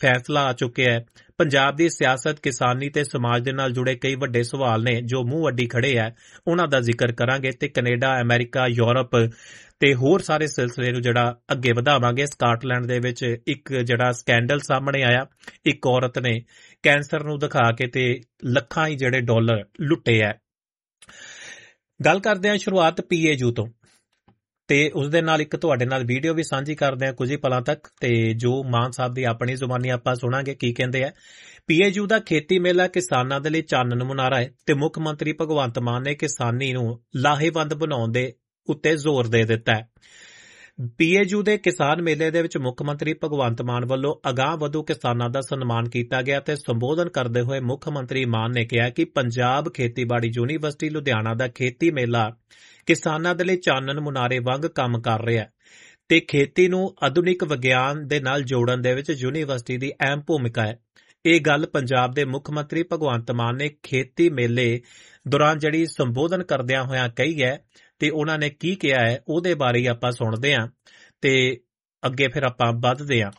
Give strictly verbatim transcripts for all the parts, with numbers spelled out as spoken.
फैसला आ चुके है। पंजाब दी सियासत, किसानी ते समाज दे नाल जुड़े कई वड्डे सवाल ने जो मूंह अड्डी खड़े है, उन्हां दा जिक्र करांगे ते कनेडा, अमेरिका, यूरोप ते होर सारे सिलसिले नूं जिहड़ा अग्गे वधावांगे। स्काटलैंड दे विच एक जिहड़ा स्कैंडल सामने आया, एक औरत ने कैंसर नूं दिखा के ते लखां ही जिहड़े डॉलर लुट्टे है। गल करदे हां शुरुआत पीएयू तो ते उस दे नाल एक तुहाडे नाल वीडियो भी साझी करदे हां कुछ ही पलां तक, ते जो मान साहब दी अपनी जुबानी आपां सुणांगे की कहंदे आ। पीएयू दा खेती मेला किसानां दे लई चानन मुनारा है ते मुख मंत्री भगवंत मान ने किसानी नूं लाहेवंद बनाउण दे उत्ते जोर दे दित्ता है। पीएयू दे किसान मेले दे विच मुख मंत्री भगवंत मान वल्लों अगाह वधू किसानां दा सन्मान कीता गया ते संबोधन करदे होए मुख मंत्री मान ने कहा कि पंजाब खेतीबाड़ी यूनीवर्सिटी लुधियाना दा खेती मेला किसानां दे लई चानन मुनारे वांग काम कर रिहा ते खेती नूं आधुनिक विग्यान दे नाल जोड़न दे विच यूनीवर्सिटी दी अहम भूमिका है। ਇਹ ਗੱਲ ਪੰਜਾਬ ਦੇ ਮੁੱਖ ਮੰਤਰੀ ਭਗਵੰਤ ਮਾਨ ਨੇ ਖੇਤੀ ਮੇਲੇ ਦੌਰਾਨ ਜਿਹੜੀ ਸੰਬੋਧਨ ਕਰਦਿਆਂ ਹੋਇਆਂ ਕਹੀ ਹੈ ਤੇ ਉਹਨਾਂ ਨੇ ਕੀ ਕਿਹਾ ਹੈ ਉਹਦੇ ਬਾਰੇ ਹੀ ਆਪਾਂ ਸੁਣਦੇ ਹਾਂ ਤੇ ਅੱਗੇ ਫਿਰ ਆਪਾਂ ਵੱਧਦੇ ਹਾਂ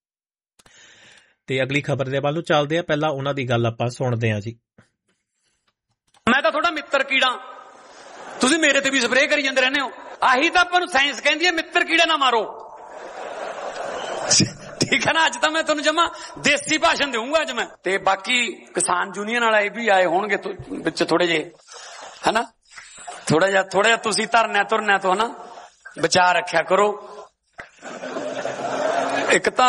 ਤੇ ਅਗਲੀ ਖਬਰ ਦੇ ਵੱਲ ਨੂੰ ਚੱਲਦੇ ਹਾਂ। ਪਹਿਲਾਂ ਉਹਨਾਂ ਦੀ ਗੱਲ ਆਪਾਂ ਸੁਣਦੇ ਹਾਂ ਜੀ। ਮੈਂ ਤਾਂ ਤੁਹਾਡਾ ਮਿੱਤਰ ਕੀੜਾ, ਤੁਸੀਂ ਮੇਰੇ ਤੇ ਵੀ ਸਪਰੇਅ ਕਰੀ ਜਾਂਦੇ ਰਹਿੰਦੇ ਹੋ। ਆਹੀ ਤਾਂ ਆਪਾਂ ਨੂੰ ਸਾਇੰਸ ਕਹਿੰਦੀ ਹੈ, ਮਿੱਤਰ ਕੀੜੇ ਨਾ ਮਾਰੋ। ਠੀਕ ਹੈ ਨਾ। ਅੱਜ ਤਾਂ ਮੈਂ ਤੁਹਾਨੂੰ ਜਮਾ ਦੇਸੀ ਭਾਸ਼ਣ ਦੇਵਾਂਗਾ ਅੱਜ ਮੈਂ। ਤੇ ਬਾਕੀ ਕਿਸਾਨ ਯੂਨੀਅਨ ਵਾਲੇ ਵੀ ਆਏ ਹੋਣਗੇ ਵਿੱਚ ਥੋੜੇ ਜਿਹੇ, ਹਨਾ। ਥੋੜਾ ਜਿਹਾ ਥੋੜਾ ਜਿਹਾ ਤੁਸੀਂ ਧਰਨਾ ਤੁਰਨਾ ਤੋਂ ਹਨਾ ਬਚਾ ਰੱਖਿਆ ਕਰੋ। ਇੱਕ ਤਾਂ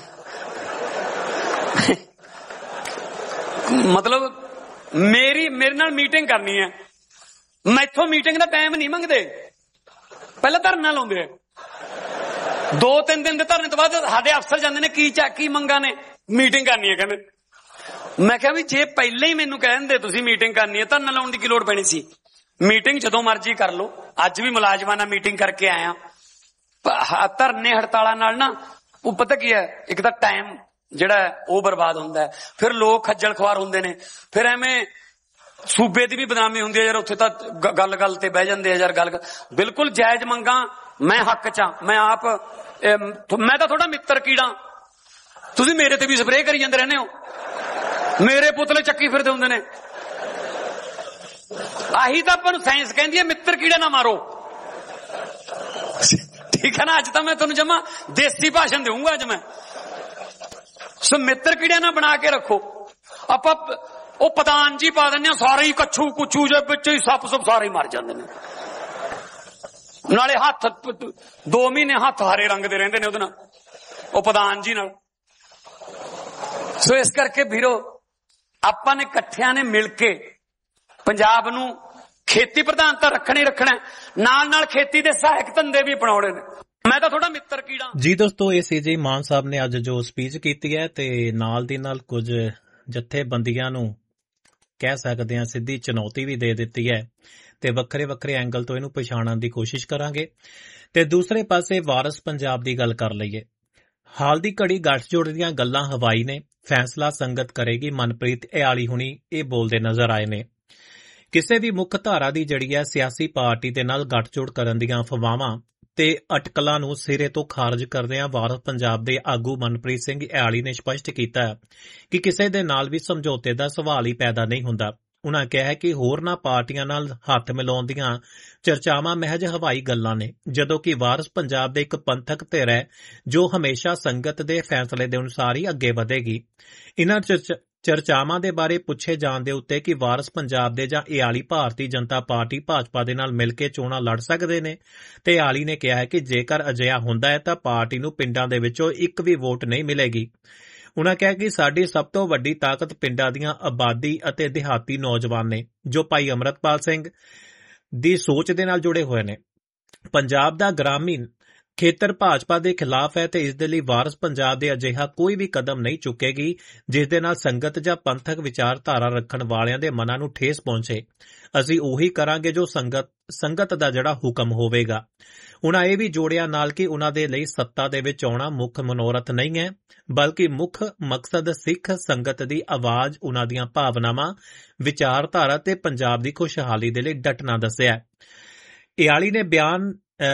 ਮਤਲਬ ਮੇਰੀ ਮੇਰੇ ਨਾਲ ਮੀਟਿੰਗ ਕਰਨੀ ਹੈ, ਮੈਥੋਂ ਮੀਟਿੰਗ ਦਾ ਟਾਈਮ ਨਹੀਂ ਮੰਗਦੇ, ਪਹਿਲਾਂ ਧਰਨਾ ਲਾਉਂਦੇ ਆ। ਦੋ ਤਿੰਨ ਦਿਨ ਦੇ ਧਰਨੇ ਤੋਂ ਬਾਅਦ ਸਾਡੇ ਅਫਸਰ ਜਾਂਦੇ ਨੇ, ਕੀ ਕੀ ਮੰਗਾਂ ਨੇ, ਮੀਟਿੰਗ ਕਰਨੀ ਹੈ ਕਹਿੰਦੇ। ਮੈਂ ਕਿਹਾ ਵੀ ਜੇ ਪਹਿਲਾਂ ਹੀ ਮੈਨੂੰ ਕਹਿ ਦਿੰਦੇ ਤੁਸੀਂ ਮੀਟਿੰਗ ਕਰਨੀ ਹੈ, ਧਰਨਾ ਲਾਉਣ ਦੀ ਕੀ ਲੋੜ ਪੈਣੀ ਸੀ। ਮੀਟਿੰਗ ਜਦੋਂ ਮਰਜ਼ੀ ਕਰ ਲਓ। ਅੱਜ ਵੀ ਮੁਲਾਜ਼ਮਾਂ ਨਾਲ ਮੀਟਿੰਗ ਕਰਕੇ ਆਇਆ। ਧਰਨੇ ਹੜਤਾਲਾਂ ਨਾਲ ਨਾ ਉਹ ਪਤਾ ਕੀ ਹੈ, ਇੱਕ ਤਾਂ ਟਾਈਮ ਜਿਹੜਾ ਉਹ ਬਰਬਾਦ ਹੁੰਦਾ ਹੈ, ਫਿਰ ਲੋਕ ਖੱਜਲ ਖੁਆਰ ਹੁੰਦੇ ਨੇ, ਫਿਰ ਐਵੇਂ ਸੂਬੇ ਦੀ ਵੀ ਬਦਨਾਮੀ ਹੁੰਦੀ ਹੈ। ਯਾਰ ਉੱਥੇ ਤਾਂ ਗੱਲ ਗੱਲ ਤੇ ਬਹਿ ਜਾਂਦੇ ਆ ਯਾਰ। ਗੱਲ ਬਿਲਕੁਲ ਜਾਇਜ਼ ਮੰਗਾਂ, ਮੈਂ ਹੱਕ ਚ ਆ। ਮੈਂ ਆਪ ਮੈਂ ਤਾਂ ਤੁਹਾਡਾ ਮਿੱਤਰ ਕੀੜਾ, ਤੁਸੀਂ ਮੇਰੇ ਤੇ ਵੀ ਸਪਰੇਅ ਕਰੀ ਜਾਂਦੇ ਰਹਿੰਦੇ ਹੋ। ਮੇਰੇ ਪੁਤਲੇ ਚੱਕੀ ਫਿਰਦੇ ਹੁੰਦੇ ਨੇ। ਆਹੀ ਤਾਂ ਆਪਾਂ ਨੂੰ ਸਾਇੰਸ ਕਹਿੰਦੀ ਹੈ, ਮਿੱਤਰ ਕੀੜੇ ਨਾ ਮਾਰੋ। ਠੀਕ ਹੈ ਨਾ। ਅੱਜ ਤਾਂ ਮੈਂ ਤੁਹਾਨੂੰ ਜਮਾ ਦੇਸੀ ਭਾਸ਼ਣ ਦੇਵਾਂਗਾ ਅੱਜ ਮੈਂ। ਸੋ ਮਿੱਤਰ ਕੀੜਿਆਂ ਨਾਲ ਬਣਾ ਕੇ ਰੱਖੋ। ਆਪਾਂ ਉਹ ਪਤਾਨ ਜੀ ਪਾ ਦਿੰਦੇ ਆ, ਸਾਰੇ ਹੀ ਕੱਛੂ ਕੁੱਛੂ ਜੇ ਵਿੱਚ ਹੀ ਸੱਪ ਸੁੱਪ ਸਾਰੇ ਹੀ ਮਰ ਜਾਂਦੇ ਨੇ। ਨਾਲੇ ਹੱਥ ਦੋ ਮਹੀਨੇ ਹੱਥ ਹਰੇ ਰੰਗ ਦੇ ਰਹਿੰਦੇ ਨੇ ਉਹਦੇ ਨਾਲ, ਉਹ ਪ੍ਰਧਾਨ ਜੀ ਨਾਲ। ਸੋ ਇਸ ਕਰਕੇ ਵੀਰੋ ਆਪਾਂ ਨੇ ਇਕੱਠਿਆਂ ਨੇ ਮਿਲ ਕੇ ਪੰਜਾਬ ਨੂੰ ਖੇਤੀ ਪ੍ਰਧਾਨਤਾ ਰੱਖਣੀ ਰੱਖਣਾ, ਨਾਲ ਨਾਲ ਖੇਤੀ ਦੇ ਸਹਾਇਕ ਧੰਦੇ ਵੀ ਅਪਣਾਉਣੇ ਨੇ। ਮੈਂ ਤਾਂ ਤੁਹਾਡਾ ਮਿੱਤਰ ਕੀੜਾ ਜੀ। ਦੋਸਤੋ ਇਹ ਸੀ ਜੀ ਮਾਨ ਸਾਹਿਬ ਨੇ ਅੱਜ ਜੋ ਸਪੀਚ ਕੀਤੀ ਹੈ ਤੇ ਨਾਲ ਦੀ ਨਾਲ ਕੁਝ ਜਥੇਬੰਦੀਆਂ ਨੂੰ ਕਹਿ ਸਕਦੇ ਹਾਂ ਸਿੱਧੀ ਚੁਣੌਤੀ ਵੀ ਦੇ ਦਿੱਤੀ ਹੈ ਤੇ ਵੱਖਰੇ ਵੱਖਰੇ ਐਂਗਲ ਤੋਂ ਇਹਨੂੰ ਪਛਾਣਨ ਦੀ ਕੋਸ਼ਿਸ਼ ਕਰਾਂਗੇ। ਤੇ ਦੂਸਰੇ ਪਾਸੇ ਵਾਰਿਸ ਪੰਜਾਬ ਦੀ ਗੱਲ ਕਰ ਲਈਏ। ਹਾਲ ਦੀ ਘੜੀ ਗੱਠਜੋੜ ਦੀਆਂ ਗੱਲਾਂ ਹਵਾਈ ਨੇ, ਫੈਸਲਾ ਸੰਗਤ ਕਰੇਗੀ। ਮਨਪ੍ਰੀਤ ਇਆਲੀ ਹੁਣੀ ਇਹ ਬੋਲਦੇ ਨਜ਼ਰ ਆਏ ਨੇ। ਕਿਸੇ ਵੀ ਮੁੱਖ ਧਾਰਾ ਦੀ ਜਿਹੜੀ ਹੈ ਸਿਆਸੀ ਪਾਰਟੀ ਦੇ ਨਾਲ ਗੱਠਜੋੜ ਕਰਨ ਦੀਆਂ ਅਫਵਾਹਾਂ ਤੇ ਅਟਕਲਾਂ ਨੂੰ ਸਿਰੇ ਤੋਂ ਖਾਰਜ ਕਰਦਿਆਂ ਵਾਰਿਸ ਪੰਜਾਬ ਦੇ ਆਗੂ ਮਨਪ੍ਰੀਤ ਸਿੰਘ ਇਆਲੀ ਨੇ ਸਪਸ਼ਟ ਕੀਤਾ ਕਿ ਕਿਸੇ ਦੇ ਨਾਲ ਵੀ ਸਮਝੌਤੇ ਦਾ ਸਵਾਲ ਹੀ ਪੈਦਾ ਨਹੀਂ ਹੁੰਦਾ। ਉਨ੍ਹਾਂ ਕਿਹਾ ਕਿ ਹੋਰਨਾਂ ਪਾਰਟੀਆਂ ਨਾਲ ਹੱਥ ਮਿਲਾਉਣ ਦੀਆਂ ਚਰਚਾਵਾਂ ਮਹਿਜ ਹਵਾਈ ਗੱਲਾਂ ਨੇ, ਜਦੋਂ ਕਿ ਵਾਰਿਸ ਪੰਜਾਬ ਦੇ ਇੱਕ ਪੰਥਕ ਧਿਰ ਹੈ ਜੋ ਹਮੇਸ਼ਾ ਸੰਗਤ ਦੇ ਫੈਸਲੇ ਦੇ ਅਨੁਸਾਰ ਹੀ ਅੱਗੇ ਵਧੇਗੀ। ਇਨ੍ਹਾਂ ਚਰਚਾਵਾਂ ਦੇ ਬਾਰੇ ਪੁੱਛੇ ਜਾਣ ਦੇ ਉੱਤੇ ਕਿ ਵਾਰਿਸ ਪੰਜਾਬ ਦੇ ਜਾਂ ਇਆਲੀ ਭਾਰਤੀ ਜਨਤਾ ਪਾਰਟੀ ਭਾਜਪਾ ਦੇ ਨਾਲ ਮਿਲ ਕੇ ਚੋਣਾਂ ਲੜ ਸਕਦੇ ਨੇ, ਤੇ ਇਆਲੀ ਨੇ ਕਿਹਾ ਹੈ ਕਿ ਜੇਕਰ ਅਜਿਹਾ ਹੁੰਦਾ ਹੈ ਤਾਂ ਪਾਰਟੀ ਨੂੰ ਪਿੰਡਾਂ ਦੇ ਵਿੱਚੋਂ ਇੱਕ ਵੀ ਵੋਟ ਨਹੀਂ ਮਿਲੇਗੀ। ਉਨ੍ਹਾਂ ਕਿਹਾ ਕਿ ਸਾਡੀ ਸਭ ਤੋਂ ਵੱਡੀ ਤਾਕਤ ਪਿੰਡਾਂ ਦੀਆਂ ਆਬਾਦੀ ਅਤੇ ਦਿਹਾਤੀ ਨੌਜਵਾਨ ਨੇ ਜੋ ਭਾਈ ਅੰਮ੍ਰਿਤਪਾਲ ਸਿੰਘ ਦੀ ਸੋਚ ਦੇ ਨਾਲ ਜੁੜੇ ਹੋਏ ਨੇ। ਪੰਜਾਬ ਦਾ ਗ੍ਰਾਮੀਣ ਖੇਤਰ ਭਾਜਪਾ ਦੇ ਖਿਲਾਫ ਹੈ ਤੇ ਇਸ ਦੇ ਲਈ ਵਾਰਿਸ ਪੰਜਾਬ ਦੇ ਅਜਿਹਾ ਕੋਈ ਵੀ ਕਦਮ ਨਹੀਂ ਚੁੱਕੇਗੀ ਜਿਸ ਦੇ ਨਾਲ ਸੰਗਤ ਜਾਂ ਪੰਥਕ ਵਿਚਾਰਧਾਰਾ ਰੱਖਣ ਵਾਲਿਆਂ ਦੇ ਮਨਾਂ ਨੂੰ ਠੇਸ ਪਹੁੰਚੇ। ਅਸੀਂ ਉਹੀ ਕਰਾਂਗੇ ਜੋ ਸੰਗਤ ਸੰਗਤ ਦਾ ਜਿਹੜਾ ਹੁਕਮ ਹੋਵੇਗਾ। ਉਨ੍ਹਾਂ ਇਹ ਵੀ ਜੋੜਿਆ ਨਾਲ ਕਿ ਉਨ੍ਹਾਂ ਦੇ ਲਈ ਸੱਤਾ ਦੇ ਵਿੱਚ ਆਉਣਾ ਮੁੱਖ ਮਨੋਰਥ ਨਹੀਂ ਹੈ, ਬਲਕਿ ਮੁੱਖ ਮਕਸਦ ਸਿੱਖ ਸੰਗਤ ਦੀ ਆਵਾਜ਼, ਉਨ੍ਹਾਂ ਦੀਆਂ ਭਾਵਨਾਵਾਂ, ਵਿਚਾਰਧਾਰਾ ਤੇ ਪੰਜਾਬ ਦੀ ਖੁਸ਼ਹਾਲੀ ਦੇ ਲਈ ਡਟਣਾ ਦੱਸਿਆ। ਇਆਲੀ ਨੇ ਬਿਆਨ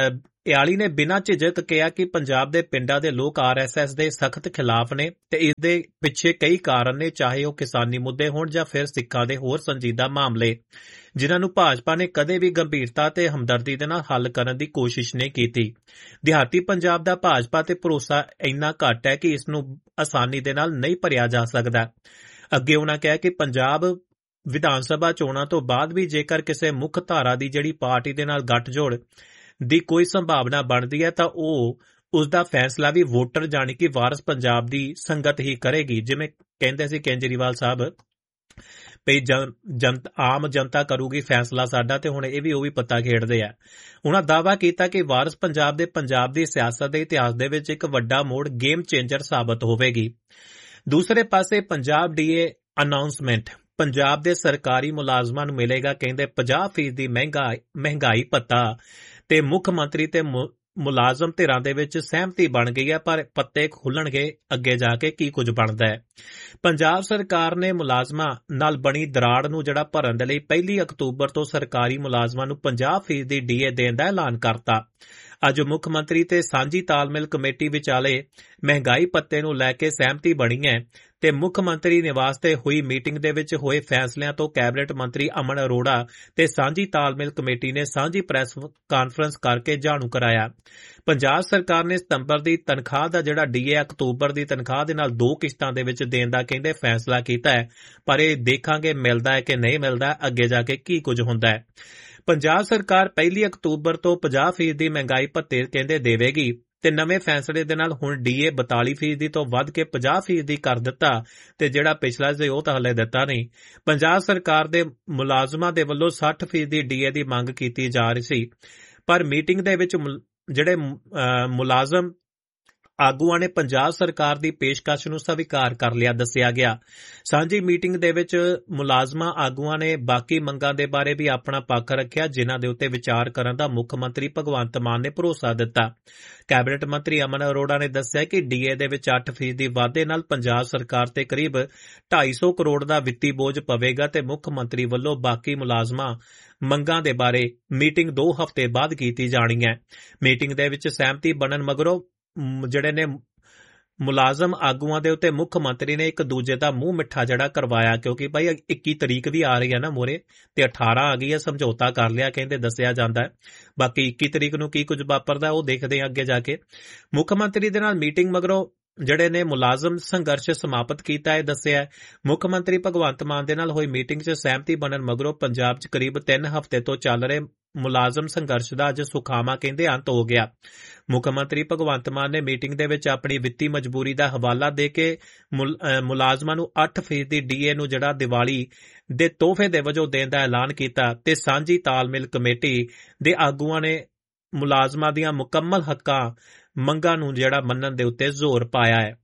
ਇਆਲੀ ਨੇ ਬਿਨਾਂ ਝਿਜਕ ਕਿਹਾ ਕਿ ਪੰਜਾਬ ਦੇ ਪਿੰਡਾਂ ਦੇ ਲੋਕ ਆਰ ਐਸ ਐਸ ਦੇ ਸਖਤ ਖਿਲਾਫ ਨੇ ਤੇ ਇਸ ਦੇ ਪਿੱਛੇ ਕਈ ਕਾਰਨ ਨੇ, ਚਾਹੇ ਉਹ ਕਿਸਾਨੀ ਮੁੱਦੇ ਹੋਣ ਜਾਂ ਫਿਰ ਸਿੱਖਾਂ ਦੇ ਹੋਰ ਸੰਜੀਦਾ ਮਾਮਲੇ, ਜਿਨ੍ਹਾਂ ਨੂੰ ਭਾਜਪਾ ਨੇ ਕਦੇ ਵੀ ਗੰਭੀਰਤਾ ਤੇ ਹਮਦਰਦੀ ਦੇ ਨਾਲ ਹੱਲ ਕਰਨ ਦੀ ਕੋਸ਼ਿਸ਼ ਨਹੀਂ ਕੀਤੀ। ਦਿਹਾਤੀ ਪੰਜਾਬ ਦਾ ਭਾਜਪਾ ਤੇ ਭਰੋਸਾ ਇੰਨਾ ਘੱਟ ਹੈ ਕਿ ਇਸ ਨੂੰ ਆਸਾਨੀ ਦੇ ਨਾਲ ਨਹੀਂ ਭਰਿਆ ਜਾ ਸਕਦਾ। ਅੱਗੇ ਉਹਨਾਂ ਕਿਹਾ ਕਿ ਪੰਜਾਬ ਵਿਧਾਨ ਸਭਾ ਚੋਣਾਂ ਤੋਂ ਬਾਅਦ ਵੀ ਜੇਕਰ ਕਿਸੇ ਮੁੱਖ ਧਾਰਾ ਦੀ ਜਿਹੜੀ ਪਾਰਟੀ ਦੇ ਨਾਲ ਗੱਠਜੋੜ ਦੀ ਕੋਈ ਸੰਭਾਵਨਾ ਬਣਦੀ ਹੈ ਤਾਂ ਉਹ ਉਸ ਦਾ ਫੈਸਲਾ ਵੀ ਵੋਟਰ ਜਾਣੀ ਕਿ ਵਾਰਸ ਪੰਜਾਬ ਦੀ ਸੰਗਤ ਹੀ ਕਰੇਗੀ। ਜਿਵੇਂ ਕਹਿੰਦੇ ਸੀ ਕੇਜਰੀਵਾਲ ਸਾਹਿਬ ਵੀ ਜਨਤ ਆਮ ਜਨਤਾ ਕਰੂਗੀ ਫੈਸਲਾ ਸਾਡਾ, ਤੇ ਹੁਣ ਇਹ ਵੀ ਉਹ ਵੀ ਪੱਤਾ ਖੇਡਦੇ ਆ। ਉਹਨਾਂ ਦਾਅਵਾ ਕੀਤਾ ਕਿ ਵਾਰਸ ਪੰਜਾਬ ਦੇ ਪੰਜਾਬ ਦੀ ਸਿਆਸਤ ਦੇ ਇਤਿਹਾਸ ਦੇ ਵਿੱਚ ਇੱਕ ਵੱਡਾ ਮੋੜ ਗੇਮ ਚੇਂਜਰ ਸਾਬਤ ਹੋਵੇਗੀ। ਦੂਸਰੇ ਪਾਸੇ ਪੰਜਾਬ ਡੀਏ ਅਨਾਉਂਸਮੈਂਟ, ਪੰਜਾਬ ਦੇ ਸਰਕਾਰੀ ਮੁਲਾਜ਼ਮਾਂ ਨੂੰ ਮਿਲੇਗਾ ਕਹਿੰਦੇ ਪੰਜਾਹ ਫੀਸਦੀ ਮਹਿੰਗਾਈ ਮਹਿੰਗਾਈ ਭੱਤਾ ਤੇ ਮੁੱਖ ਮੰਤਰੀ ਤੇ ਮੁਲਾਜ਼ਮ ਧਿਰਾਂ ਦੇ ਵਿੱਚ ਸਹਿਮਤੀ ਬਣ ਗਈ ਹੈ, ਪਰ ਪੱਤੇ ਖੁੱਲਣਗੇ ਅੱਗੇ ਜਾ ਕੇ ਕੀ ਕੁਝ ਬਣਦਾ ਹੈ। ਪੰਜਾਬ ਸਰਕਾਰ ਨੇ ਮੁਲਾਜ਼ਮਾਂ ਨਾਲ ਬਣੀ ਦਰਾੜ ਨੂੰ ਜਿਹੜਾ ਭਰਨ ਦੇ ਲਈ ਪਹਿਲੀ ਅਕਤੂਬਰ ਤੋਂ ਸਰਕਾਰੀ ਮੁਲਾਜ਼ਮਾਂ ਨੂੰ ਪੰਜਾਹ ਫੀਸਦੀ ਡੀਏ ਦੇਣ ਦਾ ਐਲਾਨ ਕਰਤਾ। ਅੱਜ ਮੁੱਖ ਮੰਤਰੀ ਤੇ ਸਾਂਝੀ ਤਾਲਮੇਲ ਕਮੇਟੀ ਵਿਚਾਲੇ ਮਹਿੰਗਾਈ ਭੱਤੇ ਨੂੰ ਲੈ ਕੇ ਸਹਿਮਤੀ ਬਣੀ ਹੈ ਤੇ ਮੁੱਖ ਮੰਤਰੀ ਨਿਵਾਸ ਤੇ ਹੋਈ ਮੀਟਿੰਗ ਦੇ ਵਿੱਚ ਹੋਏ ਫੈਸਲਿਆਂ ਤੋਂ ਕੈਬਨਿਟ ਮੰਤਰੀ ਅਮਨ ਅਰੋੜਾ ਤੇ ਸਾਂਝੀ ਤਾਲਮੇਲ ਕਮੇਟੀ ਨੇ ਸਾਂਝੀ ਪ੍ਰੈਸ ਕਾਨਫਰੰਸ ਕਰਕੇ ਜਾਣੂ ਕਰਾਇਆ। ਪੰਜਾਬ ਸਰਕਾਰ ਨੇ ਸਤੰਬਰ ਦੀ ਤਨਖਾਹ ਦਾ ਜਿਹੜਾ ਡੀਏ ਅਕਤੂਬਰ ਦੀ ਤਨਖਾਹ ਦੇ ਨਾਲ ਦੋ ਕਿਸ਼ਤਾਂ ਦੇ ਵਿੱਚ ਦੇਣ ਦਾ ਕਹਿੰਦੇ ਫੈਸਲਾ ਕੀਤਾ ਹੈ, ਪਰ ਇਹ ਦੇਖਾਂਗੇ ਮਿਲਦਾ ਹੈ ਕਿ ਨਹੀਂ ਮਿਲਦਾ, ਅੱਗੇ ਜਾ ਕੇ ਕੀ ਕੁਝ ਹੁੰਦਾ ਹੈ। ਪੰਜਾਬ ਸਰਕਾਰ ਪਹਿਲੀ ਅਕਤੂਬਰ ਤੋਂ ਪੰਜਾਹ ਫੀਸਦੀ ਮਹਿੰਗਾਈ ਭੱਤੇ ਕਹਿੰਦੇ ਦੇਵੇਗੀ ਤੇ ਨਵੇਂ ਫੈਸਲੇ ਦੇ ਨਾਲ ਹੁਣ ਡੀਏ ਬਤਾਲੀ ਫੀਸਦੀ ਤੋਂ ਵੱਧ ਕੇ ਪੰਜਾਹ ਫੀਸਦੀ ਕਰ ਦਿੱਤਾ ਤੇ ਜਿਹੜਾ ਪਿਛਲਾ ਸੀ ਉਹ ਤਾਂ ਹਲੇ ਦਿੱਤਾ ਨਹੀਂ। ਪੰਜਾਬ ਸਰਕਾਰ ਦੇ ਮੁਲਾਜ਼ਮਾਂ ਦੇ ਵੱਲੋਂ ਸੱਠ ਫੀਸਦੀ ਡੀਏ ਦੀ ਮੰਗ ਕੀਤੀ ਜਾ ਰਹੀ ਸੀ, ਪਰ ਮੀਟਿੰਗ ਦੇ ਵਿੱਚ ਜਿਹੜੇ ਮੁਲਾਜ਼ਮ ਆਗੂਆਂ ਨੇ ਪੰਜਾਬ ਸਰਕਾਰ ਦੀ ਪੇਸ਼ਕਸ਼ ਨੂੰ ਸਵੀਕਾਰ ਕਰ ਲਿਆ ਦੱਸਿਆ ਗਿਆ। ਸਾਂਝੀ ਮੀਟਿੰਗ ਦੇ ਵਿੱਚ ਮੁਲਾਜ਼ਮਾਂ ਆਗੂਆਂ ਨੇ ਬਾਕੀ ਮੰਗਾਂ ਦੇ ਬਾਰੇ ਵੀ ਆਪਣਾ ਪੱਖ ਰੱਖਿਆ, ਜਿਨ੍ਹਾਂ ਦੇ ਉੱਤੇ ਵਿਚਾਰ ਕਰਨ ਦਾ ਮੁੱਖ ਮੰਤਰੀ ਭਗਵੰਤ ਮਾਨ ਨੇ ਭਰੋਸਾ ਦਿੱਤਾ। ਕੈਬਨਿਟ ਮੰਤਰੀ ਅਮਨ ਅਰੋੜਾ ਨੇ ਦੱਸਿਆ ਕਿ ਡੀਏ ਦੇ ਵਿੱਚ ਅੱਠ ਫੀਸਦੀ ਵਾਧੇ ਨਾਲ ਪੰਜਾਬ ਸਰਕਾਰ ਤੇ ਕਰੀਬ ਢਾਈ ਸੌ ਕਰੋੜ ਦਾ ਵਿੱਤੀ ਬੋਝ ਪਵੇਗਾ ਤੇ ਮੁੱਖ ਮੰਤਰੀ ਵੱਲੋਂ ਬਾਕੀ ਮੁਲਾਜ਼ਮਾਂ ਮੰਗਾਂ ਦੇ ਬਾਰੇ ਮੀਟਿੰਗ ਦੋ ਹਫ਼ਤੇ ਬਾਅਦ ਕੀਤੀ ਜਾਣੀ ਹੈ। ਮੀਟਿੰਗ ਦੇ ਵਿੱਚ ਸਹਿਮਤੀ ਬਣਨ ਮਗਰੋਂ ਜਿਹੜੇ ਨੇ ਮੁਲਾਜ਼ਮ ਆਗੂਆਂ ਦੇ ਉੱਤੇ ਮੁੱਖ ਮੰਤਰੀ ਨੇ ਇੱਕ ਦੂਜੇ ਦਾ ਮੂੰਹ ਮਿੱਠਾ ਜਿਹੜਾ ਕਰਵਾਇਆ, ਕਿਉਂਕਿ ਭਾਈ ਇੱਕੀ ਤਰੀਕ ਵੀ ਆ ਰਹੀ ਹੈ ਨਾ ਮੋਰੇ ਤੇ ਅਠਾਰਾਂ ਆ ਗਈ ਹੈ, ਸਮਝੌਤਾ ਕਰ ਲਿਆ ਕਹਿੰਦੇ ਦੱਸਿਆ ਜਾਂਦਾ ਹੈ। ਬਾਕੀ ਇੱਕੀ ਤਰੀਕ ਨੂੰ ਕੀ ਕੁਝ ਵਾਪਰਦਾ ਉਹ ਦੇਖਦੇ ਆ ਅੱਗੇ ਜਾ ਕੇ। ਮੁੱਖ ਮੰਤਰੀ ਦੇ ਨਾਲ ਮੀਟਿੰਗ ਮਗਰੋਂ ਜਿਹੜੇ ਨੇ ਮੁਲਾਜ਼ਮ ਸੰਘਰਸ਼ ਸਮਾਪਤ ਕੀਤਾ ਹੈ ਦੱਸਿਆ। ਮੁੱਖ ਮੰਤਰੀ ਭਗਵੰਤ ਮਾਨ ਦੇ ਨਾਲ ਹੋਈ ਮੀਟਿੰਗ 'ਚ ਸਹਿਮਤੀ ਬਣਨ ਮਗਰੋਂ ਪੰਜਾਬ 'ਚ ਕਰੀਬ ਤਿੰਨ ਹਫ਼ਤੇ ਤੋਂ ਚੱਲ ਰਹੇ ਮੁਲਾਜ਼ਮ ਸੰਘਰਸ਼ ਦਾ ਅੱਜ ਸੁਖਾਵਾਂ ਕਹਿੰਦੇ ਅੰਤ ਹੋ ਗਿਆ। ਮੁੱਖ ਮੰਤਰੀ ਭਗਵੰਤ ਮਾਨ ਨੇ ਮੀਟਿੰਗ ਦੇ ਵਿੱਚ ਆਪਣੀ ਵਿੱਤੀ ਮਜਬੂਰੀ ਦਾ ਹਵਾਲਾ ਦੇ ਕੇ ਮੁਲਾਜ਼ਮਾਂ ਨੂੰ ਅੱਠ ਫੀਸਦੀ ਡੀਏ ਨੂੰ ਜਿਹੜਾ ਦੀਵਾਲੀ ਦੇ ਤੋਹਫੇ ਦੇ ਵਜੋਂ ਦੇਣ ਦਾ ਐਲਾਨ ਕੀਤਾ ਤੇ ਸਾਂਝੀ ਤਾਲਮੇਲ ਕਮੇਟੀ ਦੇ ਆਗੂਆਂ ਨੇ ਮੁਲਾਜ਼ਮਾਂ ਦੀਆਂ ਮੁਕੰਮਲ ਹੱਕਾਂ ਮੰਗਾਂ ਨੂੰ ਜਿਹੜਾ ਮੰਨਣ ਦੇ ਉੱਤੇ ਜ਼ੋਰ ਪਾਇਆ ਹੈ।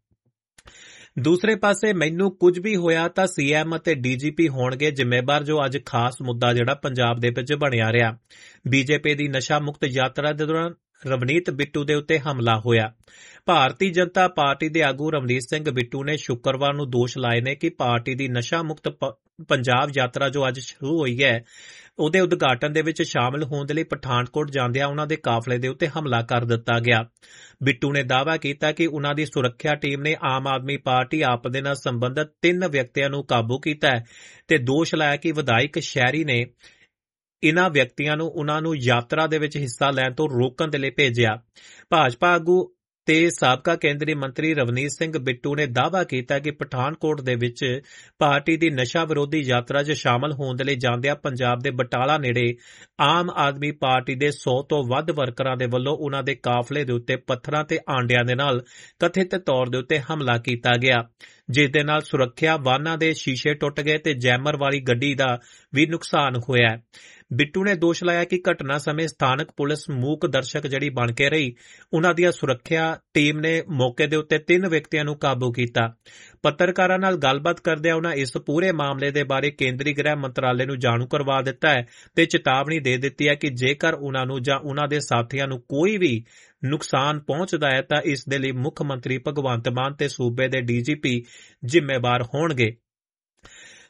ਦੂਸਰੇ ਪਾਸੇ ਮੈਨੂੰ ਕੁਝ ਵੀ ਹੋਇਆ ਤਾਂ ਸੀਐਮ ਅਤੇ ਡੀਜੀਪੀ ਹੋਣਗੇ ਜ਼ਿੰਮੇਵਾਰ, ਜੋ ਅੱਜ ਖਾਸ ਮੁੱਦਾ ਜਿਹੜਾ ਪੰਜਾਬ ਦੇ ਵਿੱਚ ਬਣਿਆ ਰਿਹਾ। ਬੀਜੇਪੀ ਦੀ ਨਸ਼ਾ ਮੁਕਤ ਯਾਤਰਾ ਦੇ ਦੌਰਾਨ ਰਵਨੀਤ ਬਿੱਟੂ ਦੇ ਉੱਤੇ ਹਮਲਾ ਹੋਇਆ। ਭਾਰਤੀ ਜਨਤਾ ਪਾਰਟੀ ਦੇ ਆਗੂ ਰਵਨੀਤ ਸਿੰਘ ਬਿੱਟੂ ਨੇ ਸ਼ੁੱਕਰਵਾਰ ਨੂੰ ਦੋਸ਼ ਲਾਏ ਨੇ ਕਿ ਪਾਰਟੀ ਦੀ ਨਸ਼ਾ ਮੁਕਤ ਪੰਜਾਬ ਯਾਤਰਾ ਜੋ ਅੱਜ ਸ਼ੁਰੂ ਹੋਈ ਹੈ ਉਹਦੇ ਉਦਘਾਟਨ ਦੇ ਵਿੱਚ ਸ਼ਾਮਲ ਹੋਣ ਦੇ ਲਈ ਪਠਾਨਕੋਟ ਜਾਂਦਿਆਂ ਉਹਨਾਂ ਦੇ ਕਾਫਲੇ ਦੇ ਉੱਤੇ ਹਮਲਾ ਕਰ ਦਿੱਤਾ ਗਿਆ। ਬਿੱਟੂ ਨੇ ਦਾਅਵਾ ਕੀਤਾ ਕਿ ਉਹਨਾਂ ਦੀ ਸੁਰੱਖਿਆ ਟੀਮ ਨੇ ਆਮ ਆਦਮੀ ਪਾਰਟੀ ਆਪ ਦੇ ਨਾਲ ਸੰਬੰਧਿਤ ਤਿੰਨ ਵਿਅਕਤੀਆਂ ਨੂੰ ਕਾਬੂ ਕੀਤਾ ਤੇ ਦੋਸ਼ ਲਾਇਆ ਕਿ ਵਿਧਾਇਕ ਸ਼ਹਿਰੀ ਨੇ ਇਨ੍ਹਾਂ ਵਿਅਕਤੀਆਂ ਨੂੰ ਉਨ੍ਹਾਂ ਨੂੰ ਯਾਤਰਾ ਦੇ ਵਿੱਚ ਹਿੱਸਾ ਲੈਣ ਤੋਂ ਰੋਕਣ ਦੇ ਲਈ ਭੇਜਿਆ। ਭਾਜਪਾ ਆਗੂ ਤੇ ਸਾਬਕਾ ਕੇਂਦਰੀ ਮੰਤਰੀ ਰਵਨੀਤ ਸਿੰਘ ਬਿੱਟੂ ਨੇ ਦਾਅਵਾ ਕੀਤਾ ਕਿ ਪਠਾਨਕੋਟ ਦੇ ਵਿੱਚ ਪਾਰਟੀ ਦੀ ਨਸ਼ਾ ਵਿਰੋਧੀ ਯਾਤਰਾ 'ਚ ਸ਼ਾਮਲ ਹੋਣ ਦੇ ਲਈ ਜਾਂਦਿਆਂ ਪੰਜਾਬ ਦੇ ਬਟਾਲਾ ਨੇੜੇ ਆਮ ਆਦਮੀ ਪਾਰਟੀ ਦੇ ਸੌ ਤੋਂ ਵੱਧ ਵਰਕਰਾਂ ਦੇ ਵੱਲੋਂ ਉਨ੍ਹਾਂ ਦੇ ਕਾਫਲੇ ਦੇ ਉੱਤੇ ਪੱਥਰਾਂ ਤੇ ਆਂਡਿਆਂ ਦੇ ਨਾਲ ਕਥਿਤ ਤੌਰ ਦੇ ਉੱਤੇ ਹਮਲਾ ਕੀਤਾ ਗਿਆ, ਜਿਸ ਦੇ ਨਾਲ ਸੁਰੱਖਿਆ ਵਾਹਨਾਂ ਦੇ ਸ਼ੀਸ਼ੇ ਟੁੱਟ ਗਏ ਤੇ ਜੈਮਰ ਵਾਲੀ ਗੱਡੀ ਦਾ ਵੀ ਨੁਕਸਾਨ ਹੋਇਆ। ਬਿੱਟੂ ਨੇ ਦੋਸ਼ ਲਾਇਆ ਕਿ ਘਟਨਾ ਸਮੇਂ ਸਥਾਨਕ ਪੁਲਿਸ ਮੂਕ ਦਰਸ਼ਕ ਜਿਹੜੀ ਬਣ ਕੇ ਰਹੀ। ਉਨ੍ਹਾਂ ਦੀਆਂ ਸੁਰੱਖਿਆ ਟੀਮ ਨੇ ਮੌਕੇ ਦੇ ਉੱਤੇ ਤਿੰਨ ਵਿਅਕਤੀਆਂ ਨੂੰ ਕਾਬੂ ਕੀਤਾ। ਪੱਤਰਕਾਰਾਂ ਨਾਲ ਗੱਲਬਾਤ ਕਰਦਿਆਂ ਉਨ੍ਹਾਂ ਇਸ ਪੂਰੇ ਮਾਮਲੇ ਦੇ ਬਾਰੇ ਕੇਂਦਰੀ ਗ੍ਰਹਿ ਮੰਤਰਾਲੇ ਨੂੰ ਜਾਣੂ ਕਰਵਾ ਦਿੱਤਾ ਹੈ ਤੇ ਚੇਤਾਵਨੀ ਦੇ ਦਿੱਤੀ ਹੈ ਕਿ ਜੇਕਰ ਉਨ੍ਹਾਂ ਨੂੰ ਜਾਂ ਉਨ੍ਹਾਂ ਦੇ ਸਾਥੀਆਂ ਨੂੰ ਕੋਈ ਵੀ ਨੁਕਸਾਨ ਪਹੁੰਚਦਾ ਹੈ ਤਾਂ ਇਸ ਦੇ ਲਈ ਮੁੱਖ ਮੰਤਰੀ ਭਗਵੰਤ ਮਾਨ ਤੇ ਸੂਬੇ ਦੇ ਡੀਜੀਪੀ ਜ਼ਿੰਮੇਵਾਰ ਹੋਣਗੇ।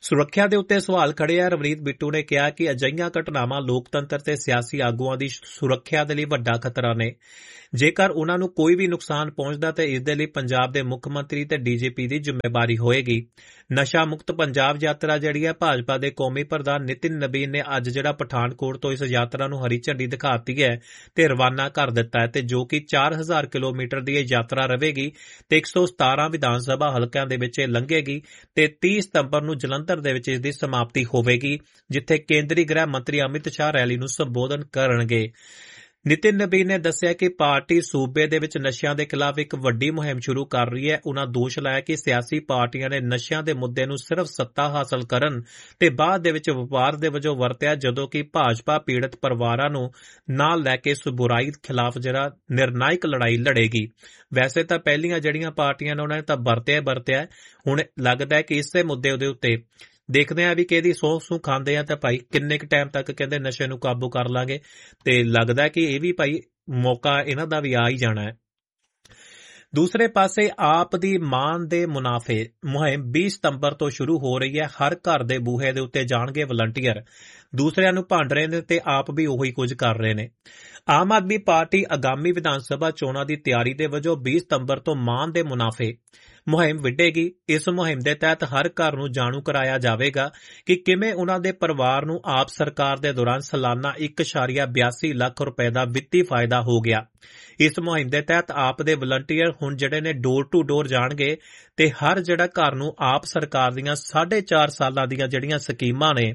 ਸੁਰੱਖਿਆ ਦੇ ਉੱਤੇ ਸਵਾਲ ਖੜੇ ਆ। ਰਵਨੀਤ ਬਿੱਟੂ ਨੇ ਕਿਹਾ ਕਿ ਅਜਿਹੀਆਂ ਘਟਨਾਵਾਂ ਲੋਕਤੰਤਰ ਤੇ ਸਿਆਸੀ ਆਗੂਆਂ ਦੀ ਸੁਰੱਖਿਆ ਦੇ ਲਈ ਵੱਡਾ ਖਤਰਾ ਨੇ। ਜੇਕਰ ਉਨ੍ਹਾਂ ਨੂੰ ਕੋਈ ਵੀ ਨੁਕਸਾਨ ਪਹੁੰਚਦਾ ਤਾਂ ਇਸ ਦੇ ਲਈ ਪੰਜਾਬ ਦੇ ਮੁੱਖ ਮੰਤਰੀ ਤੇ ਡੀਜੀਪੀ ਦੀ ਜ਼ਿੰਮੇਵਾਰੀ ਹੋਏਗੀ। ਨਸ਼ਾ ਮੁਕਤ ਪੰਜਾਬ ਯਾਤਰਾ ਜਿਹੜੀ ਹੈ, ਭਾਜਪਾ ਦੇ ਕੌਮੀ ਪ੍ਰਧਾਨ ਨਿਤਿਨ ਨਬੀਨ ਨੇ ਅੱਜ ਜਿਹੜਾ ਪਠਾਨਕੋਟ ਤੋਂ ਇਸ ਯਾਤਰਾ ਨੂੰ ਹਰੀ ਝੰਡੀ ਦਿਖਾਤੀ ਹੈ ਤੇ ਰਵਾਨਾ ਕਰ ਦਿੱਤਾ ਹੈ, ਤੇ ਜੋ ਕਿ ਚਾਰ ਹਜ਼ਾਰ ਕਿਲੋਮੀਟਰ ਦੀ ਇਹ ਯਾਤਰਾ ਰਹੇਗੀ ਤੇ ਇੱਕ ਸੌ ਸਤਾਰਾਂ ਵਿਧਾਨ ਸਭਾ ਹਲਕਿਆਂ ਦੇ ਵਿੱਚ ਇਹ ਲੰਘੇਗੀ ਤੇ ਤੀਹ ਸਤੰਬਰ ਨੂੰ ਜਲੰਧਰ ਦੇ ਵਿੱਚ ਇਸ ਦੀ ਸਮਾਪਤੀ ਹੋਵੇਗੀ, ਜਿੱਥੇ ਕੇਂਦਰੀ ਗ੍ਰਹਿ ਮੰਤਰੀ ਅਮਿਤ ਸ਼ਾਹ ਰੈਲੀ ਨੂੰ ਸੰਬੋਧਨ ਕਰਨਗੇ। ਨਿਤਿਨ ਨਬੀਨ ਨੇ ਦੱਸਿਆ ਕਿ ਪਾਰਟੀ ਸੂਬੇ ਦੇ ਵਿੱਚ ਨਸ਼ਿਆਂ ਦੇ ਖਿਲਾਫ ਇੱਕ ਵੱਡੀ ਮੁਹਿੰਮ ਸ਼ੁਰੂ ਕਰ ਰਹੀ ਹੈ। ਉਨ੍ਹਾਂ ਦੋਸ਼ ਲਾਇਆ ਕਿ ਸਿਆਸੀ ਪਾਰਟੀਆਂ ਨੇ ਨਸ਼ਿਆਂ ਦੇ ਮੁੱਦੇ ਨੂੰ ਸਿਰਫ ਸੱਤਾ ਹਾਸਲ ਕਰਨ ਤੇ ਬਾਅਦ ਦੇ ਵਿੱਚ ਵਪਾਰ ਦੇ ਵਜੋਂ ਵਰਤਿਆ, ਜਦੋਂ ਕਿ ਭਾਜਪਾ ਪੀੜਤ ਪਰਿਵਾਰਾਂ ਨੂੰ ਨਾਲ ਲੈ ਕੇ ਇਸ ਬੁਰਾਈ ਖਿਲਾਫ ਜਿਹੜਾ ਨਿਰਣਾਇਕ ਲੜਾਈ ਲੜੇਗੀ। ਵੈਸੇ ਤਾਂ ਪਹਿਲੀਆਂ ਜਿਹੜੀਆਂ ਪਾਰਟੀਆਂ ਨੇ ਉਹਨਾਂ ਨੇ ਤਾਂ ਵਰਤਿਆ ਵਰਤਿਆ ਹੁਣ ਲੱਗਦਾ ਹੈ ਕਿ ਇਸੇ ਮੁੱਦੇ ਦੇ ਉੱਤੇ ਦੇਖਦੇ ਆ ਵੀ ਕਿ ਇਹਦੀ ਸਹੁੰ ਸੂੰ ਖਾਂਦੇ ਆ ਤਾਂ ਭਾਈ ਕਿੰਨੇ ਕੁ ਟਾਈਮ ਤੱਕ ਕਹਿੰਦੇ ਨਸ਼ੇ ਨੂੰ ਕਾਬੂ ਕਰ ਲਾਂਗੇ, ਤੇ ਲੱਗਦਾ ਕਿ ਇਹ ਵੀ ਭਾਈ ਮੌਕਾ ਇਹਨਾਂ ਦਾ ਵੀ ਆ ਹੀ ਜਾਣਾ ਹੈ। ਦੂਸਰੇ ਪਾਸੇ ਆਪ ਦੀ ਮਾਨ ਦੇ ਮੁਨਾਫੇ ਮੁਹਿੰਮ ਵੀਹ ਸਤੰਬਰ ਤੋਂ ਸ਼ੁਰੂ ਹੋ ਰਹੀ ਹੈ। ਹਰ ਘਰ ਦੇ ਬੂਹੇ ਦੇ ਉੱਤੇ ਜਾਣਗੇ ਵਲੰਟੀਅਰ, ਦੂਸਰਿਆਂ ਨੂੰ ਭੰਡ ਰਹੇ ਨੇ ਤੇ ਆਪ ਵੀ ਉਹੀ ਕੁਝ ਕਰ ਰਹੇ ਨੇ। ਆਮ ਆਦਮੀ ਪਾਰਟੀ ਆਗਾਮੀ ਵਿਧਾਨ ਸਭਾ ਚੋਣਾਂ ਦੀ ਤਿਆਰੀ ਦੇ ਵਜੋਂ ਵੀਹ ਸਤੰਬਰ ਤੋਂ ਮਾਨ ਦੇ ਮੁਨਾਫੇ ਮੁਹਿੰਮ ਵਿੱਢੇਗੀ। ਇਸ ਮੁਹਿੰਮ ਦੇ ਤਹਿਤ ਹਰ ਘਰ ਨੂੰ ਜਾਣੂ ਕਰਾਇਆ ਜਾਵੇਗਾ ਕਿ ਕਿਵੇਂ ਉਨ੍ਹਾਂ ਦੇ ਪਰਿਵਾਰ ਨੂੰ ਆਪ ਸਰਕਾਰ ਦੇ ਦੌਰਾਨ ਸਾਲਾਨਾ ਇੱਕ ਦਸ਼ਮਲਵ ਬਿਆਸੀ ਲੱਖ ਰੁਪਏ ਦਾ ਵਿੱਤੀ ਫਾਇਦਾ ਹੋ ਗਿਆ। ਇਸ ਮੁਹਿੰਮ ਦੇ ਤਹਿਤ ਆਪ ਦੇ ਵਲੰਟੀਅਰ ਹੁਣ ਜਿਹੜੇ ਨੇ ਡੋਰ ਟੂ ਡੋਰ ਜਾਣਗੇ ਤੇ ਹਰ ਜਿਹੜਾ ਘਰ ਨੂੰ ਆਪ ਸਰਕਾਰ ਦੀਆਂ ਸਾਢੇ ਚਾਰ ਸਾਲਾਂ ਦੀਆਂ ਜਿਹੜੀਆਂ ਸਕੀਮਾਂ ਨੇ,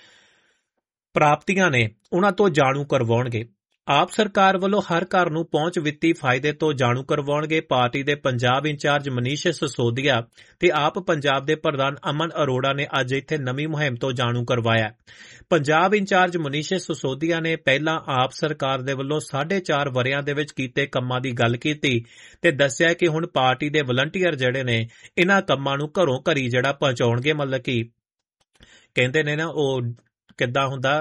ਪ੍ਰਾਪਤੀਆਂ ਨੇ, ਉਹਨਾਂ ਤੋਂ ਜਾਣੂ ਕਰਵਾਉਣਗੇ। ਆਪ ਸਰਕਾਰ ਵੱਲੋਂ ਹਰ ਘਰ ਨੂੰ ਪਹੁੰਚ ਵਿੱਤੀ ਫਾਇਦੇ ਤੋਂ ਜਾਣੂ ਕਰਵਾਉਣਗੇ। ਪਾਰਟੀ ਦੇ ਪੰਜਾਬ ਇੰਚਾਰਜ ਮਨੀਸ਼ ਸਿਸੋਦੀਆ ਤੇ ਆਪ ਪੰਜਾਬ ਦੇ ਪ੍ਰਧਾਨ ਅਮਨ ਅਰੋੜਾ ਨੇ ਅੱਜ ਇੱਥੇ ਨਵੀਂ ਮੁਹਿੰਮ ਤੋਂ ਜਾਣੂ ਕਰਵਾਇਆ। ਪੰਜਾਬ ਇੰਚਾਰਜ ਮਨੀਸ਼ ਸਿਸੋਦੀਆ ਨੇ ਪਹਿਲਾਂ ਆਪ ਸਰਕਾਰ ਦੇ ਵੱਲੋਂ ਸਾਢੇ ਚਾਰ ਵਰਿਆਂ ਦੇ ਵਿੱਚ ਕੀਤੇ ਕੰਮਾਂ ਦੀ ਗੱਲ ਕੀਤੀ ਤੇ ਦੱਸਿਆ ਕਿ ਹੁਣ ਪਾਰਟੀ ਦੇ ਵਲੰਟੀਅਰ ਜਿਹੜੇ ਨੇ ਇਹਨਾਂ ਕੰਮਾਂ ਨੂੰ ਘਰੋਂ ਘਰੀ ਜਿਹੜਾ ਪਹੁੰਚਾਉਣਗੇ। ਮਤਲਬ ਕਿ ਕਹਿੰਦੇ ਨੇ ਨਾ ਉਹ ਕਿੱਦਾਂ ਹੁੰਦਾ,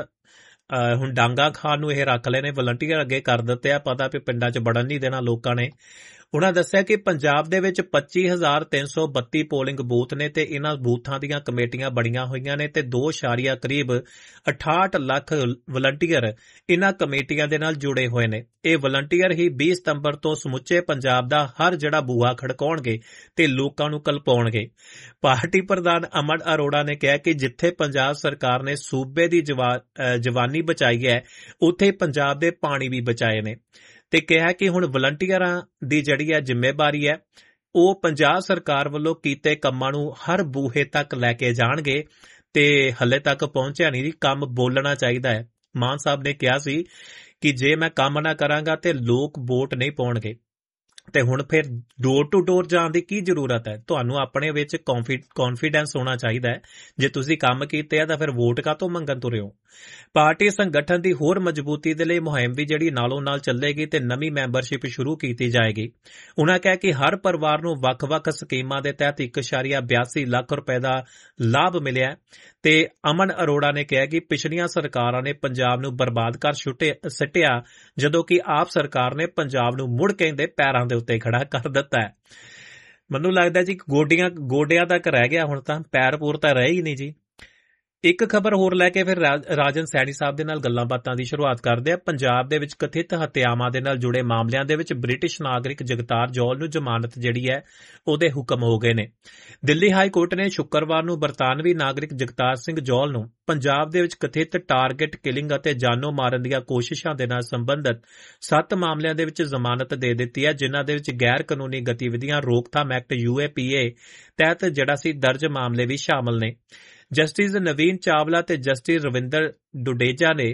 ਹੁਣ ਡਾਂਗਾ ਖਾਨ ਨੂੰ ਇਹ ਰੱਖ ਲਏ ਨੇ, ਵਲੰਟੀਅਰ ਅੱਗੇ ਕਰ ਦਿੱਤੇ ਆ, ਪਤਾ ਵੀ ਪਿੰਡਾਂ 'ਚ ਵੜਨ ਨਹੀਂ ਦੇਣਾ ਲੋਕਾਂ ਨੇ। ਉਨ੍ਹਾਂ ਦੱਸਿਆ ਕਿ ਪੰਜਾਬ ਦੇ ਵਿੱਚ ਪੱਚੀ ਹਜ਼ਾਰ ਤਿੰਨ ਸੌ ਬੱਤੀ ਪੋਲਿੰਗ ਬੂਥ ਨੇ ਤੇ ਇਹਨਾਂ ਬੂਥਾਂ ਦੀਆਂ ਕਮੇਟੀਆਂ ਬਣੀਆਂ ਹੋਈਆਂ ਨੇ ਤੇ ਦੋ ਇਸ਼ਾਰੀਆ ਕਰੀਬ ਅਠਾਹਠ ਲੱਖ ਵਲੰਟੀਅਰ ਇਹਨਾਂ ਕਮੇਟੀਆਂ ਦੇ ਨਾਲ ਜੁੜੇ ਹੋਏ ਨੇ। ਇਹ ਵਲੰਟੀਅਰ ਹੀ ਵੀਹ ਸਤੰਬਰ ਤੋਂ ਸਮੁੱਚੇ ਪੰਜਾਬ ਦਾ ਹਰ ਜਿਹੜਾ ਬੂਹਾ ਖੜਕਾਉਣਗੇ ਤੇ ਲੋਕਾਂ ਨੂੰ ਕਲਪਾਉਣਗੇ। ਪਾਰਟੀ ਪ੍ਰਧਾਨ ਅਮਨ ਅਰੋੜਾ ਨੇ ਕਿਹਾ ਕਿ ਜਿੱਥੇ ਪੰਜਾਬ ਸਰਕਾਰ ਨੇ ਸੂਬੇ ਦੀ ਜਵਾਨੀ ਬਚਾਈ ਹੈ, ਉੱਥੇ ਪੰਜਾਬ ਦੇ ਪਾਣੀ ਵੀ ਬਚਾਏ ਨੇ ਤੇ ਕਿਹਾ ਕਿ ਹੁਣ ਵਲੰਟੀਅਰਾਂ ਦੀ ਜਿਹੜੀ ਹੈ ਜ਼ਿੰਮੇਵਾਰੀ ਹੈ, ਉਹ ਪੰਜਾਬ ਸਰਕਾਰ ਵੱਲੋਂ ਕੀਤੇ ਕੰਮਾਂ ਨੂੰ ਹਰ ਬੂਹੇ ਤੱਕ ਲੈ ਕੇ ਜਾਣਗੇ ਤੇ ਹੱਲੇ ਤੱਕ ਪਹੁੰਚਿਆ ਨਹੀਂ, ਕੰਮ ਬੋਲਣਾ ਚਾਹੀਦਾ ਹੈ। ਮਾਨ ਸਾਹਿਬ ਨੇ ਕਿਹਾ ਸੀ ਕਿ ਜੇ ਮੈਂ ਕੰਮ ਨਾ ਕਰਾਂਗਾ ਤੇ ਲੋਕ ਵੋਟ ਨਹੀਂ ਪਾਉਣਗੇ, ਤੇ ਹੁਣ ਫਿਰ ਡੋਰ ਟੂ ਡੋਰ ਜਾਣ ਦੀ ਕੀ ਜ਼ਰੂਰਤ ਹੈ? ਤੁਹਾਨੂੰ ਆਪਣੇ ਵਿੱਚ ਕੌਨਫੀਡੈਂਸ ਹੋਣਾ ਚਾਹੀਦਾ ਹੈ। ਜੇ ਤੁਸੀਂ ਕੰਮ ਕੀਤੇ ਆ ਤਾਂ ਫਿਰ ਵੋਟ ਕਾਹਤੋਂ ਮੰਗਣ ਤੁਰੇ ਹੋ? ਪਾਰਟੀ ਸੰਗਠਨ ਦੀ ਹੋਰ ਮਜ਼ਬੂਤੀ ਦੇ ਲਈ ਮੁਹਿੰਮ ਵੀ ਜਿਹੜੀ ਨਾਲੋਂ ਨਾਲ ਚੱਲੇਗੀ ਤੇ ਨਵੀਂ ਮੈਂਬਰਸ਼ਿਪ ਸ਼ੁਰੂ ਕੀਤੀ ਜਾਏਗੀ। ਉਨ੍ਹਾਂ ਕਿਹਾ ਕਿ ਹਰ ਪਰਿਵਾਰ ਨੂੰ ਵੱਖ-ਵੱਖ ਸਕੀਮਾਂ ਦੇ ਤਹਿਤ ਇੱਕ ਦਸ਼ਮਲਵ ਬਿਆਸੀ ਲੱਖ ਰੁਪਏ ਦਾ ਲਾਭ ਮਿਲਿਆ ਤੇ ਅਮਨ ਅਰੋੜਾ ਨੇ ਕਿਹਾ ਕਿ ਪਿਛਲੀਆਂ ਸਰਕਾਰਾਂ ਨੇ ਪੰਜਾਬ ਨੂੰ ਬਰਬਾਦ ਕਰ ਸੁੱਟਿਆ, ਜਦੋਂ ਕਿ ਆਪ ਸਰਕਾਰ ਨੇ ਪੰਜਾਬ ਨੂੰ ਮੁੜ ਕਹਿੰਦੇ ਪੈਰਾਂ ਦੇ ਉੱਤੇ ਖੜਾ ਕਰ ਦਿੱਤਾ ਹੈ। ਮੈਨੂੰ ਲੱਗਦਾ ਜੀ ਗੋਡਿਆਂ ਗੋਡਿਆਂ ਤੱਕ ਰਹਿ ਗਿਆ, ਹੁਣ ਤਾਂ ਪੈਰ ਪੂਰ ਤਾਂ ਰਹੇ ਹੀ ਨਹੀਂ ਜੀ। ਇੱਕ ਖਬਰ ਹੋਰ ਲੈ ਕੇ ਫਿਰ ਰਾਜਨ ਸੈਣੀ ਸਾਹਿਬ ਦੇ ਨਾਲ ਗੱਲਾਂ ਬਾਤਾਂ ਦੀ ਸ਼ੁਰੂਆਤ ਕਰਦੇ ਆ। ਪੰਜਾਬ ਦੇ ਵਿੱਚ ਕਥਿਤ ਹੱਤਿਆਵਾਂ ਦੇ ਨਾਲ ਜੁੜੇ ਮਾਮਲਿਆਂ ਦੇ ਵਿੱਚ ਬ੍ਰਿਟਿਸ਼ ਨਾਗਰਿਕ ਜਗਤਾਰ ਜੌਲ ਨੂੰ ਜ਼ਮਾਨਤ ਜਿਹੜੀ ਹੈ ਉਹਦੇ ਹੁਕਮ ਹੋ ਗਏ ਨੇ। ਦਿੱਲੀ ਹਾਈ ਕੋਰਟ ਨੇ ਸ਼ੁੱਕਰਵਾਰ ਨੂੰ ਬਰਤਾਨਵੀ ਨਾਗਰਿਕ ਜਗਤਾਰ ਸਿੰਘ ਜੌਲ ਨੂੰ ਪੰਜਾਬ ਦੇ ਵਿੱਚ ਕਥਿਤ ਟਾਰਗੇਟ ਕਿਲਿੰਗ ਅਤੇ ਜਾਨੋਂ ਮਾਰਨ ਦੀਆਂ ਕੋਸ਼ਿਸ਼ਾਂ ਦੇ ਨਾਲ ਸੰਬੰਧਿਤ ਸੱਤ ਮਾਮਲਿਆਂ ਦੇ ਵਿੱਚ ਜ਼ਮਾਨਤ ਦੇ ਦਿੱਤੀ ਹੈ, ਜਿਨ੍ਹਾਂ ਦੇ ਵਿੱਚ ਗੈਰ ਕਾਨੂੰਨੀ ਗਤੀਵਿਧੀਆਂ ਰੋਕਥਾਮ ਐਕਟ ਯੂ ਏ ਪੀ ਏ ਤਹਿਤ ਜਿਹੜਾ ਸੀ ਦਰਜ ਮਾਮਲੇ ਵੀ ਸ਼ਾਮਲ ਨੇ। ਜਸਟਿਸ ਨਵੀਨ ਚਾਵਲਾ ਤੇ ਜਸਟਿਸ ਰਵਿੰਦਰ ਡੁਡੇਜਾ ਨੇ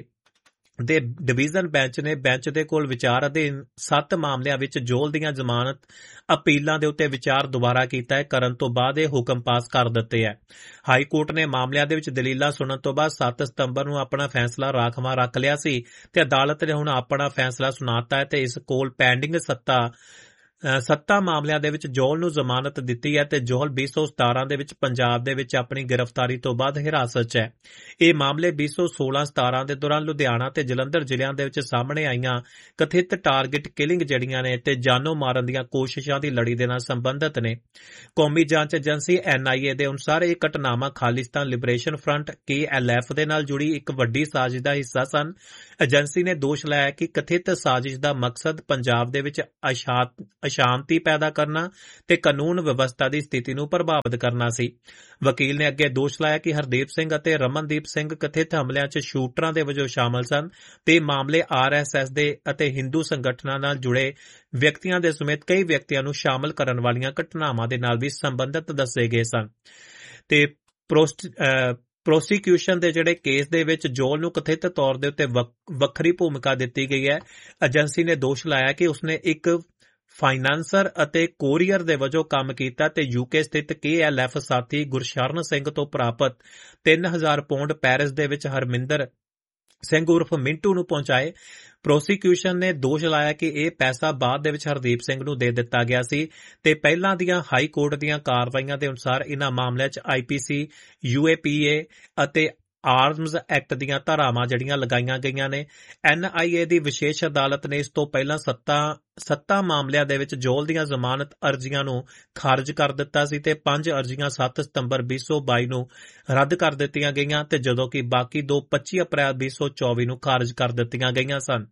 ਦੇ ਡਿਵੀਜ਼ਨ ਬੈਂਚ ਨੇ ਬੈਂਚ ਦੇ ਕੋਲ ਵਿਚਾਰ ਅਧੀਨ ਸੱਤ ਮਾਮਲਿਆਂ ਵਿੱਚ ਜੌਲ ਦੀਆਂ ਜ਼ਮਾਨਤ ਅਪੀਲਾਂ ਦੇ ਉੱਤੇ ਵਿਚਾਰ ਦੁਬਾਰਾ ਕੀਤਾ ਹੈ ਕਰਨ ਤੋਂ ਬਾਅਦ ਇਹ ਹੁਕਮ ਪਾਸ ਕਰ ਦਿੱਤੇ ਹੈ। ਹਾਈ ਕੋਰਟ ਨੇ ਮਾਮਲਿਆਂ ਦੇ ਵਿੱਚ ਦਲੀਲਾਂ ਸੁਣਨ ਤੋਂ ਬਾਅਦ ਸੱਤ ਸਤੰਬਰ ਨੂੰ ਆਪਣਾ ਫੈਸਲਾ ਰਾਖਵਾਂ ਰੱਖ ਲਿਆ ਸੀ ਤੇ ਅਦਾਲਤ ਨੇ ਹੁਣ ਆਪਣਾ ਫੈਸਲਾ ਸੁਣਾਤਾ ਹੈ ਤੇ ਇਸ ਕੋਲ ਪੈਂਡਿੰਗ ਸੱਤਾ ਸੱਤਾਂ ਮਾਮਲਿਆਂ ਦੇ ਵਿੱਚ ਜੋਹਲ ਨੂੰ ਜ਼ਮਾਨਤ ਦਿੱਤੀ ਹੈ ਤੇ ਜੋਹਲ ਵੀਹ ਸੌ ਸਤਾਰਾਂ ਦੇ ਵਿੱਚ ਪੰਜਾਬ ਦੇ ਵਿੱਚ ਆਪਣੀ ਗ੍ਰਿਫਤਾਰੀ ਤੋਂ ਬਾਅਦ ਹਿਰਾਸਤ 'ਚ ਹੈ। ਇਹ ਮਾਮਲੇ ਵੀਹ ਸੌ ਸੋਲਾਂ ਸਤਾਰਾਂ ਦੇ ਦੌਰਾਨ ਲੁਧਿਆਣਾ ਤੇ ਜਲੰਧਰ ਜ਼ਿਲ੍ਹਿਆਂ ਦੇ ਵਿੱਚ ਸਾਹਮਣੇ ਆਈਆਂ ਕਥਿਤ ਟਾਰਗੇਟ ਕਿਲਿੰਗ ਜਿਹੜੀਆਂ ਨੇ ਤੇ ਜਾਨੋਂ ਮਾਰਨ ਦੀਆਂ ਕੋਸ਼ਿਸ਼ਾਂ ਦੀ ਲੜੀ ਦੇ ਨਾਲ ਸੰਬੰਧਿਤ ਨੇ। ਕੌਮੀ ਜਾਂਚ ਏਜੰਸੀ ਐਨ ਆਈ ਏ ਦੇ ਅਨੁਸਾਰ ਇਹ ਘਟਨਾਵਾਂ ਖਾਲਿਸਤਾਨ ਲਿਬਰੇਸ਼ਨ ਫਰੰਟ ਕੇ ਐਲ ਐਫ ਦੇ ਨਾਲ ਜੁੜੀ ਇੱਕ ਵੱਡੀ ਸਾਜ਼ਿਸ਼ ਦਾ ਹਿੱਸਾ ਸਨ। ਏਜੰਸੀ ਨੇ ਦੋਸ਼ ਲਾਇਆ ਕਿ ਕਥਿਤ ਸਾਜ਼ਿਸ਼ ਦਾ ਮਕਸਦ ਪੰਜਾਬ ਦੇ ਵਿੱਚ ਅਸ਼ਾਂਤੀ ਪੈਦਾ ਕਰਨਾ ਤੇ ਕਾਨੂੰਨ ਵਿਵਸਥਾ ਦੀ ਸਥਿਤੀ ਨੂੰ ਪ੍ਰਭਾਵਿਤ ਕਰਨਾ ਸੀ। ਵਕੀਲ ਨੇ ਅੱਗੇ ਦੋਸ਼ ਲਾਇਆ ਕਿ ਹਰਦੀਪ ਸਿੰਘ ਅਤੇ ਰਮਨਦੀਪ ਸਿੰਘ ਕਥਿਤ ਹਮਲਿਆਂ 'ਚ ਸ਼ੂਟਰਾਂ ਦੇ ਵਜੋਂ ਸ਼ਾਮਲ ਸਨ ਤੇ ਮਾਮਲੇ ਆਰ ਐਸ ਐਸ ਦੇ ਅਤੇ ਹਿੰਦੂ ਸੰਗਠਨਾਂ ਨਾਲ ਜੁੜੇ ਵਿਅਕਤੀਆਂ ਦੇ ਸਮੇਤ ਕਈ ਵਿਅਕਤੀਆਂ ਨੂੰ ਸ਼ਾਮਲ ਕਰਨ ਵਾਲੀਆਂ ਘਟਨਾਵਾਂ ਦੇ ਨਾਲ ਵੀ ਸੰਬੰਧਿਤ ਦੱਸੇ ਗਏ ਸਨ। ਤੇ ਪ੍ਰੋਸੀਕਿਊਸ਼ਨ ਦੇ ਜਿਹੜੇ ਕੇਸ ਦੇ ਵਿੱਚ ਜੋਹਲ ਨੂੰ ਕਥਿਤ ਤੌਰ ਦੇ ਉੱਤੇ ਵੱਖਰੀ ਭੂਮਿਕਾ ਦਿੱਤੀ ਗਈ ਹੈ। ਏਜੰਸੀ ਨੇ ਦੋਸ਼ ਲਾਇਆ ਕਿ ਉਸਨੇ ਇੱਕ ਫਾਈਨਾਂਸਰ ਅਤੇ ਕੋਰੀਅਰ ਦੇ ਵਜੋਂ ਕੰਮ ਕੀਤਾ ਤੇ ਯੂਕੇ ਸਥਿਤ ਕੇ ਐਲ ਐਫ ਸਾਥੀ ਗੁਰਸ਼ਰਨ ਸਿੰਘ ਤੋਂ ਪ੍ਰਾਪਤ ਤਿੰਨ ਹਜ਼ਾਰ ਪੌਂਡ ਪੈਰਿਸ ਦੇ ਵਿੱਚ ਹਰਮਿੰਦਰ ਸਿੰਘ ਉਰਫ ਮਿੰਟੂ ਨੂੰ ਪਹੁੰਚਾਏ। ਪ੍ਰੋਸੀਕਿਊਸ਼ਨ ਨੇ ਦੋਸ਼ ਲਾਇਆ ਕਿ ਇਹ ਪੈਸਾ ਬਾਅਦ ਦੇ ਵਿੱਚ ਹਰਦੀਪ ਸਿੰਘ ਨੂੰ ਦੇ ਦਿੱਤਾ ਗਿਆ ਸੀ ਤੇ ਪਹਿਲਾਂ ਦੀਆਂ ਹਾਈ ਕੋਰਟ ਦੀਆਂ ਕਾਰਵਾਈਆਂ ਦੇ ਅਨੁਸਾਰ ਇਨ੍ਹਾਂ ਮਾਮਲਿਆਂ 'ਚ ਆਈ ਪੀ ਸੀ, ਯੂ ਏ ਪੀ ਏ ਅਤੇ ਆਰਮਜ਼ ਐਕਟ ਦੀਆਂ ਧਾਰਾਵਾਂ ਜਿਹੜੀਆਂ ਲਗਾਈਆਂ ਗਈਆਂ ਨੇ। ਐਨ ਆਈ ਏ ਦੀ ਵਿਸ਼ੇਸ਼ ਅਦਾਲਤ ਨੇ ਇਸ ਤੋਂ ਪਹਿਲਾਂ ਸੱਤਾਂ ਸੱਤਾਂ ਮਾਮਲਿਆਂ ਦੇ ਵਿੱਚ ਜੋਹਲ ਦੀਆਂ ਜ਼ਮਾਨਤ ਅਰਜ਼ੀਆਂ ਨੂੰ ਖਾਰਜ ਕਰ ਦਿੱਤਾ ਸੀ ਤੇ ਪੰਜ ਅਰਜ਼ੀਆਂ ਸੱਤ ਸਤੰਬਰ ਵੀਹ ਸੌ ਬਾਈ ਨੂੰ ਰੱਦ ਕਰ ਦਿੱਤੀਆਂ ਗਈਆਂ ਤੇ ਜਦੋਂ ਕਿ ਬਾਕੀ ਦੋ ਪੱਚੀ ਅਪ੍ਰੈਲ ਵੀਹ ਸੌ ਚੌਵੀ ਨੂੰ ਖਾਰਜ ਕਰ ਦਿੱਤੀਆਂ ਗਈਆਂ ਸਨ।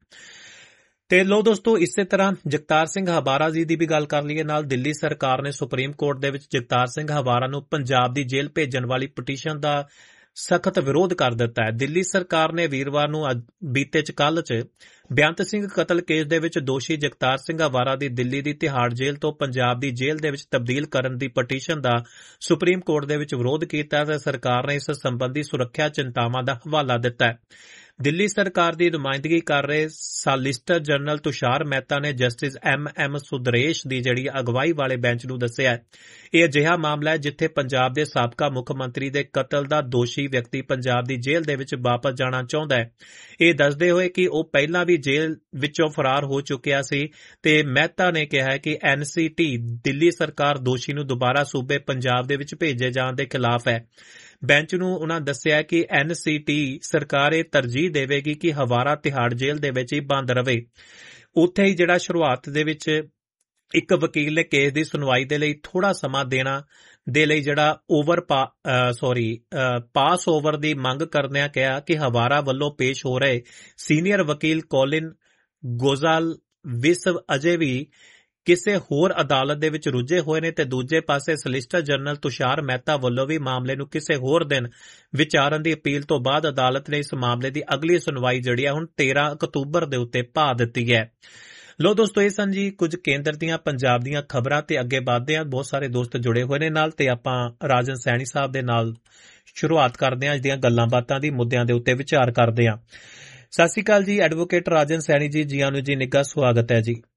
ਤੇ ਲੋ ਦੋਸਤੋ, ਇਸੇ ਤਰ੍ਹਾਂ ਜਗਤਾਰ ਸਿੰਘ ਹਵਾਰਾ ਜੀ ਦੀ ਵੀ ਗੱਲ ਕਰ ਲਈਏ। ਨਾਲ ਦਿੱਲੀ ਸਰਕਾਰ ਨੇ ਸੁਪਰੀਮ ਕੋਰਟ ਦੇ ਵਿੱਚ ਜਗਤਾਰ ਸਿੰਘ ਹਵਾਰਾ ਨੂੰ ਪੰਜਾਬ ਦੀ ਜੇਲ੍ਹ ਭੇਜਣ ਵਾਲੀ ਪਟੀਸ਼ਨ ਦਾ ਸਖਤ ਵਿਰੋਧ ਕਰ ਦਿੱਤਾ ਹੈ। ਦਿੱਲੀ ਸਰਕਾਰ ਨੇ ਵੀਰਵਾਰ ਨੂੰ ਬੀਤੇ ਚ ਕੱਲ੍ਹ ਚ ਬੇਅੰਤ ਸਿੰਘ ਕਤਲ ਕੇਸ ਦੇ ਵਿੱਚ ਦੋਸ਼ੀ ਜਗਤਾਰ ਸਿੰਘ ਹਵਾਰਾ ਦੀ ਦਿੱਲੀ ਦੀ ਤਿਹਾੜ ਜੇਲ੍ਹ ਤੋਂ ਪੰਜਾਬ ਦੀ ਜੇਲ੍ਹ ਦੇ ਵਿੱਚ ਤਬਦੀਲ ਕਰਨ ਦੀ ਪਟੀਸ਼ਨ ਦਾ ਸੁਪਰੀਮ ਕੋਰਟ ਦੇ ਵਿੱਚ ਵਿਰੋਧ ਕੀਤਾ ਤੇ ਸਰਕਾਰ ਨੇ ਇਸ ਸੰਬੰਧੀ ਸੁਰੱਖਿਆ ਚਿੰਤਾਵਾਂ ਦਾ ਹਵਾਲਾ ਦਿੱਤਾ ਹੈ। ਦਿੱਲੀ ਸਰਕਾਰ ਦੀ ਨੁਮਾਇੰਦਗੀ ਕਰ ਰਹੇ ਸਾਲਿਸਿਟਰ ਜਨਰਲ ਤੁਸ਼ਾਰ ਮਹਿਤਾ ਨੇ ਜਸਟਿਸ ਐਮ ਐਮ ਸੁਦਰੇਸ਼ ਦੀ ਜਿਹੜੀ ਅਗਵਾਈ ਵਾਲੇ ਬੈਂਚ ਨੂੰ ਦੱਸਿਆ ਇਹ ਅਜਿਹਾ ਮਾਮਲਾ ਹੈ ਜਿੱਥੇ ਪੰਜਾਬ ਦੇ ਸਾਬਕਾ ਮੁੱਖ ਮੰਤਰੀ ਦੇ ਕਤਲ ਦਾ ਦੋਸ਼ੀ ਵਿਅਕਤੀ ਪੰਜਾਬ ਦੀ ਜੇਲ੍ਹ ਦੇ ਵਿੱਚ ਵਾਪਸ ਜਾਣਾ ਚਾਹੁੰਦਾ ਹੈ। ਇਹ ਦੱਸਦੇ ਹੋਏ ਕਿ ਉਹ ਪਹਿਲਾਂ ਵੀ ਜੇਲ੍ਹ ਵਿੱਚੋਂ ਫਰਾਰ ਹੋ ਚੁੱਕਿਆ ਸੀ ਤੇ ਮਹਿਤਾ ਨੇ ਕਿਹਾ ਕਿ ਐਨ ਸੀ ਟੀ ਦਿੱਲੀ ਸਰਕਾਰ ਦੋਸ਼ੀ ਨੂੰ ਦੁਬਾਰਾ ਸੂਬੇ ਪੰਜਾਬ ਦੇ ਵਿੱਚ ਭੇਜੇ ਜਾਣ ਦੇ ਖਿਲਾਫ ਹੈ। ਬੈਂਚ ਨੂੰ ਉਨ੍ਹਾਂ ਦੱਸਿਆ ਕਿ ਐਨ ਸੀ ਟੀ ਸਰਕਾਰ ਇਹ ਤਰਜੀਹ ਦੇਵੇਗੀ ਕਿ ਹਵਾਰਾ ਤਿਹਾੜ ਜੇਲ੍ਹ ਦੇ ਵਿੱਚ ਹੀ ਬੰਦ ਰਵੇ। ਉੱਥੇ ਹੀ ਜਿਹੜਾ ਸ਼ੁਰੂਆਤ ਦੇ ਵਿੱਚ ਇੱਕ ਵਕੀਲ ਨੇ ਕੇਸ ਦੀ ਸੁਣਵਾਈ ਦੇ ਲਈ ਥੋੜਾ ਸਮਾਂ ਦੇਣਾ ਦੇ ਲਈ ਜਿਹੜਾ ਓਵਰ ਸੌਰੀ ਪਾਸ ਓਵਰ ਦੀ ਮੰਗ ਕਰਦਿਆਂ ਕਿਹਾ ਕਿ ਹਵਾਰਾ ਵੱਲੋਂ ਪੇਸ਼ ਹੋ ਰਹੇ ਸੀਨੀਅਰ ਵਕੀਲ ਕੋਲਿਨ ਗੋਜ਼ਾਲ ਵਿਸਵ ਅਜੇ ਵੀ ਕਿਸੇ ਹੋਰ ਅਦਾਲਤ ਦੇ ਵਿੱਚ ਰੁੱਝੇ ਹੋਏ ਨੇ ਤੇ ਦੂਜੇ ਪਾਸੇ ਸੋਲਿਸਿਟਰ ਜਨਰਲ ਤੁਸ਼ਾਰ ਮਹਿਤਾ ਵੱਲੋਂ ਵੀ ਮਾਮਲੇ ਨੂੰ ਕਿਸੇ ਹੋਰ ਦਿਨ ਵਿਚਾਰਨ ਦੀ ਅਪੀਲ ਤੋਂ ਬਾਅਦ ਅਦਾਲਤ ਨੇ ਇਸ ਮਾਮਲੇ ਦੀ ਅਗਲੀ ਸੁਣਵਾਈ ਜਿਹੜੀ ਹੈ ਹੁਣ ਤੇਰਾਂ ਅਕਤੂਬਰ ਦੇ ਉੱਤੇ ਪਾ ਦਿੱਤੀ ਹੈ। ਲੋ ਦੋਸਤੋ, ਇਹ ਸਨ ਜੀ ਕੁਝ ਕੇਂਦਰ ਦੀਆਂ ਪੰਜਾਬ ਦੀਆਂ ਖਬਰਾਂ ਤੇ ਅੱਗੇ ਵਧਦੇ ਹਾਂ। ਬਹੁਤ ਸਾਰੇ ਦੋਸਤ ਜੁੜੇ ਹੋਏ ਨੇ ਨਾਲ ਤੇ ਆਪਾਂ ਰਾਜਨ ਸੈਣੀ ਸਾਹਿਬ ਦੇ ਨਾਲ ਸ਼ੁਰੂਆਤ ਕਰਦੇ ਹਾਂ ਅੱਜ ਦੀਆਂ ਗੱਲਾਂ ਬਾਤਾਂ ਦੀ, ਮੁੱਦਿਆਂ ਦੇ ਉੱਤੇ ਵਿਚਾਰ ਕਰਦੇ ਹਾਂ। ਸਤਿ ਸ਼੍ਰੀ ਅਕਾਲ ਜੀ ਐਡਵੋਕੇਟ ਰਾਜਨ ਸੈਣੀ ਜੀ, ਜੀ ਆਨੂ ਜੀ, ਨਿੱਘਾ ਸਵਾਗਤ ਹੈ ਜੀ।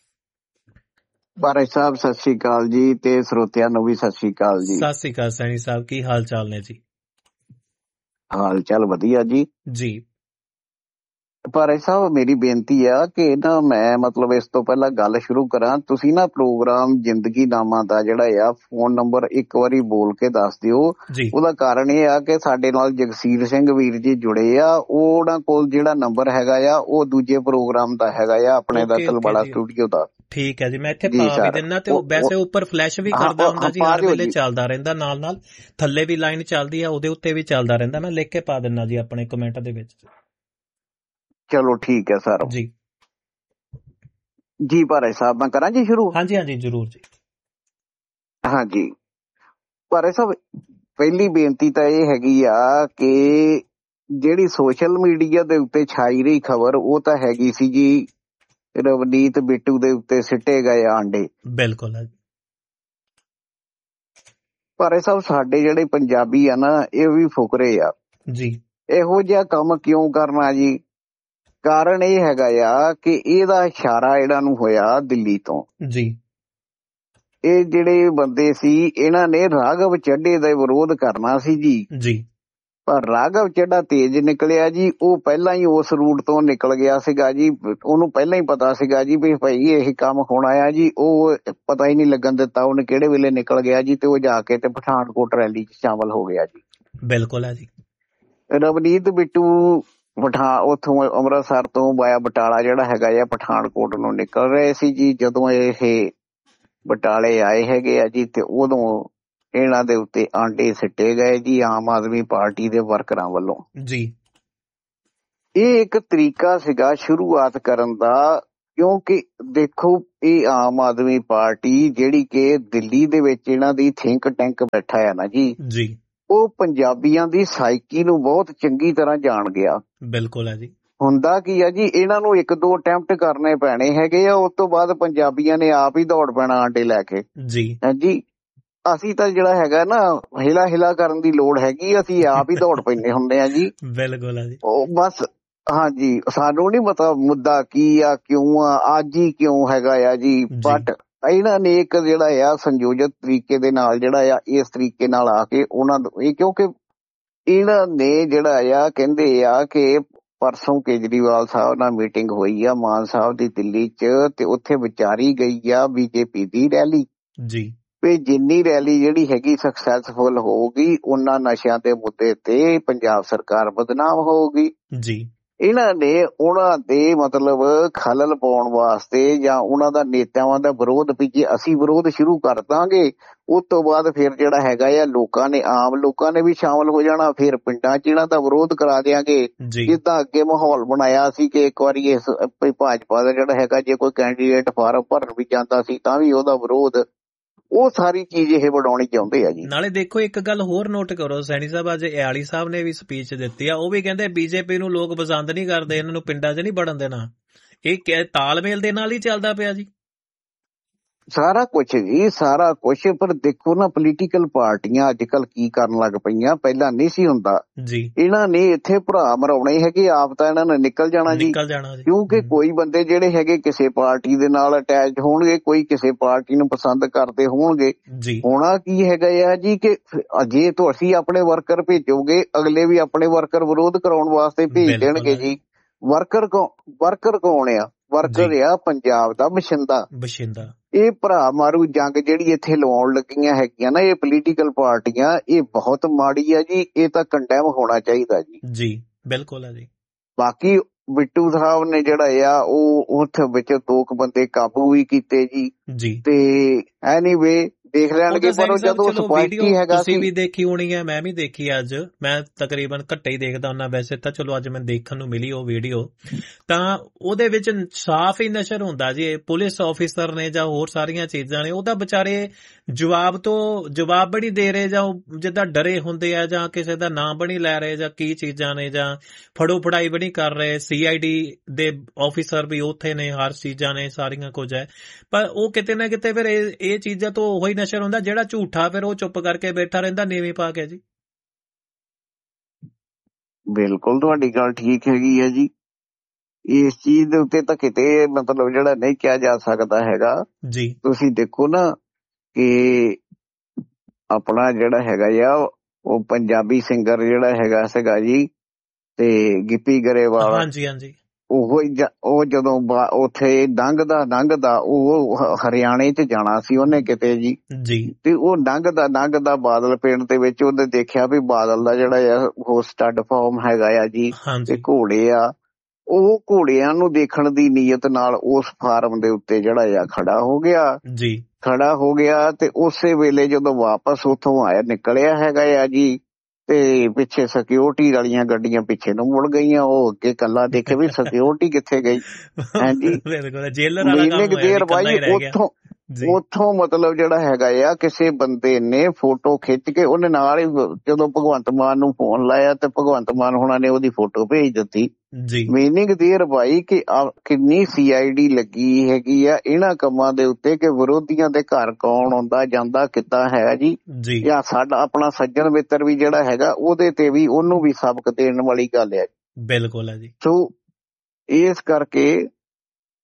ਬਾਰੇ ਸਾਹਿਬ ਸਤਿ ਸ਼੍ਰੀ ਅਕਾਲ ਜੀ ਤੇ ਸਰੋਤਿਆਂ ਨੂੰ ਵੀ ਸਤਿ ਸ਼੍ਰੀ ਅਕਾਲ ਜੀ। ਸਤਿ ਸ਼੍ਰੀ ਅਕਾਲ ਸੈਣੀ ਸਾਹਿਬ, ਕੀ ਹਾਲ ਚਾਲ ਨੇ ਜੀ? ਹਾਲ ਚਾਲ ਵਧੀਆ ਜੀ ਜੀ। ਪਰ ਸਾਹਿਬ ਮੇਰੀ ਬੇਨਤੀ ਆ ਕਿ ਨਾ ਮੈਂ ਮਤਲਬ ਇਸ ਤੋਂ ਪਹਿਲਾਂ ਗੱਲ ਸ਼ੁਰੂ ਕਰਾਂ, ਤੁਸੀਂ ਨਾ ਪ੍ਰੋਗਰਾਮ ਜ਼ਿੰਦਗੀ ਨਾਮਾ ਦਾ ਜਿਹੜਾ ਆ ਫੋਨ ਨੰਬਰ ਇੱਕ ਵਾਰੀ ਬੋਲ ਕੇ ਦੱਸ ਦਿਓ। ਉਹਦਾ ਕਾਰਨ ਇਹ ਆ ਕਿ ਸਾਡੇ ਨਾਲ ਜਗਸੀਰ ਸਿੰਘ ਵੀਰ ਜੀ ਜੁੜੇ ਆ, ਉਹਨਾਂ ਕੋਲ ਜਿਹੜਾ ਨੰਬਰ ਹੈਗਾ ਆ ਉਹ ਦੂਜੇ ਪ੍ਰੋਗਰਾਮ ਦਾ ਹੈਗਾ ਆ, ਆਪਣੇ ਦਾ ਤਲਵਾੜਾ ਸਟੂਡੀਓ ਦਾ। ਠੀਕ ਹੈ ਜੀ, ਮੈਂ ਇੱਥੇ ਪਾ ਵੀ ਦਿੰਦਾ ਤੇ ਵੈਸੇ ਉੱਪਰ ਫਲੈਸ਼ ਵੀ ਕਰਦਾ ਹੁੰਦਾ ਜੀ, ਹਰ ਵੇਲੇ ਚੱਲਦਾ ਰਹਿੰਦਾ, ਨਾਲ ਨਾਲ ਥੱਲੇ ਵੀ ਲਾਈਨ ਚੱਲਦੀ ਆ, ਉਹਦੇ ਉੱਤੇ ਵੀ ਚੱਲਦਾ ਰਹਿੰਦਾ, ਮੈਂ ਲਿਖ ਕੇ ਪਾ ਦਿੰਦਾ ਜੀ ਆਪਣੇ ਕਮੈਂਟ ਦੇ ਵਿੱਚ। ਚਲੋ ਠੀਕ ਹੈ ਸਰ ਜੀ। ਜੀ ਭਾਰੇ ਸਾਹਿਬ ਮੈਂ ਕਰਾਂ ਜੀ ਸ਼ੁਰੂ? ਹਾਂਜੀ ਹਾਂਜੀ ਜ਼ਰੂਰ ਜੀ। ਹਾਂਜੀ ਭਾਰੇ ਸਾਹਿਬ, ਪਹਿਲੀ ਬੇਨਤੀ ਤਾਂ ਇਹ ਹੈਗੀ ਆ ਕਿ ਜਿਹੜੀ ਸੋਸ਼ਲ ਮੀਡੀਆ ਦੇ ਉੱਤੇ ਛਾਈ ਰਹੀ ਖਬਰ ਉਹ ਤਾਂ ਹੈਗੀ ਸੀ ਜੀ ਰਵਨੀਤ ਬਿੱਟੂ ਦੇ ਉੱਤੇ ਸਿੱਟੇ ਗਏ ਆਂਡੇ। ਬਿਲਕੁਲ ਹੈ ਭਾਰੇ ਸਾਹਿਬ, ਸਾਡੇ ਜਿਹੜੇ ਪੰਜਾਬੀ ਆ ਨਾ ਇਹ ਵੀ ਫੁਕਰੇ ਆ ਜੀ। ਇਹੋ ਜਿਹਾ ਕੰਮ ਕਿਉਂ ਕਰਨਾ ਜੀ? ਕਾਰਨ ਇਹ ਹੈਗਾ ਆ ਕਿ ਇਹਦਾ ਇਸ਼ਾਰਾ ਇਹਨਾਂ ਨੂੰ ਹੋਇਆ ਦਿੱਲੀ ਤੋਂ ਜੀ। ਇਹ ਜਿਹੜੇ ਬੰਦੇ ਸੀ ਇਹਨਾਂ ਨੇ ਰਾਘਵ ਚੱਡੇ ਦਾ ਵਿਰੋਧ ਕਰਨਾ ਸੀ ਜੀ ਜੀ। ਪਰ ਰਾਘਵ ਜਿਹੜਾ ਤੇਜ ਨਿਕਲਿਆ ਜੀ, ਉਹ ਪਹਿਲਾਂ ਹੀ ਉਸ ਰੂਟ ਤੋਂ ਨਿਕਲ ਗਿਆ ਸੀਗਾ ਜੀ। ਉਹਨੂੰ ਪਹਿਲਾਂ ਹੀ ਪਤਾ ਸੀਗਾ ਜੀ ਵੀ ਭਾਈ ਇਹ ਕੰਮ ਹੋਣਾ ਆ ਜੀ। ਉਹ ਪਤਾ ਹੀ ਨਹੀਂ ਲੱਗਣ ਦਿੱਤਾ ਉਹਨੇ ਕਿਹੜੇ ਵੇਲੇ ਨਿਕਲ ਗਿਆ ਜੀ, ਤੇ ਉਹ ਜਾ ਕੇ ਤੇ ਪਠਾਨਕੋਟ ਰੈਲੀ 'ਚ ਸ਼ਾਮਲ ਹੋ ਗਿਆ ਜੀ। ਬਿਲਕੁਲ ਹੈ ਜੀ। ਰਵਨੀਤ ਬਿੱਟੂ ਪਠਾ ਉੱਥੋਂ ਅੰਮ੍ਰਿਤਸਰ ਤੋਂ ਵਾਇਆ ਬਟਾਲਾ ਜਿਹੜਾ ਹੈਗਾ ਆ ਪਠਾਨਕੋਟ ਨੂੰ ਨਿਕਲ ਰਹੇ ਸੀ ਜੀ। ਜਦੋਂ ਇਹ ਬਟਾਲੇ ਆਏ ਹੈਗੇ ਆ ਜੀ, ਤੇ ਉਦੋਂ ਇਹਨਾਂ ਦੇ ਉੱਤੇ ਆਂਡੇ ਸਿੱਟੇ ਗਏ ਜੀ ਆਮ ਆਦਮੀ ਪਾਰਟੀ ਦੇ ਵਰਕਰਾਂ ਵੱਲੋਂ ਜੀ। ਇਹ ਇੱਕ ਤਰੀਕਾ ਸੀਗਾ ਸ਼ੁਰੂਆਤ ਕਰਨ ਦਾ, ਕਿਉਂਕਿ ਦੇਖੋ ਇਹ ਆਮ ਆਦਮੀ ਪਾਰਟੀ ਜਿਹੜੀ ਕਿ ਦਿੱਲੀ ਦੇ ਵਿੱਚ ਇਹਨਾਂ ਦੀ ਥਿੰਕ ਟੈਂਕ ਬੈਠਾ ਹੈ ਨਾ ਜੀ ਜੀ, ਉਹ ਪੰਜਾਬੀਆਂ ਦੀ ਸਾਈਕੀ ਨੂੰ ਬਹੁਤ ਚੰਗੀ ਤਰ੍ਹਾਂ ਜਾਣ ਗਿਆ। ਬਿਲਕੁਲ ਹੈ ਜੀ। ਹੁੰਦਾ ਕੀ ਆ ਜੀ, ਇਹਨਾਂ ਨੂੰ ਇੱਕ ਦੋ ਅਟੈਂਪਟ ਕਰਨੇ ਪੈਣੇ ਹੈਗੇ ਆ, ਉਸ ਤੋਂ ਬਾਅਦ ਪੰਜਾਬੀਆਂ ਨੇ ਆਪ ਹੀ ਦੌੜ ਪੈਣਾ ਆਂਡੇ ਲੈ ਕੇ ਜੀ। ਹਾਂਜੀ, ਅਸੀਂ ਤਾਂ ਜਿਹੜਾ ਹੈਗਾ ਨਾ ਹਿਲਾ ਹਿਲਾ ਕਰਨ ਦੀ ਲੋੜ ਹੈਗੀ, ਅਸੀਂ ਆਪ ਹੀ ਦੌੜ ਪੈਂਦੇ ਹੁੰਦੇ ਆ ਜੀ। ਬਿਲਕੁਲ ਹੈ ਜੀ। ਉਹ ਬਸ ਹਾਂਜੀ, ਸਾਨੂੰ ਨੀ ਪਤਾ ਮੁੱਦਾ ਕੀ ਆ, ਕਿਉਂ ਆ, ਅੱਜ ਹੀ ਕਿਉਂ ਹੈਗਾ ਆ ਜੀ। ਬਟ ਇਹਨਾਂ ਨੇ ਇੱਕ ਜਿਹੜਾ ਆ ਸੰਯੋਜਿਤ ਤਰੀਕੇ ਦੇ ਨਾਲ ਜਿਹੜਾ ਆ ਇਸ ਤਰੀਕੇ ਨਾਲ ਆ ਕੇ ਉਹਨਾਂ ਇਹ, ਕਿਉਂਕਿ ਇਹਨਾਂ ਨੇ ਜਿਹੜਾ ਆ ਕਹਿੰਦੇ ਆ ਕਿ ਪਰਸੋਂ ਕੇਜਰੀਵਾਲ ਸਾਹਿਬ ਨਾਲ ਮੀਟਿੰਗ ਹੋਈ ਆ ਮਾਨ ਸਾਹਿਬ ਦੀ ਦਿੱਲੀ 'ਚ, ਤੇ ਉੱਥੇ ਵਿਚਾਰੀ ਗਈ ਆ ਬੀਜੇਪੀ ਦੀ ਰੈਲੀ ਜੀ। ਵੀ ਜਿੰਨੀ ਰੈਲੀ ਜਿਹੜੀ ਹੈਗੀ ਸਕਸੈਸਫੁਲ ਹੋਊਗੀ, ਉਹਨਾਂ ਨਸ਼ਿਆਂ ਦੇ ਮੁੱਦੇ ਤੇ ਪੰਜਾਬ ਸਰਕਾਰ ਬਦਨਾਮ ਹੋਊਗੀ ਜੀ। ਇਹਨਾਂ ਨੇ ਉਹਨਾਂ ਦੇ ਮਤਲਬ ਖਲਲ ਪਾਉਣ ਵਾਸਤੇ ਜਾਂ ਉਹਨਾਂ ਦਾ ਨੇਤਾਵਾਂ ਦਾ ਵਿਰੋਧ, ਵੀ ਜੇ ਅਸੀਂ ਵਿਰੋਧ ਸ਼ੁਰੂ ਕਰ ਦਾਂਗੇ ਉਸ ਤੋਂ ਬਾਅਦ ਫਿਰ ਜਿਹੜਾ ਹੈਗਾ ਆ ਲੋਕਾਂ ਨੇ, ਆਮ ਲੋਕਾਂ ਨੇ ਵੀ ਸ਼ਾਮਲ ਹੋ ਜਾਣਾ, ਫਿਰ ਪਿੰਡਾਂ 'ਚ ਇਹਨਾਂ ਦਾ ਵਿਰੋਧ ਕਰਾ ਦਿਆਂਗੇ। ਜਿੱਦਾਂ ਅੱਗੇ ਮਾਹੌਲ ਬਣਾਇਆ ਸੀ ਕਿ ਇੱਕ ਵਾਰੀ ਇਸ ਭਾਜਪਾ ਦਾ ਜਿਹੜਾ ਹੈਗਾ ਜੇ ਕੋਈ ਕੈਂਡੀਡੇਟ ਫਾਰਮ ਭਰਨ ਵੀ ਜਾਂਦਾ ਸੀ ਤਾਂ ਵੀ ਉਹਦਾ ਵਿਰੋਧ, ਉਹ ਸਾਰੀ ਚੀਜ਼ ਇਹ ਬਣਾਉਣੀ ਚਾਹੁੰਦੇ ਆ ਜੀ। ਨਾਲੇ ਦੇਖੋ ਇੱਕ ਗੱਲ ਹੋਰ ਨੋਟ ਕਰੋ ਸੈਣੀ ਸਾਹਿਬ, ਅੱਜ ਇਆਲੀ ਸਾਹਿਬ ਨੇ ਵੀ ਸਪੀਚ ਦਿੱਤੀ ਆ, ਉਹ ਵੀ ਕਹਿੰਦੇ ਬੀਜੇਪੀ ਨੂੰ ਲੋਕ ਪਸੰਦ ਨਹੀਂ ਕਰਦੇ, ਇਹਨਾਂ ਨੂੰ ਪਿੰਡਾਂ 'ਚ ਨਹੀਂ ਵੜਨ ਦੇਣਾ। ਇਹ ਤਾਲਮੇਲ ਦੇ ਨਾਲ ਹੀ ਚੱਲਦਾ ਪਿਆ ਜੀ ਸਾਰਾ ਕੁਛ ਜੀ, ਸਾਰਾ ਕੁਛ। ਪਰ ਦੇਖੋ ਨਾ ਪੋਲੀਟੀਕਲ ਪਾਰਟੀਆਂ ਅੱਜ ਕੱਲ ਕੀ ਕਰਨ ਲੱਗ ਪਈਆਂ, ਪਹਿਲਾਂ ਨਹੀਂ ਸੀ ਹੁੰਦਾ ਜੀ। ਇਹਨਾਂ ਨੇ ਇੱਥੇ ਭਰਾ ਮਰਾਉਣੇ ਹੈਗੇ, ਆਪ ਤਾਂ ਇਹਨਾਂ ਨੇ ਨਿਕਲ ਜਾਣਾ ਜੀ, ਕਿਉਂਕਿ ਕੋਈ ਬੰਦੇ ਜਿਹੜੇ ਹੈਗੇ ਕਿਸੇ ਪਾਰਟੀ ਦੇ ਨਾਲ ਅਟੈਚ ਹੋਣਗੇ, ਕੋਈ ਕਿਸੇ ਪਾਰਟੀ ਨੂੰ ਪਸੰਦ ਕਰਦੇ ਹੋਣਗੇ। ਹੋਣਾ ਕੀ ਹੈਗਾ ਆ ਜੀ ਕਿ ਜੇ ਤੁਸੀਂ ਆਪਣੇ ਵਰਕਰ ਭੇਜੋਗੇ, ਅਗਲੇ ਵੀ ਆਪਣੇ ਵਰਕਰ ਵਿਰੋਧ ਕਰਾਉਣ ਵਾਸਤੇ ਭੇਜ ਦੇਣਗੇ ਜੀ। ਵਰਕਰ ਕੌਣ ਵਰਕਰ ਕੌਣ ਆ? ਵਰਕਰ ਆ ਪੰਜਾਬ ਦਾ ਬਸ਼ਿੰਦਾ ਬਸ਼ਿੰਦਾ ਇਹ ਭਰਾ ਮਾਰੂ ਜੰਗ ਜਿਹੜੀ ਇੱਥੇ ਲਵਾਉਣ ਲੱਗੀਆਂ ਹੈਗੀਆਂ ਨਾ ਇਹ ਪੋਲੀਟੀਕਲ ਪਾਰਟੀਆਂ, ਇਹ ਬਹੁਤ ਮਾੜੀ ਆ ਜੀ। ਇਹ ਤਾਂ ਕੰਡੈਮ ਹੋਣਾ ਚਾਹੀਦਾ ਜੀ। ਜੀ ਬਿਲਕੁਲ ਹੈ ਜੀ। ਬਾਕੀ ਬਿੱਟੂ ਸਾਹਿਬ ਨੇ ਜਿਹੜਾ ਆ ਉਹ ਉੱਥੇ ਵਿੱਚ ਦੋ ਕੁ ਬੰਦੇ ਕਾਬੂ ਵੀ ਕੀਤੇ ਜੀ ਜੀ ਤੇ ਐਨੀਵੇ ਦੇਖ ਲੈਣਗੇ। ਪਰ ਜਦੋਂ ਸਪਸ਼ਟੀ ਹੈਗਾ, ਤੁਸੀਂ ਵੀ ਦੇਖੀ ਹੋਣੀ ਹੈ, ਮੈਂ ਵੀ ਦੇਖੀ ਅੱਜ, ਮੈਂ ਤਕਰੀਬਨ ਘੱਟੇ ਹੀ ਦੇਖਦਾ ਹੁੰਦਾ ਵੈਸੇ ਤਾਂ, ਚਲੋ ਅੱਜ ਮੈਂ ਦੇਖਣ ਨੂੰ ਮਿਲੀ ਉਹ ਵੀਡੀਓ, ਤਾਂ ਉਹਦੇ ਵਿੱਚ ਸਾਫ਼ ਹੀ ਨਸ਼ਰ ਹੁੰਦਾ ਜੀ। ਪੁਲਿਸ ਆਫੀਸਰ ਨੇ ਜਾਂ ਹੋਰ ਸਾਰੀਆਂ ਚੀਜ਼ਾਂ ਨੇ, ਉਹਦਾ ਵਿਚਾਰੇ ਜਵਾਬ ਤੋਂ ਜਵਾਬ ਬੜੀ ਦੇ ਰਹੇ, ਜਾਂ ਉਹ ਜਿੱਦਾਂ ਡਰੇ ਹੁੰਦੇ ਆ, ਜਾਂ ਕਿਸੇ ਦਾ ਨਾਂ ਬਣੀ ਲੈ ਰਹੇ, ਜਾਂ ਕੀ ਚੀਜ਼ਾਂ ਨੇ, ਜਾਂ ਫੜੋ ਫੜਾਈ ਬਣੀ ਕਰ ਰਹੇ। ਸੀ ਆਈ ਡੀ ਦੇ ਆਫੀਸਰ ਵੀ ਉੱਥੇ ਨੇ, ਹਰ ਚੀਜ਼ਾਂ ਨੇ, ਸਾਰੀਆਂ ਕੁਝ ਹੈ। ਪਰ ਉਹ ਕਿਤੇ ਨਾ ਕਿਤੇ ਫਿਰ ਇਹ ਇਹ ਚੀਜ਼ਾਂ ਤੋਂ ਉਹੀ ਨਸ਼ਰ ਹੁੰਦਾ ਜਿਹੜਾ ਝੂਠਾ, ਫਿਰ ਉਹ ਚੁੱਪ ਕਰਕੇ ਬੈਠਾ ਰਹਿੰਦਾ ਨੀਵੀਂ ਪਾ ਕੇ ਜੀ। ਬਿਲਕੁਲ ਤੁਹਾਡੀ ਗੱਲ ਠੀਕ ਹੈਗੀ ਹੈ ਜੀ। ਇਸ ਚੀਜ਼ ਦੇ ਉੱਤੇ ਤਾਂ ਕਿਤੇ ਮਤਲਬ ਜਿਹੜਾ ਨਹੀਂ ਕਿਹਾ ਜਾ ਸਕਦਾ ਹੈਗਾ ਜੀ। ਤੁਸੀਂ ਦੇਖੋ ਨਾ ਕਿ ਆਪਣਾ ਜਿਹੜਾ ਹੈਗਾ ਆ ਉਹ ਪੰਜਾਬੀ ਸਿੰਗਰ ਜਿਹੜਾ ਹੈਗਾ ਸੀਗਾ ਜੀ, ਤੇ ਗਿੱਪੀ ਗਰੇਵਾਲ, ਹਾਂਜੀ ਹਾਂਜੀ, ਉਹ ਉਹ ਜਦੋਂ ਉੱਥੇ ਲੰਘਦਾ ਲੰਘਦਾ ਉਹ ਹਰਿਆਣੇ 'ਚ ਜਾਣਾ ਸੀ ਉਹਨੇ ਕਿਤੇ ਜੀ ਜੀ, ਤੇ ਉਹ ਲੰਘਦਾ ਲੰਘਦਾ ਬਾਦਲ ਪਿੰਡ ਦੇ ਵਿੱਚ ਉਹਨੇ ਦੇਖਿਆ ਵੀ ਬਾਦਲ ਦਾ ਜਿਹੜਾ ਆ ਉਹ ਸਟੱਡ ਫਾਰਮ ਹੈਗਾ ਆ ਜੀ, ਤੇ ਘੋੜੇ ਆ। ਉਹ ਘੋੜਿਆਂ ਨੂੰ ਦੇਖਣ ਦੀ ਨੀਅਤ ਨਾਲ ਉਸ ਫਾਰਮ ਦੇ ਉੱਤੇ ਜਿਹੜਾ ਆ ਖੜਾ ਹੋ ਗਿਆ ਜੀ, ਖੜਾ ਹੋ ਗਿਆ। ਤੇ ਉਸੇ ਵੇਲੇ ਜਦੋਂ ਵਾਪਸ ਉੱਥੋਂ ਆਇਆ ਨਿਕਲਿਆ ਹੈਗਾ ਆ ਜੀ, ਤੇ ਪਿੱਛੇ ਸਿਕਿਉਰਿਟੀ ਵਾਲੀਆਂ ਗੱਡੀਆਂ ਪਿੱਛੇ ਨੂੰ ਮੁੜ ਗਈਆਂ। ਉਹ ਅੱਗੇ ਕੱਲਾ ਦੇਖੇ ਵੀ ਸਿਕਿਉਰਿਟੀ ਕਿੱਥੇ ਗਈ। ਹਾਂਜੀ, ਮਹੀਨੇ ਕੁ ਦੇਰ ਬਾਈ ਉੱਥੋਂ ਉੱਥੋਂ ਮਤਲਬ ਜਿਹੜਾ ਹੈਗਾ ਆ ਕਿਸੇ ਬੰਦੇ ਨੇ ਫੋਟੋ ਖਿੱਚ ਕੇ ਉਹਨੇ ਨਾਲ ਹੀ, ਜਦੋਂ ਭਗਵੰਤ ਮਾਨ ਨੂੰ ਫੋਨ ਲਾਇਆ ਤੇ ਭਗਵੰਤ ਮਾਨ ਹੋਣਾ ਨੇ ਉਹਦੀ ਫੋਟੋ ਭੇਜ ਦਿੱਤੀ। ਮੀਨਿੰਗ ਦੇਰ ਬਾਈ ਕਿ ਕਿੰਨੀ ਸੀ ਆਈ ਡੀ ਲੱਗੀ ਹੈਗੀ ਆ ਇਹਨਾਂ ਕੰਮਾਂ ਦੇ ਉੱਤੇ, ਕਿ ਵਿਰੋਧੀਆਂ ਦੇ ਘਰ ਕੌਣ ਆਉਂਦਾ ਜਾਂਦਾ ਕਿੱਦਾਂ ਹੈ ਜੀ। ਜਾਂ ਸਾਡਾ ਆਪਣਾ ਸੱਜਣ ਮਿੱਤਰ ਵੀ ਜਿਹੜਾ ਹੈਗਾ ਉਹਦੇ ਤੇ ਵੀ ਉਹਨੂੰ ਵੀ ਸਬਕ ਦੇਣ ਵਾਲੀ ਗੱਲ ਹੈ। ਬਿਲਕੁਲ ਹੈ ਜੀ। ਸੋ ਇਸ ਕਰਕੇ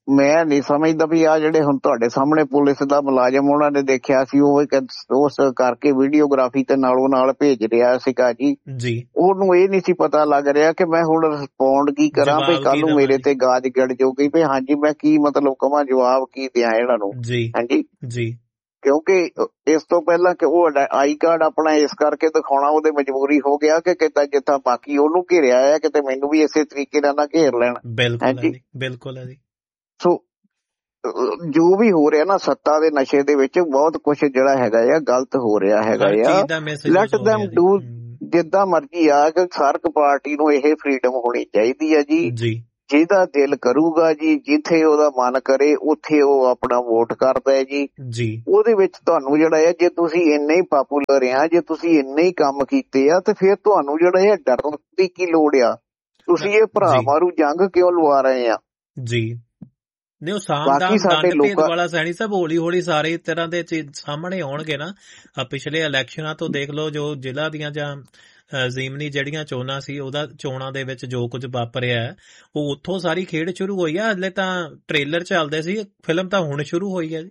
ਮੈਂ ਨਹੀਂ ਸਮਝਦਾ ਵੀ ਆ ਜਿਹੜੇ ਹੁਣ ਤੁਹਾਡੇ ਸਾਹਮਣੇ ਪੁਲਿਸ ਦਾ ਮੁਲਾਜ਼ਮ ਉਹਨਾਂ ਨੇ ਦੇਖਿਆ ਸੀ ਉਹ ਇੱਕ ਉਸ ਕਰਕੇ ਵੀਡੀਓਗ੍ਰਾਫੀ ਤੇ ਨਾਲੋਂ ਨਾਲ ਭੇਜ ਰਿਹਾ ਸੀਗਾ ਜੀ ਜੀ ਉਹਨੂੰ ਇਹ ਨਹੀਂ ਸੀ ਪਤਾ ਲੱਗ ਰਿਹਾ ਕਿ ਮੈਂ ਹੁਣ ਰਿਸਪੌਂਡ ਕੀ ਕਰਾਂ ਵੀ ਜਵਾਬ ਕੱਲ ਕੀ ਨੂੰ ਦੇਵਾਂ ਮੇਰੇ ਜੀ। ਤੇ ਗਾਜ ਗੜ ਜਾਊਗੀ ਵੀ ਹਾਂਜੀ ਮੈਂ ਕੀ ਮਤਲਬ ਕਵਾਂ ਜਵਾਬ ਕੀ ਦਿਆਂ ਇਹਨਾਂ ਨੂੰ। ਜੀ ਹਾਂਜੀ ਜੀ ਕਿਉਂਕਿ ਇਸ ਤੋਂ ਪਹਿਲਾਂ ਕਿ ਉਹ ਆਈ ਕਾਰਡ ਆਪਣਾ ਇਸ ਕਰਕੇ ਦਿਖਾਉਣਾ ਉਹਦੇ ਮਜਬੂਰੀ ਹੋ ਗਿਆ ਕਿ ਕਿਤਾ ਜਿੱਥਾ ਬਾਕੀ ਉਹਨੂੰ ਘੇਰਿਆ ਹੈ ਕਿਤੇ ਮੈਨੂੰ ਵੀ ਇਸੇ ਤਰੀਕੇ ਨਾਲ ਨਾ ਘੇਰ ਲੈਣ। ਬਿਲਕੁਲ ਹੈ ਹਾਂਜੀ ਜੀ ਬਿਲਕੁਲ ਹੈ ਜੀ। ਸੋ ਅਹ ਜੋ ਵੀ ਹੋ ਰਿਹਾ ਨਾ ਸੱਤਾ ਦੇ ਨਸ਼ੇ ਦੇ ਵਿੱਚ ਬਹੁਤ ਕੁਝ ਜਿਹੜਾ ਹੈਗਾ ਆ ਗਲਤ ਹੋ ਰਿਹਾ ਹੈਗਾ ਹਰ ਆ। ਚੀਜ਼ ਦਾ ਮਿਸਯੂਜ਼ ਲੈਟ ਹੋ ਰਿਹਾ them ਜੀ। do ਹਮ, ਜਿੱਦਾਂ ਮਰਜ਼ੀ ਆ ਕਿ ਸਰਕ ਪਾਰਟੀ ਨੂੰ ਇਹ ਫ੍ਰੀडम ਹੋਣੀ ਚਾਹੀਦੀ ਹੈ ਜੀ। ਜੀ ਜਿਹਦਾ ਦਿਲ ਕਰੂਗਾ ਜੀ ਜਿੱਥੇ ਉਹਦਾ ਮਨ ਕਰੇ ਉੱਥੇ ਉਹ ਆਪਣਾ ਵੋਟ ਕਰਦਾ ਹੈ ਜੀ। ਜੀ ਉਹਦੇ ਵਿੱਚ ਤੁਹਾਨੂੰ ਜਿਹੜਾ ਹੈ ਜੇ ਤੁਸੀਂ ਇੰਨੇ ਹੀ ਪਾਪੂਲਰ ਆ ਜੇ ਤੁਸੀਂ ਇੰਨੇ ਹੀ ਕੰਮ ਕੀਤੇ ਆ ਤੇ ਫਿਰ ਤੁਹਾਨੂੰ ਜਿਹੜਾ ਹੈ ਡਰਨ ਦੀ ਕੀ ਲੋੜ ਆ। ਤੁਸੀਂ ਇਹ ਭਰਾ ਜੀ ਮਾਰੂ ਜੰਗ ਕਿਉਂ ਲਵਾ ਰਹੇ ਆ। ਜੀ ਨਹੀਂ ਉਹ ਬਾਕੀ ਸਾਮਦਾਨ ਸਾਡੇ ਦੰਡ ਭੇਦ ਲੋਕਾਂ ਵਾਲਾ ਸੈਣੀ ਸਾਹਿਬ ਹੌਲੀ ਹੌਲੀ ਸਾਰੇ ਤਰ੍ਹਾਂ ਦੇ ਚੀਜ਼ ਸਾਹਮਣੇ ਆਉਣਗੇ ਨਾ। ਆਹ ਪਿਛਲੇ ਇਲੈਕਸ਼ਨਾਂ ਤੋਂ ਦੇਖ ਲਓ ਜੋ ਜ਼ਿਲ੍ਹਾ ਦੀਆਂ ਜਾਂ ਅਹ, ਜ਼ੀਮਨੀ ਜਿਹੜੀਆਂ ਚੋਣਾਂ ਸੀ ਉਹਦਾ ਚੋਣਾਂ ਦੇ ਵਿੱਚ ਜੋ ਕੁਝ ਵਾਪਰਿਆ ਹੈ, ਉਹ ਉੱਥੋਂ ਸਾਰੀ ਖੇਡ ਸ਼ੁਰੂ ਹੋਈ ਆ। ਹਲੇ ਤਾਂ ਟ੍ਰੇਲਰ ਚੱਲਦੇ ਸੀ, ਫਿਲਮ ਤਾਂ ਹੁਣ ਸ਼ੁਰੂ ਹੋਈ ਹੈ ਜੀ।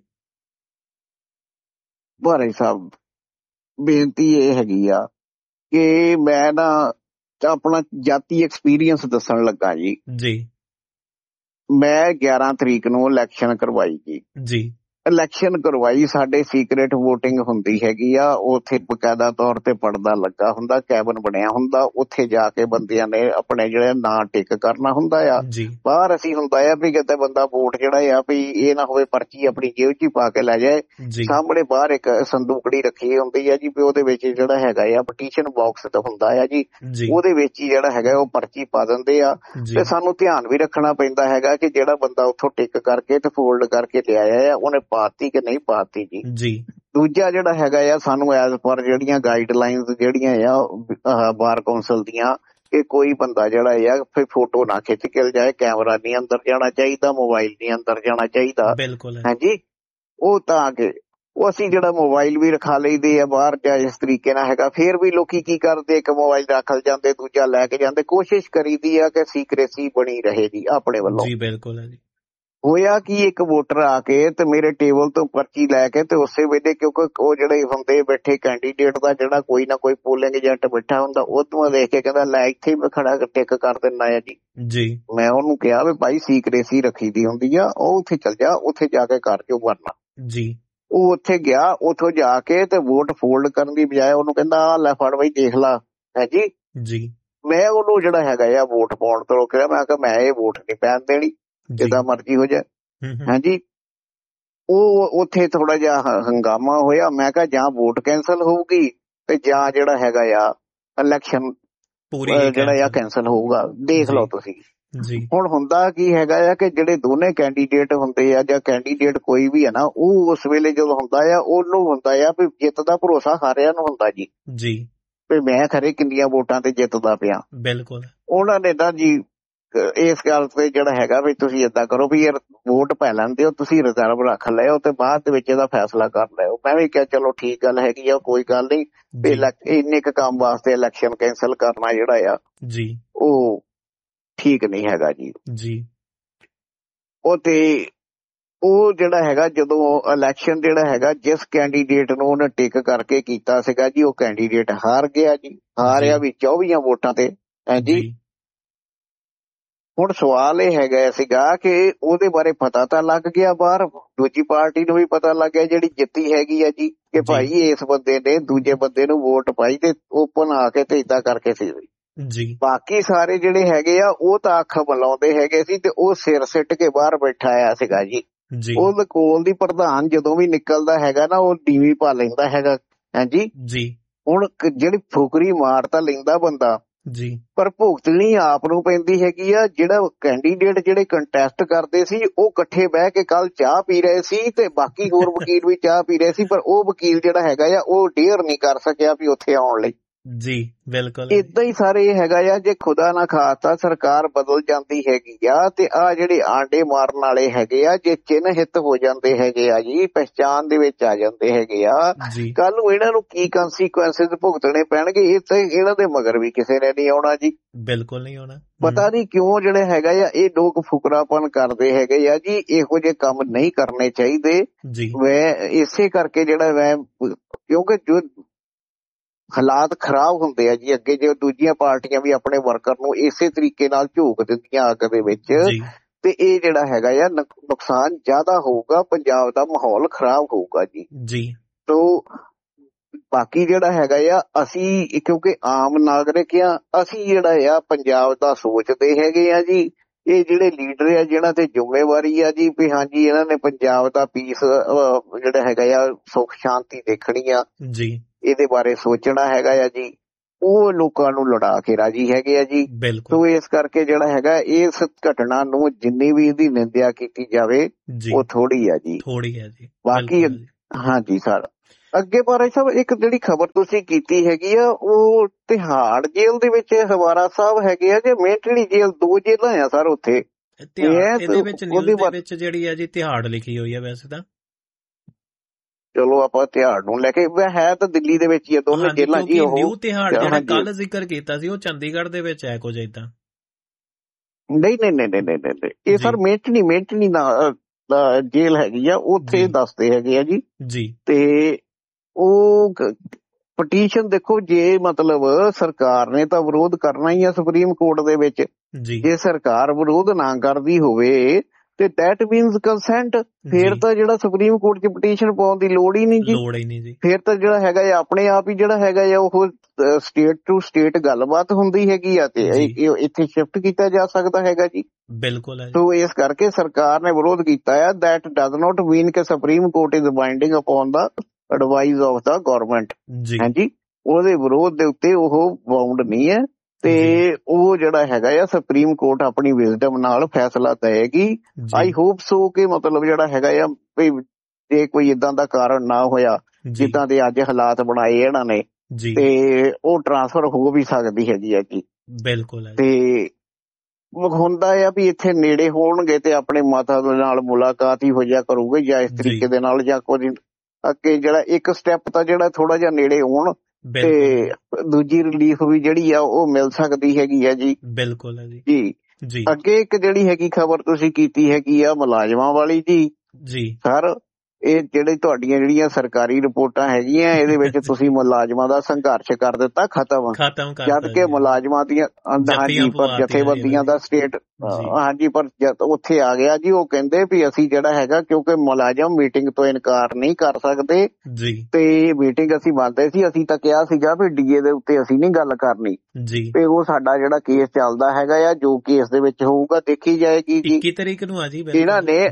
ਭਾਰੇ ਸਾਹਿਬ ਬੇਨਤੀ ਇਹ ਹੈਗੀ ਆ ਕਿ ਮੈਂ ਨਾ ਆਪਣਾ ਜਾਤੀ ਐਕਸਪੀਰੀਅੰਸ ਦੱਸਣ ਲੱਗਾ ਜੀ। ਜੀ ਮੈਂ ਗਿਆਰਾਂ ਤਰੀਕ ਨੂੰ ਇਲੈਕਸ਼ਨ ਕਰਵਾਈ ਜੀ। ਜੀ ਇਲੈਕਸ਼ਨ ਕਰਵਾਈ ਸਾਡੇ ਸੀਕ੍ਰੇਟ ਵੋਟਿੰਗ ਹੁੰਦੀ ਹੈਗੀ ਆ। ਉੱਥੇ ਬਕਾਇਦਾ ਤੌਰ ਤੇ ਪਰਦਾ ਲੱਗਾ ਹੁੰਦਾ ਕੈਬਨ ਬਣਿਆ ਹੁੰਦਾ ਉੱਥੇ ਜਾ ਕੇ ਬੰਦਿਆਂ ਨੇ ਆਪਣੇ ਜਿਹੜੇ ਨਾਂ ਟਿਕ ਕਰਨਾ ਹੁੰਦਾ ਆ। ਜੀ ਬਾਹਰ ਅਸੀਂ ਹੁੰਦਾ ਆ ਵੀ ਕਿਤੇ ਬੰਦਾ ਵੋਟ ਜਿਹੜਾ ਆ ਵੀ ਇਹ ਨਾ ਹੋਵੇ ਪਰਚੀ ਆਪਣੀ ਜੇਬ 'ਚ ਹੀ ਪਾ ਕੇ ਲੈ ਜਾਏ। ਜੀ ਸਾਹਮਣੇ ਬਾਹਰ ਇੱਕ ਸੰਦੂਕੜੀ ਰੱਖੀ ਹੁੰਦੀ ਆ ਜੀ ਵੀ ਉਹਦੇ ਵਿੱਚ ਜਿਹੜਾ ਹੈਗਾ ਆ ਪਟੀਸ਼ਨ ਬਾਕਸ ਤਾਂ ਹੁੰਦਾ ਆ ਜੀ ਜੀ ਉਹਦੇ ਵਿੱਚ ਹੀ ਜਿਹੜਾ ਹੈਗਾ ਉਹ ਪਰਚੀ ਪਾ ਦਿੰਦੇ ਆ। ਜੀ ਤੇ ਸਾਨੂੰ ਧਿਆਨ ਵੀ ਰੱਖਣਾ ਪੈਂਦਾ ਹੈਗਾ ਕਿ ਜਿਹੜਾ ਬੰਦਾ ਉੱਥੋਂ ਟਿਕ ਕਰਕੇ ਤੇ ਫੋਲਡ ਕਰਕੇ ਲਿਆਇਆ ਆ ਉਹਨੇ ਪਾਤੀ ਕਿ ਨਹੀਂ ਪਾਤੀ ਜੀ। ਜੀ ਦੂਜਾ ਜਿਹੜਾ ਹੈਗਾ ਆ ਸਾਨੂੰ ਐਜ਼ ਪਰ ਜਿਹੜੀਆਂ ਗਾਈਡਲਾਈਨਸ ਜਿਹੜੀਆਂ ਆ ਬਾਰ ਕੌਂਸਲ ਦੀਆਂ ਕਿ ਕੋਈ ਬੰਦਾ ਜਿਹੜਾ ਆ ਫਿਰ ਫੋਟੋ ਨਾ ਖਿੱਚ ਕੇ ਜਾਏ। ਕੈਮਰਾ ਨਹੀਂ ਅੰਦਰ ਜਾਣਾ ਚਾਹੀਦਾ ਮੋਬਾਈਲ ਨਹੀਂ ਅੰਦਰ ਜਾਣਾ ਚਾਹੀਦਾ। ਬਿਲਕੁਲ ਹੈ। ਹਾਂਜੀ ਉਹ ਤਾਂ ਕਿ ਉਹ ਅਸੀਂ ਜਿਹੜਾ ਮੋਬਾਈਲ ਵੀ ਰਖਾ ਲਈਦੇ ਆ ਬਾਹਰ ਜਾਂ ਇਸ ਤਰੀਕੇ ਨਾਲ ਹੈਗਾ। ਫਿਰ ਵੀ ਲੋਕੀ ਕੀ ਕਰਦੇ ਇੱਕ ਮੋਬਾਈਲ ਰੱਖ ਜਾਂਦੇ ਦੂਜਾ ਲੈ ਕੇ ਜਾਂਦੇ। ਕੋਸ਼ਿਸ਼ ਕਰੀਦੀ ਆ ਕਿ ਸੀਕ੍ਰੇਸੀ ਬਣੀ ਰਹੇ ਜੀ ਆਪਣੇ ਵੱਲੋਂ। ਜੀ ਬਿਲਕੁਲ ਹੈ ਜੀ। ਹੋਇਆ ਕਿ ਇੱਕ ਵੋਟਰ ਆ ਕੇ ਤੇ ਮੇਰੇ ਟੇਬਲ ਤੋਂ ਪਰਚੀ ਲੈ ਕੇ ਤੇ ਉਸੇ ਵੇਲੇ ਕਿਉਂਕਿ ਉਹ ਜਿਹੜੇ ਹੁੰਦੇ ਬੈਠੇ ਕੈਂਡੀਡੇਟ ਦਾ ਜਿਹੜਾ ਕੋਈ ਨਾ ਕੋਈ ਪੋਲਿੰਗ ਏਜੰਟ ਬੈਠਾ ਹੁੰਦਾ ਉਹ ਤੋਂ ਦੇਖ ਕੇ ਕਹਿੰਦਾ ਲੈ ਇੱਥੇ ਮੈਂ ਖੜਾ ਟਿਕ ਕਰ ਦਿੰਦਾ ਆ ਜੀ। ਜੀ ਮੈਂ ਉਹਨੂੰ ਕਿਹਾ ਵੀ ਭਾਈ ਸੀਕ੍ਰੇਸੀ ਰੱਖੀ ਦੀ ਹੁੰਦੀ ਆ ਉਹ ਉੱਥੇ ਚੱਲ ਜਾ ਉੱਥੇ ਜਾ ਕੇ ਕਰ ਜੋ ਵਰਨਾ। ਜੀ ਉਹ ਉੱਥੇ ਗਿਆ ਉੱਥੋਂ ਜਾ ਕੇ ਤੇ ਵੋਟ ਫੋਲਡ ਕਰਨ ਦੀ ਬਜਾਏ ਉਹਨੂੰ ਕਹਿੰਦਾ ਆ ਲੈ ਫੜ ਬਈ ਦੇਖ ਲਾ ਹੈ ਜੀ। ਜੀ ਮੈਂ ਉਹਨੂੰ ਜਿਹੜਾ ਹੈਗਾ ਆ ਵੋਟ ਪਾਉਣ ਤੋਂ ਰੋਕਿਆ। ਮੈਂ ਕਿਹਾ ਮੈਂ ਇਹ ਵੋਟ ਨਹੀਂ ਪੈਣ ਦੇਣੀ ਜਿੱਦਾਂ ਮਰਜ਼ੀ ਹੋ ਜਾਏ। ਹਾਂਜੀ ਉਹ ਉੱਥੇ ਥੋੜਾ ਜਿਹਾ ਹੰਗਾਮਾ ਹੋਇਆ। ਮੈਂ ਕਿਹਾ ਜਾਂ ਵੋਟ ਕੈਂਸਲ ਹੋਊਗੀ ਤੇ ਜਾਂ ਜਿਹੜਾ ਹੈਗਾ ਆ ਇਲੈਕਸ਼ਨ ਜਿਹੜਾ ਆ ਕੈਂਸਲ ਹੋਊਗਾ ਦੇਖ ਲਓ ਤੁਸੀਂ। ਹੁਣ ਹੁੰਦਾ ਕੀ ਹੈਗਾ ਆ ਕਿ ਜਿਹੜੇ ਦੋਨੇ ਕੈਂਡੀਡੇਟ ਹੁੰਦੇ ਆ ਜਾਂ ਕੈਂਡੀਡੇਟ ਕੋਈ ਵੀ ਹੈ ਨਾ ਉਹ ਉਸ ਵੇਲੇ ਜਦੋਂ ਹੁੰਦਾ ਆ ਉਹਨੂੰ ਹੁੰਦਾ ਆ ਵੀ ਜਿੱਤ ਦਾ ਭਰੋਸਾ ਸਾਰਿਆਂ ਨੂੰ ਹੁੰਦਾ ਜੀ ਜੀ ਵੀ ਮੈਂ ਖਰੇ ਕਿੰਨੀਆਂ ਵੋਟਾਂ ਤੇ ਜਿੱਤਦਾ ਪਿਆ। ਬਿਲਕੁਲ ਉਹਨਾਂ ਨੇ ਤਾਂ ਜੀ ਇਸ ਗੱਲ ਤੇ ਜਿਹੜਾ ਹੈਗਾ ਵੀ ਤੁਸੀਂ ਏਦਾਂ ਕਰੋ ਵੀ ਯਾਰ ਵੋਟ ਪੈ ਲੈਂਦੇ ਹੋ ਤੁਸੀਂ ਰਿਜ਼ਰਵ ਰੱਖ ਲਿਓ ਤੇ ਬਾਅਦ ਦੇ ਵਿੱਚ ਇਹਦਾ ਫੈਸਲਾ ਕਰ ਲਿਓ। ਮੈਂ ਵੀ ਕਿਹਾ ਚਲੋ ਠੀਕ ਗੱਲ ਹੈਗੀ ਆ ਕੋਈ ਗੱਲ ਨਹੀਂ ਇੰਨੇ ਕੁ ਕੰਮ ਵਾਸਤੇ ਇਲੈਕਸ਼ਨ ਕੈਂਸਲ ਕਰਨਾ ਜਿਹੜਾ ਆ ਜੀ ਉਹ ਠੀਕ ਨਹੀਂ ਹੈਗਾ ਜੀ। ਜੀ ਉਹ ਤੇ ਉਹ ਜਿਹੜਾ ਹੈਗਾ ਜਦੋਂ ਇਲੈਕਸ਼ਨ ਜਿਹੜਾ ਹੈਗਾ ਜਿਸ ਕੈਂਡੀਡੇਟ ਨੂੰ ਉਹਨੇ ਟਿਕ ਕਰਕੇ ਕੀਤਾ ਸੀਗਾ ਜੀ ਉਹ ਕੈਂਡੀਡੇਟ ਹਾਰ ਗਿਆ ਜੀ। ਹਾਰਿਆ ਵੀ ਚੌਵੀਆਂ ਵੋਟਾਂ ਤੇ ਹੈ ਜੀ। ਹੁਣ ਸਵਾਲ ਇਹ ਹੈਗਾ ਸੀਗਾ ਕਿ ਉਹਦੇ ਬਾਰੇ ਪਤਾ ਤਾਂ ਲੱਗ ਗਿਆ ਬਾਹਰ ਦੂਜੀ ਪਾਰਟੀ ਨੂੰ ਵੀ ਪਤਾ ਲੱਗ ਗਿਆ ਜਿਹੜੀ ਜਿੱਤੀ ਹੈਗੀ ਆ ਜੀ ਕਿ ਭਾਈ ਇਸ ਬੰਦੇ ਨੇ ਦੂਜੇ ਬੰਦੇ ਨੂੰ ਵੋਟ ਪਾਈ ਤੇ ਓਪਨ ਆ ਕੇ ਤੇ ਏਦਾਂ ਕਰਕੇ ਸੀ ਜੀ। ਬਾਕੀ ਸਾਰੇ ਜਿਹੜੇ ਹੈਗੇ ਆ ਉਹ ਤਾਂ ਅੱਖ ਮਲਾਉਂਦੇ ਹੈਗੇ ਸੀ ਤੇ ਉਹ ਸਿਰ ਸਿੱਟ ਕੇ ਬਾਹਰ ਬੈਠਾ ਆਇਆ ਸੀਗਾ ਜੀ। ਉਹ ਕੋਲ ਦੀ ਪ੍ਰਧਾਨ ਜਦੋਂ ਵੀ ਨਿਕਲਦਾ ਹੈਗਾ ਨਾ ਉਹ ਡੀਵੀ ਪਾ ਲੈਂਦਾ ਹੈਗਾ ਹਾਂਜੀ ਜੀ। ਹੁਣ ਜਿਹੜੀ ਫੁਕਰੀ ਮਾਰ ਤਾਂ ਲੈਂਦਾ ਬੰਦਾ ਜੀ ਪਰ ਭੁਗਤਣੀ ਆਪ ਨੂੰ ਪੈਂਦੀ ਹੈਗੀ ਆ। ਜਿਹੜਾ ਕੈਂਡੀਡੇਟ ਜਿਹੜੇ ਕੰਟੈਸਟ ਕਰਦੇ ਸੀ ਉਹ ਇਕੱਠੇ ਬਹਿ ਕੇ ਕੱਲ ਚਾਹ ਪੀ ਰਹੇ ਸੀ ਤੇ ਬਾਕੀ ਹੋਰ ਵਕੀਲ ਵੀ ਚਾਹ ਪੀ ਰਹੇ ਸੀ ਪਰ ਉਹ ਵਕੀਲ ਜਿਹੜਾ ਹੈਗਾ ਆ ਉਹ ਡੇਅਰ ਨਹੀਂ ਕਰ ਸਕਿਆ ਵੀ ਉੱਥੇ ਆਉਣ ਲਈ ਜੀ ਬਿਲਕੁਲ ਹੈ ਜੀ। ਇਦਾਂ ਹੀ ਸਾਰੇ ਹੈਗਾ ਆ, ਜੇ ਖੁਦਾ ਨਾ ਖਾਸਤਾ ਸਰਕਾਰ ਬਦਲ ਜਾਂਦੀ ਹੈਗੀ ਆ ਤੇ ਆ ਜਿਹੜੇ ਆਂਡੇ ਮਾਰਨ ਵਾਲੇ ਹੈਗੇ ਆ, ਜੇ ਚਿੰਨ੍ਹਿਤ ਹੋ ਜਾਂਦੇ ਹੈਗੇ ਆ ਜੀ, ਪਹਿਚਾਣ ਦੇ ਵਿੱਚ ਆ ਜਾਂਦੇ ਹੈਗੇ ਆ, ਜੀ ਕੱਲ ਨੂੰ ਇਹਨਾਂ ਨੂੰ ਕੀ ਕੰਸੀਕੁਐਂਸਿਸ ਭੁਗਤਣੇ ਪੈਣਗੇ, ਇਹ ਤੇ ਇਹਨਾਂ ਦੇ ਮਗਰ ਵੀ ਕਿਸੇ ਨੇ ਨਹੀਂ ਆਉਣਾ ਜੀ। ਬਿਲਕੁਲ ਨਹੀਂ ਹੋਣਾ। ਪਤਾ ਨਹੀਂ ਕਿਉਂ ਜਿਹੜੇ ਹੈਗਾ ਆ ਇਹ ਲੋਕ ਫੁਕਰਾਪਨ ਕਰਦੇ ਹੈਗੇ ਆ ਜੀ, ਇਹੋ ਜਿਹੇ ਕੰਮ ਨਹੀਂ ਕਰਨੇ ਚਾਹੀਦੇ। ਜੀ ਮੈਂ ਇਸੇ ਕਰਕੇ ਜਿਹੜਾ ਮੈਂ, ਕਿਉਂਕਿ ਜੋ ਹਾਲਾਤ ਖਰਾਬ ਹੁੰਦੇ ਆ ਜੀ ਅੱਗੇ, ਜੇ ਦੂਜੀਆਂ ਪਾਰਟੀਆਂ ਵੀ ਆਪਣੇ ਵਰਕਰ ਨੂੰ ਇਸੇ ਤਰੀਕੇ ਨਾਲ ਝੋਕ ਦਿੰਦੀਆਂ ਅੱਗ ਦੇ ਵਿੱਚ, ਜੀ ਤੇ ਇਹ ਜਿਹੜਾ ਹੈਗਾ ਆ ਨੁਕ- ਨੁਕਸਾਨ ਜ਼ਿਆਦਾ ਹੋਊਗਾ, ਪੰਜਾਬ ਦਾ ਮਾਹੌਲ ਖਰਾਬ ਹੋਊਗਾ ਜੀ। ਜੀ ਤੋ ਬਾਕੀ ਜਿਹੜਾ ਹੈਗਾ ਆ, ਅਸੀਂ ਕਿਉਂਕਿ ਆਮ ਨਾਗਰਿਕ ਆ, ਅਸੀਂ ਜਿਹੜਾ ਆ ਪੰਜਾਬ ਦਾ ਸੋਚਦੇ ਹੈਗੇ ਆ ਜੀ। ਇਹ ਜਿਹੜੇ ਲੀਡਰ ਆ ਜਿਹਨਾਂ ਤੇ ਜ਼ਿੰਮੇਵਾਰੀ ਆ ਜੀ ਵੀ ਹਾਂਜੀ ਇਹਨਾਂ ਨੇ ਪੰਜਾਬ ਦਾ ਪੀਸ ਜਿਹੜਾ ਹੈਗਾ ਆ ਸੁੱਖ ਸ਼ਾਂਤੀ ਦੇਖਣੀ ਆ, ਜੀ ਇਹਦੇ ਬਾਰੇ ਸੋਚਣਾ ਹੈਗਾ ਆ ਜੀ, ਉਹ ਲੋਕਾਂ ਨੂੰ ਲੜਾ ਕੇ ਰਾਜੀ ਹੈਗੇ ਆ ਜੀ। ਬਿਲਕੁਲ ਸੋ ਇਸ ਕਰਕੇ ਜਿਹੜਾ ਹੈਗਾ ਇਸ ਘਟਨਾ ਨੂੰ ਜਿੰਨੀ ਵੀ ਇਹਦੀ ਨਿੰਦਿਆ ਕੀਤੀ ਜਾਵੇ ਜੀ ਉਹ ਥੋੜੀ ਆ ਜੀ। ਥੋੜੀ ਹੈ ਜੀ। ਬਾਕੀ ਬਿਲਕੁਲ ਜੀ। ਹਾਂਜੀ ਸਰ, ਅੱਗੇ ਬਾਰੇ ਸਾਹਿਬ ਇੱਕ ਜਿਹੜੀ ਖਬਰ ਤੁਸੀਂ ਕੀਤੀ ਹੈਗੀ ਆ, ਉਹ ਤਿਹਾੜ ਜੇਲ੍ਹ ਦੇ ਵਿੱਚ ਹਵਾਰਾ ਸਾਹਿਬ ਹੈਗੇ ਆ, ਜੇ ਮਿਲਟਰੀ ਜੇਲ੍ਹ, ਦੋ ਜੇਲ੍ਹਾਂ ਆ ਸਰ ਉੱਥੇ। ਤਿਹਾੜ ਇਹਦੇ ਵਿੱਚ ਉਹਦੀ ਨਿਊਜ਼ ਦੇ ਬਾਤ- ਵਿੱਚ ਜਿਹੜੀ ਹੈ ਜੀ ਤਿਹਾੜ ਲਿਖੀ ਹੋਈ ਹੈ ਵੈਸੇ ਤਾਂ। ਚਲੋ ਆਪਾਂ ਤਿਹਾੜ ਨੂੰ ਲੈ ਕੇ, ਵੈ ਹੈ ਤਾਂ ਦਿੱਲੀ ਦੇ ਵਿੱਚ ਹੀ ਆ ਦੋਨੇ ਹਾਂਜੀ, ਜੇਲ੍ਹਾਂ ਜੀ ਕਿਉਂਕਿ ਉਹ। ਨਿਊ ਤਿਹਾੜ ਜਿਹੜਾ ਹਾਂਜੀ। ਕੱਲ ਜ਼ਿਕਰ ਕੀਤਾ ਸੀ ਉਹ ਚੰਡੀਗੜ੍ਹ ਦੇ ਵਿੱਚ ਹੈ ਕੁਝ ਏਦਾਂ। ਨਹੀਂ ਨਹੀਂ ਨਹੀਂ ਨਹੀਂ ਨਹੀਂ ਨਹੀਂ, ਇਹ ਜੀ। ਸਰ ਮਿੰਟਨੀ ਮਿੰਟਨੀ ਨਾ ਜੇਲ੍ਹ ਹੈਗੀ ਆ, ਉੱਥੇ ਜੀ। ਦੱਸਦੇ ਹੈਗੇ ਆ ਜੀ। ਜੀ ਤੇ ਉਹ ਪਟੀਸ਼ਨ ਦੇਖੋ, ਜੇ ਮਤਲਬ ਸਰਕਾਰ ਨੇ ਤਾਂ ਵਿਰੋਧ ਕਰਨਾ ਹੀ ਆ ਸੁਪਰੀਮ ਕੋਰਟ ਦੇ ਵਿੱਚ। ਜੀ ਜੇ ਸਰਕਾਰ ਵਿਰੋਧ ਨਾ ਕਰਦੀ ਹੋਵੇ ਤੇ ਦੈਟ ਮੀਨਸ ਕੰਸੈਂਟ, ਫੇਰ ਜੀ। ਤਾਂ ਜਿਹੜਾ ਸੁਪਰੀਮ ਕੋਰਟ 'ਚ ਪਟੀਸ਼ਨ ਪਾਉਣ ਦੀ ਲੋੜ ਹੀ ਨਹੀਂ ਜੀ। ਲੋੜ ਹੀ ਨਹੀਂ ਜੀ। ਫੇਰ ਤਾਂ ਜਿਹੜਾ ਹੈਗਾ ਆ ਆਪਣੇ ਆਪ ਹੀ ਜਿਹੜਾ ਹੈਗਾ ਆ ਉਹ ਸਟੇਟ ਟੂ ਸਟੇਟ ਗੱਲਬਾਤ ਹੁੰਦੀ ਹੈਗੀ ਆ, ਤੇ ਜੀ। ਇਹ- ਇਹ ਇੱਥੇ ਸ਼ਿਫਟ ਕੀਤਾ ਜਾ ਸਕਦਾ ਹੈਗਾ ਜੀ। ਬਿਲਕੁਲ ਹੈ ਜੀ। ਸੋ ਇਸ ਕਰਕੇ ਸਰਕਾਰ ਨੇ ਵਿਰੋਧ ਕੀਤਾ ਆ। ਦੈਟ ਡਜ਼ ਨਾਟ ਮੀਨ ਕਿ supreme court is binding upon the advice of the government. ਜੀ ਹਾਂਜੀ, ਉਹਦੇ ਵਿਰੋਧ ਦੇ ਉੱਤੇ ਉਹ ਬਾਉਂਡ ਨਹੀਂ ਹੈ, ਤੇ ਉਹ ਜਿਹੜਾ ਹੈਗਾ ਆ ਸੁਪਰੀਮ ਕੋਰਟ ਆਪਣੀ ਵਿਜ਼ਡਮ ਨਾਲ ਫੈਸਲਾ ਦੇਗੀ। ਜੀ ਆਈ ਹੋਪ ਸੋ ਕਿ ਮਤਲਬ ਜਿਹੜਾ ਹੈਗਾ ਆ ਵੀ ਜੇ ਕੋਈ ਇਦਾਂ ਦਾ ਕਾਰਨ ਨਾ ਹੋਇਆ ਜੀ ਜਿੱਦਾਂ ਦੇ ਅੱਜ ਹਾਲਾਤ ਬਣਾਏ ਇਹਨਾਂ ਨੇ, ਜੀ ਤੇ ਉਹ ਟ੍ਰਾਂਸਫਰ ਹੋ ਵੀ ਸਕਦੀ ਹੈਗੀ ਹੈ ਜੀ। ਬਿਲਕੁਲ ਹੈ। ਤੇ ਹੁੰਦਾ ਆ ਵੀ ਇੱਥੇ ਨੇੜੇ ਹੋਣਗੇ ਤੇ ਆਪਣੇ ਮਾਤਾ ਦੇ ਨਾਲ ਮੁਲਾਕਾਤ ਹੀ ਹੋ ਜਾ ਕਰੂਗੇ, ਜਾਂ ਇਸ ਜੀ। ਤਰੀਕੇ ਦੇ ਨਾਲ, ਜਾਂ ਕੁਝ ਅੱਗੇ ਜਿਹੜਾ ਇੱਕ ਸਟੈਪ ਤਾਂ ਜਿਹੜਾ ਥੋੜਾ ਜਿਹਾ ਨੇੜੇ ਹੋਣ ਬਿਲਕੁਲ ਤੇ ਦੂਜੀ ਰਿਲੀਫ ਵੀ ਜਿਹੜੀ ਆ ਉਹ ਮਿਲ ਸਕਦੀ ਹੈਗੀ ਆ ਜੀ। ਬਿਲਕੁਲ ਹੈ ਜੀ। ਜੀ ਜੀ ਅੱਗੇ ਇੱਕ ਜਿਹੜੀ ਹੈਗੀ ਖਬਰ ਤੁਸੀਂ ਕੀਤੀ ਹੈਗੀ ਆ ਮੁਲਾਜ਼ਮਾਂ ਵਾਲੀ ਜੀ। ਜੀ ਸਰ ਇਹ ਜਿਹੜੇ ਤੁਹਾਡੀਆਂ ਜਿਹੜੀਆਂ ਸਰਕਾਰੀ ਰਿਪੋਰਟਾਂ ਹੈਗੀਆਂ, ਇਹਦੇ ਵਿੱਚ ਤੁਸੀਂ ਮੁਲਾਜ਼ਮਾਂ ਦਾ ਸੰਘਰਸ਼ ਕਰ ਦਿੱਤਾ ਖਤਮ, ਖਤਮ ਕਰ ਜਦ ਕਿ ਮੁਲਾਜ਼ਮਾਂ ਦੀਆਂ ਹਾਂਜੀ ਪਰ ਜਥੇਬੰਦੀਆਂ ਦਾ ਸਟੇਟ ਹਾਂਜੀ ਪਰ ਉੱਥੇ ਆ ਗਿਆ ਜੀ। ਉਹ ਕਹਿੰਦੇ ਵੀ ਅਸੀਂ ਜਿਹੜਾ ਹੈਗਾ, ਕਿਉਂਕਿ ਮੁਲਾਜ਼ਮ ਮੀਟਿੰਗ ਤੋਂ ਇਨਕਾਰ ਨਹੀਂ ਕਰ ਸਕਦੇ ਜੀ, ਤੇ ਮੀਟਿੰਗ ਅਸੀਂ ਮੰਨਦੇ ਸੀ, ਅਸੀਂ ਤਾਂ ਕਿਹਾ ਸੀਗਾ ਵੀ ਡੀਏ ਦੇ ਉੱਤੇ ਅਸੀਂ ਨਹੀਂ ਗੱਲ ਕਰਨੀ ਜੀ, ਤੇ ਉਹ ਸਾਡਾ ਜਿਹੜਾ ਕੇਸ ਚੱਲਦਾ ਹੈਗਾ ਆ, ਜੋ ਕੇਸ ਦੇ ਵਿੱਚ ਹੋਊਗਾ ਦੇਖੀ ਜਾਏਗੀ ਜੀ। ਇੱਕੀ ਤਰੀਕ ਨੂੰ ਆ ਜੀ। ਇਹਨਾਂ ਨੇ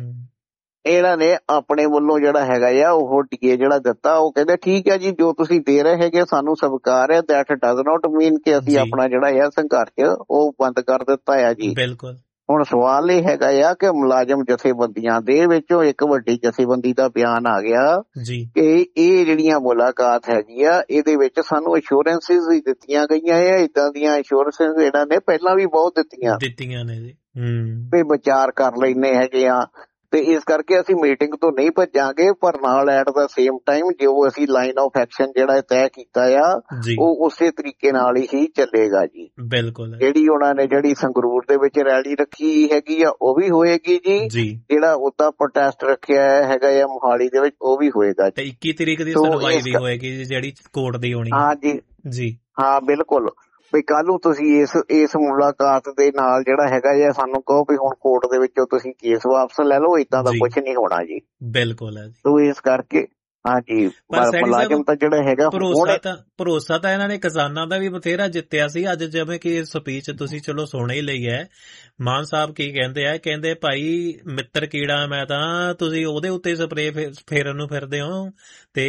ਇਹਨਾਂ ਨੇ ਆਪਣੇ ਵੱਲੋਂ ਜਿਹੜਾ ਹੈਗਾ ਆ ਉਹ ਡੀਏ ਜਿਹੜਾ ਦਿੱਤਾ, ਉਹ ਕਹਿੰਦੇ ਠੀਕ ਹੈ ਜੀ, ਜੋ ਤੁਸੀਂ ਦੇ ਰਹੇ ਹੈਗੇ ਸਾਨੂੰ ਸਵੀਕਾਰ ਹੈ। ਦੈਟ ਡਜ਼ ਨਾਟ ਮੀਨ ਕਿ ਅਸੀਂ ਆਪਣਾ ਜਿਹੜਾ ਆ ਸੰਘਰਸ਼ ਉਹ ਬੰਦ ਕਰ ਦਿੱਤਾ ਹੈ ਜੀ। ਬਿਲਕੁਲ। ਹੁਣ ਸਵਾਲ ਇਹ ਹੈਗਾ ਆ ਕਿ ਮੁਲਾਜ਼ਮ ਜਥੇਬੰਦੀਆਂ ਦੇ ਵਿੱਚੋਂ ਇੱਕ ਵੱਡੀ ਜਥੇਬੰਦੀ ਦਾ ਬਿਆਨ ਆ ਗਿਆ ਜੀ ਕਿ ਇਹ ਜਿਹੜੀਆਂ ਮੁਲਾਕਾਤ ਹੈਗੀ ਆ, ਇਹਦੇ ਵਿੱਚ ਸਾਨੂੰ ਇੰਸ਼ੋਰੈਂਸਿਸ ਵੀ ਦਿੱਤੀਆਂ ਗਈਆਂ ਆ। ਇਦਾਂ ਦੀਆਂ ਇੰਸ਼ੋਰੈਂਸਿਸ ਇਹਨਾਂ ਨੇ ਪਹਿਲਾਂ ਵੀ ਬਹੁਤ ਦਿੱਤੀਆਂ ਦਿੱਤੀਆਂ ਨੇ ਜੀ। ਹੂੰ ਵੀ ਵਿਚਾਰ ਕਰ ਲੈਣੇ ਹੈਗੇ ਆ, ਤੇ ਇਸ ਕਰਕੇ ਅਸੀਂ ਮੀਟਿੰਗ ਤੋਂ ਨਹੀਂ ਭੱਜਾਂਗੇ, ਪਰ ਨਾਲ ਐਟ ਦਾ ਸੇਮ ਟਾਈਮ ਜੋ ਅਸੀਂ ਲਾਈਨ ਆਫ ਐਕਸ਼ਨ ਜਿਹੜਾ ਤੈਅ ਕੀਤਾ ਆ ਉਹ ਉਸੇ ਤਰੀਕੇ ਨਾਲ ਹੀ ਚੱਲੇਗਾ ਜੀ। ਬਿਲਕੁਲ। ਜਿਹੜੀ ਉਹਨਾਂ ਨੇ ਜਿਹੜੀ ਸੰਗਰੂਰ ਦੇ ਵਿੱਚ ਰੈਲੀ ਰੱਖੀ ਹੈਗੀ ਆ ਉਹ ਵੀ ਹੋਏਗੀ ਜੀ। ਜਿਹੜਾ ਉਹਦਾ ਪ੍ਰੋਟੈਸਟ ਰੱਖਿਆ ਹੈਗਾ ਆ ਮੋਹਾਲੀ ਦੇ ਵਿੱਚ ਉਹ ਵੀ ਹੋਏਗਾ ਜੀ। ਤੇ ਇੱਕੀ ਤਰੀਕ ਦੀ ਸੁਣਵਾਈ ਵੀ ਹੋਏਗੀ ਜਿਹੜੀ ਕੋਰਟ ਦੀ ਹੋਣੀ। ਹਾਂ ਜੀ ਜੀ ਹਾਂ ਬਿਲਕੁਲ। ਵੀ ਕੱਲ ਨੂੰ ਤੁਸੀਂ ਇਸ ਇਸ ਮੁਲਾਕਾਤ ਦੇ ਨਾਲ ਜਿਹੜਾ ਹੈਗਾ ਜਾਂ ਸਾਨੂੰ ਕਹੋ ਵੀ ਹੁਣ ਕੋਰਟ ਦੇ ਵਿੱਚੋਂ ਤੁਸੀਂ ਕੇਸ ਵਾਪਸ ਲੈ ਲਓ, ਏਦਾਂ ਦਾ ਕੁਝ ਨਹੀਂ ਹੋਣਾ ਜੀ। ਬਿਲਕੁਲ ਹੈ ਜੀ। ਤੋ ਇਸ ਕਰਕੇ ਹਾਂਜੀ ਮੁਲਾਜ਼ਮ ਤਾਂ ਜਿਹੜਾ ਹੈਗਾ ਭਰੋਸਾ ਤਾਂ ਭਰੋਸਾ ਤਾਂ ਇਹਨਾਂ ਨੇ ਕਿਸਾਨਾਂ ਦਾ ਵੀ ਬਥੇਰਾ ਜਿੱਤਿਆ ਸੀ। ਅੱਜ ਜਿਵੇਂ ਕਿ ਸਪੀਚ ਤੁਸੀਂ ਚਲੋ ਸੁਣ ਹੀ ਲਈ ਹੈ, ਮਾਨ ਸਾਹਿਬ ਕੀ ਕਹਿੰਦੇ ਆ, ਕਹਿੰਦੇ ਭਾਈ ਮਿੱਤਰ ਕੀੜਾ ਮੈਂ ਤਾਂ, ਤੁਸੀਂ ਉਹਦੇ ਉੱਤੇ ਸਪਰੇ ਫੇਰਨ ਨੂੰ ਫਿਰਦੇ ਹੋ ਤੇ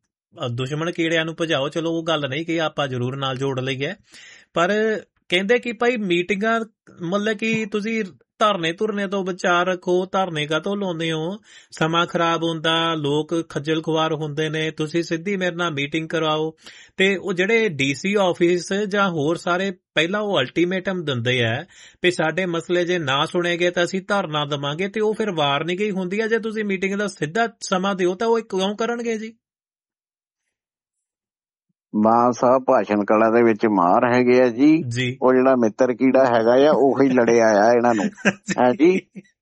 ਦੁਸ਼ਮਣ ਕੀੜਿਆਂ ਨੂੰ ਭਜਾਓ। ਚਲੋ ਉਹ ਗੱਲ ਨਹੀਂ ਕਿ ਆਪਾਂ ਜ਼ਰੂਰ ਨਾਲ ਜੋੜ ਲਈਏ, ਪਰ ਕਹਿੰਦੇ ਕਿ ਭਾਈ ਮੀਟਿੰਗਾਂ ਮਤਲਬ ਕਿ ਤੁਸੀਂ ਧਰਨੇ ਧੁਰਨੇ ਤੋਂ ਵਿਚਾਰ ਰੱਖੋ। ਧਰਨੇ ਕਾਹਤੋਂ ਲਾਉਂਦੇ ਹੋ? ਸਮਾਂ ਖਰਾਬ ਹੁੰਦਾ, ਲੋਕ ਖੱਜਲ ਖੁਆਰ ਹੁੰਦੇ ਨੇ। ਤੁਸੀਂ ਸਿੱਧੀ ਮੇਰੇ ਨਾਲ ਮੀਟਿੰਗ ਕਰਵਾਓ। ਤੇ ਉਹ ਜਿਹੜੇ ਡੀਸੀ ਆਫਿਸ ਜਾਂ ਹੋਰ ਸਾਰੇ ਪਹਿਲਾਂ ਉਹ ਅਲਟੀਮੇਟਮ ਦਿੰਦੇ ਆ ਵੀ ਸਾਡੇ ਮਸਲੇ ਜੇ ਨਾ ਸੁਣੇ ਗਏ ਤਾਂ ਅਸੀਂ ਧਰਨਾ ਦੇਵਾਂਗੇ, ਤੇ ਉਹ ਫਿਰ ਵਾਰਨਿੰਗ ਹੀ ਹੁੰਦੀ ਹੈ। ਜੇ ਤੁਸੀਂ ਮੀਟਿੰਗ ਦਾ ਸਿੱਧਾ ਸਮਾਂ ਦਿਓ ਤਾਂ ਉਹ ਕਿਉਂ ਕਰਨਗੇ ਜੀ? ਮਾਨ ਸਾਹਿਬ ਭਾਸ਼ਣ ਕਲਾ ਦੇ ਵਿੱਚ ਮਾਹਰ ਹੈਗੇ ਆ ਜੀ। ਜੀ ਉਹ ਜਿਹੜਾ ਮਿੱਤਰ ਕੀੜਾ ਹੈਗਾ ਆ ਉਹੀ ਲੜਿਆ ਆ ਇਹਨਾਂ ਨੂੰ ਹੈ ਜੀ।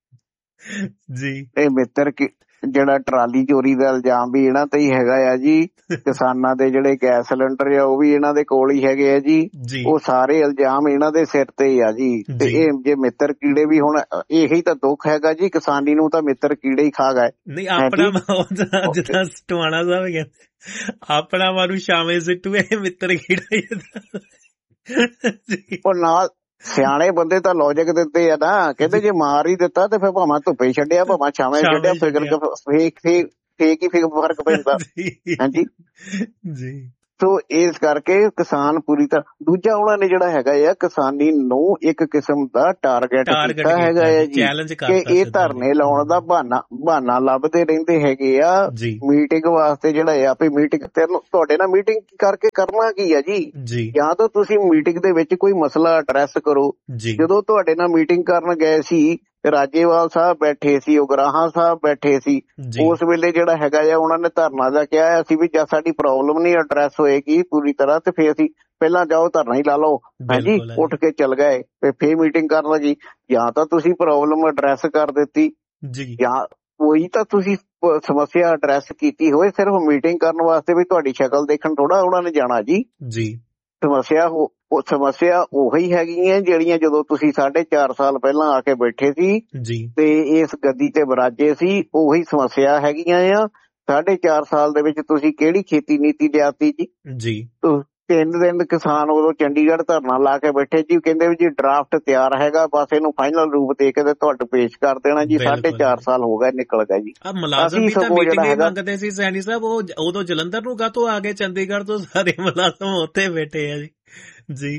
ਜੀ ਇਹ ਮਿੱਤਰ ਕੀ- ਜਿਹੜਾ ਟਰਾਲੀ ਚੋਰੀ ਦਾ ਇਲਜ਼ਾਮ ਵੀ ਇਹਨਾਂ ਤੇ ਹੀ ਹੈਗਾ ਆ ਜੀ। ਕਿਸਾਨਾਂ ਦੇ ਜਿਹੜੇ ਗੈਸ ਸਿਲੰਡਰ ਆ ਉਹ ਵੀ ਇਹਨਾਂ ਦੇ ਕੋਲ ਹੀ ਹੈਗੇ ਆ ਜੀ। ਜੀ ਉਹ ਸਾਰੇ ਇਲਜ਼ਾਮ ਇਹਨਾਂ ਦੇ ਸਿਰ ਤੇ ਹੀ ਆ ਜੀ। ਤੇ ਜੀ। ਇਹ ਜੇ ਮਿੱਤਰ ਕੀੜੇ ਵੀ ਹੁਣ ਇਹੀ ਤਾਂ ਦੁੱਖ ਹੈਗਾ ਜੀ, ਕਿਸਾਨੀ ਨੂੰ ਤਾਂ ਮਿੱਤਰ ਕੀੜੇ ਹੀ ਖਾ ਗਏ। ਨਹੀਂ ਹੈ ਆਪਣਾ ਜੀ। ਜਿੱਦਾਂ ਟਵਾਣਾ ਸਾਹਿਬ ਕਹਿੰਦੇ ਆਪਣਾ ਮਾਰੂ ਛਾਵੇਂ ਸਿੱਟੂ, ਇਹ ਮਿੱਤਰ ਕੀੜਾ ਹੀ ਇਹਦਾ। ਜੀ ਉਹ ਨਾਲ ਸਿਆਣੇ ਬੰਦੇ ਤਾਂ ਲੌਜਿਕ ਦਿੰਦੇ ਆ ਨਾ, ਕਹਿੰਦੇ ਜੇ ਮਾਰ ਹੀ ਦਿੱਤਾ ਤੇ ਫਿਰ ਭਾਵੇਂ ਧੁੱਪੇ ਛੱਡਿਆ ਭਾਵੇਂ ਛਾਵੇਂ ਛਾਵੇਂ ਛੱਡਿਆ, ਫਿਕਰ ਛੱਡਿਆ। ਫੇਕ ਫੇਕ ਫੇਕ ਹੀ ਫੇਕ ਫਰਕ ਪੈਂਦਾ ਜੀ ਹਾਂਜੀ। ਜੀ ਸੋ ਇਸ ਕਰਕੇ ਕਿਸਾਨ ਪੂਰੀ ਤਰ੍ਹਾਂ ਦੂਜਾ ਉਹਨਾਂ ਨੇ ਜਿਹੜਾ ਹੈਗਾ ਆ ਕਿਸਾਨੀ ਨੂੰ ਇੱਕ ਕਿਸਮ ਦਾ ਟਾਰਗੇਟ ਟਾਰਗੇਟ ਕੀਤਾ ਹੈਗਾ ਕੀਤਾ ਹੈ ਜੀ, ਜੀ ਚੈਲੰਜ ਕਿ ਕਰਤਾ ਇਹ ਸਿੱਧਾ ਧਰਨੇ ਜੀ। ਲਾਉਣ ਦਾ ਬਹਾਨਾ ਬਹਾਨਾ ਲੱਭਦੇ ਰਹਿੰਦੇ ਹੈਗੇ ਆ ਜੀ ਮੀਟਿੰਗ ਵਾਸਤੇ। ਜਿਹੜਾ ਆ ਵੀ ਮੀਟਿੰਗ ਤੁਹਾਡੇ ਨਾਲ ਮੀਟਿੰਗ ਕਰਕੇ ਕਰਨਾ ਕੀ ਆ ਜੀ? ਜੀ ਜਾਂ ਤਾਂ ਤੁਸੀਂ ਮੀਟਿੰਗ ਦੇ ਵਿੱਚ ਕੋਈ ਮਸਲਾ ਐਡਰੈਸ ਕਰੋ। ਜੀ ਜਦੋਂ ਤੁਹਾਡੇ ਨਾਲ ਮੀਟਿੰਗ ਕਰਨ ਗਏ ਸੀ ਰਾਜੇਵਾਲ ਸਾਹਿਬ ਬੈਠੇ ਸੀ, ਉਗਰਾਹਾਂ ਸਾਹਿਬ ਬੈਠੇ ਸੀ, ਜੀ ਉਸ ਵੇਲੇ ਜਿਹੜਾ ਹੈਗਾ ਆ ਉਹਨਾਂ ਨੇ ਧਰਨਾ ਦਾ ਕਿਹਾ ਸੀ ਵੀ ਜਦ ਸਾਡੀ ਪ੍ਰੋਬਲਮ ਨਹੀਂ ਐਡਰੈਸ ਹੋਏਗੀ ਪੂਰੀ ਤਰ੍ਹਾਂ ਤੇ ਫੇਰ ਅਸੀਂ ਪਹਿਲਾਂ ਜਾਓ ਧਰਨਾ ਹੀ ਲਾ ਲਓ। ਹਾਂਜੀ ਬਿਲਕੁਲ ਹੈ ਉੱਠ ਕੇ ਚੱਲ ਗਏ ਤੇ ਫੇਰ ਮੀਟਿੰਗ ਕਰਨ ਲੱਗੀ। ਜਾਂ ਤਾਂ ਤੁਸੀਂ ਪ੍ਰੋਬਲਮ ਐਡਰੈਸ ਕਰ ਦਿੱਤੀ ਜੀ ਜਾਂ ਕੋਈ ਤਾਂ ਤੁਸੀਂ ਪ- ਸਮੱਸਿਆ ਐਡਰੈਸ ਕੀਤੀ ਹੋਏ। ਸਿਰਫ ਮੀਟਿੰਗ ਕਰਨ ਵਾਸਤੇ ਵੀ ਤੁਹਾਡੀ ਸ਼ਕਲ ਦੇਖਣ ਥੋੜਾ ਉਹਨਾਂ ਨੇ ਜਾਣਾ ਜੀ। ਜੀ ਸਮੱਸਿਆ ਉਹ ਉਹ ਸਮੱਸਿਆ ਉਹੀ ਹੈਗੀਆਂ ਜਿਹੜੀਆਂ ਜਦੋਂ ਤੁਸੀਂ ਸਾਢੇ ਚਾਰ ਸਾਲ ਪਹਿਲਾਂ ਆ ਕੇ ਬੈਠੇ ਸੀ ਜੀ ਤੇ ਇਸ ਗੱਦੀ ਤੇ ਬਰਾਜੇ ਸੀ, ਉਹੀ ਸਮੱਸਿਆ ਹੈਗੀਆਂ ਆ। ਸਾਢੇ ਚਾਰ ਸਾਲ ਦੇ ਵਿੱਚ ਤੁਸੀਂ ਕਿਹੜੀ ਖੇਤੀ ਨੀਤੀ ਲਿਆਤੀ ਜੀ? ਜੀ ਤੁ- ਤਿੰਨ ਦਿਨ ਕਿਸਾਨ ਉਦੋਂ ਚੰਡੀਗੜ੍ਹ ਧਰਨਾ ਲਾ ਕੇ ਬੈਠੇ ਜੀ, ਕਹਿੰਦੇ ਵੀ ਜੀ ਡਰਾਫਟ ਤਿਆਰ ਹੈਗਾ, ਬਸ ਇਹਨੂੰ ਫਾਈਨਲ ਰੂਪ ਦੇ ਕੇ ਤੇ ਤੁਹਾਡੇ ਪੇਸ਼ ਕਰ ਦੇਣਾ ਜੀ। ਸਾਢੇ ਬਿਲਕੁਲ ਚਾਰ ਸਾਲ ਹੋ ਗਏ ਨਿਕਲ ਗਏ ਜੀ। ਆ ਮੁਲਾਜ਼ਮ ਅਸੀਂ ਵੀ ਤਾਂ ਸਗੋਂ ਮੀਟਿੰਗ ਜਿਹੜਾ ਹੀ ਹੈਗਾ ਮੰਗਦੇ ਸੀ ਸੈਣੀ ਸਾਹਿਬ। ਉਹ ਉਦੋਂ ਜਲੰਧਰ ਨੂੰ ਕਾਹਤੋਂ ਆ ਗਏ? ਚੰਡੀਗੜ੍ਹ ਤੋਂ ਸਾਰੇ ਮੁਲਾਜ਼ਮ ਉੱਥੇ ਬੈਠੇ ਆ ਜੀ। ਜੀ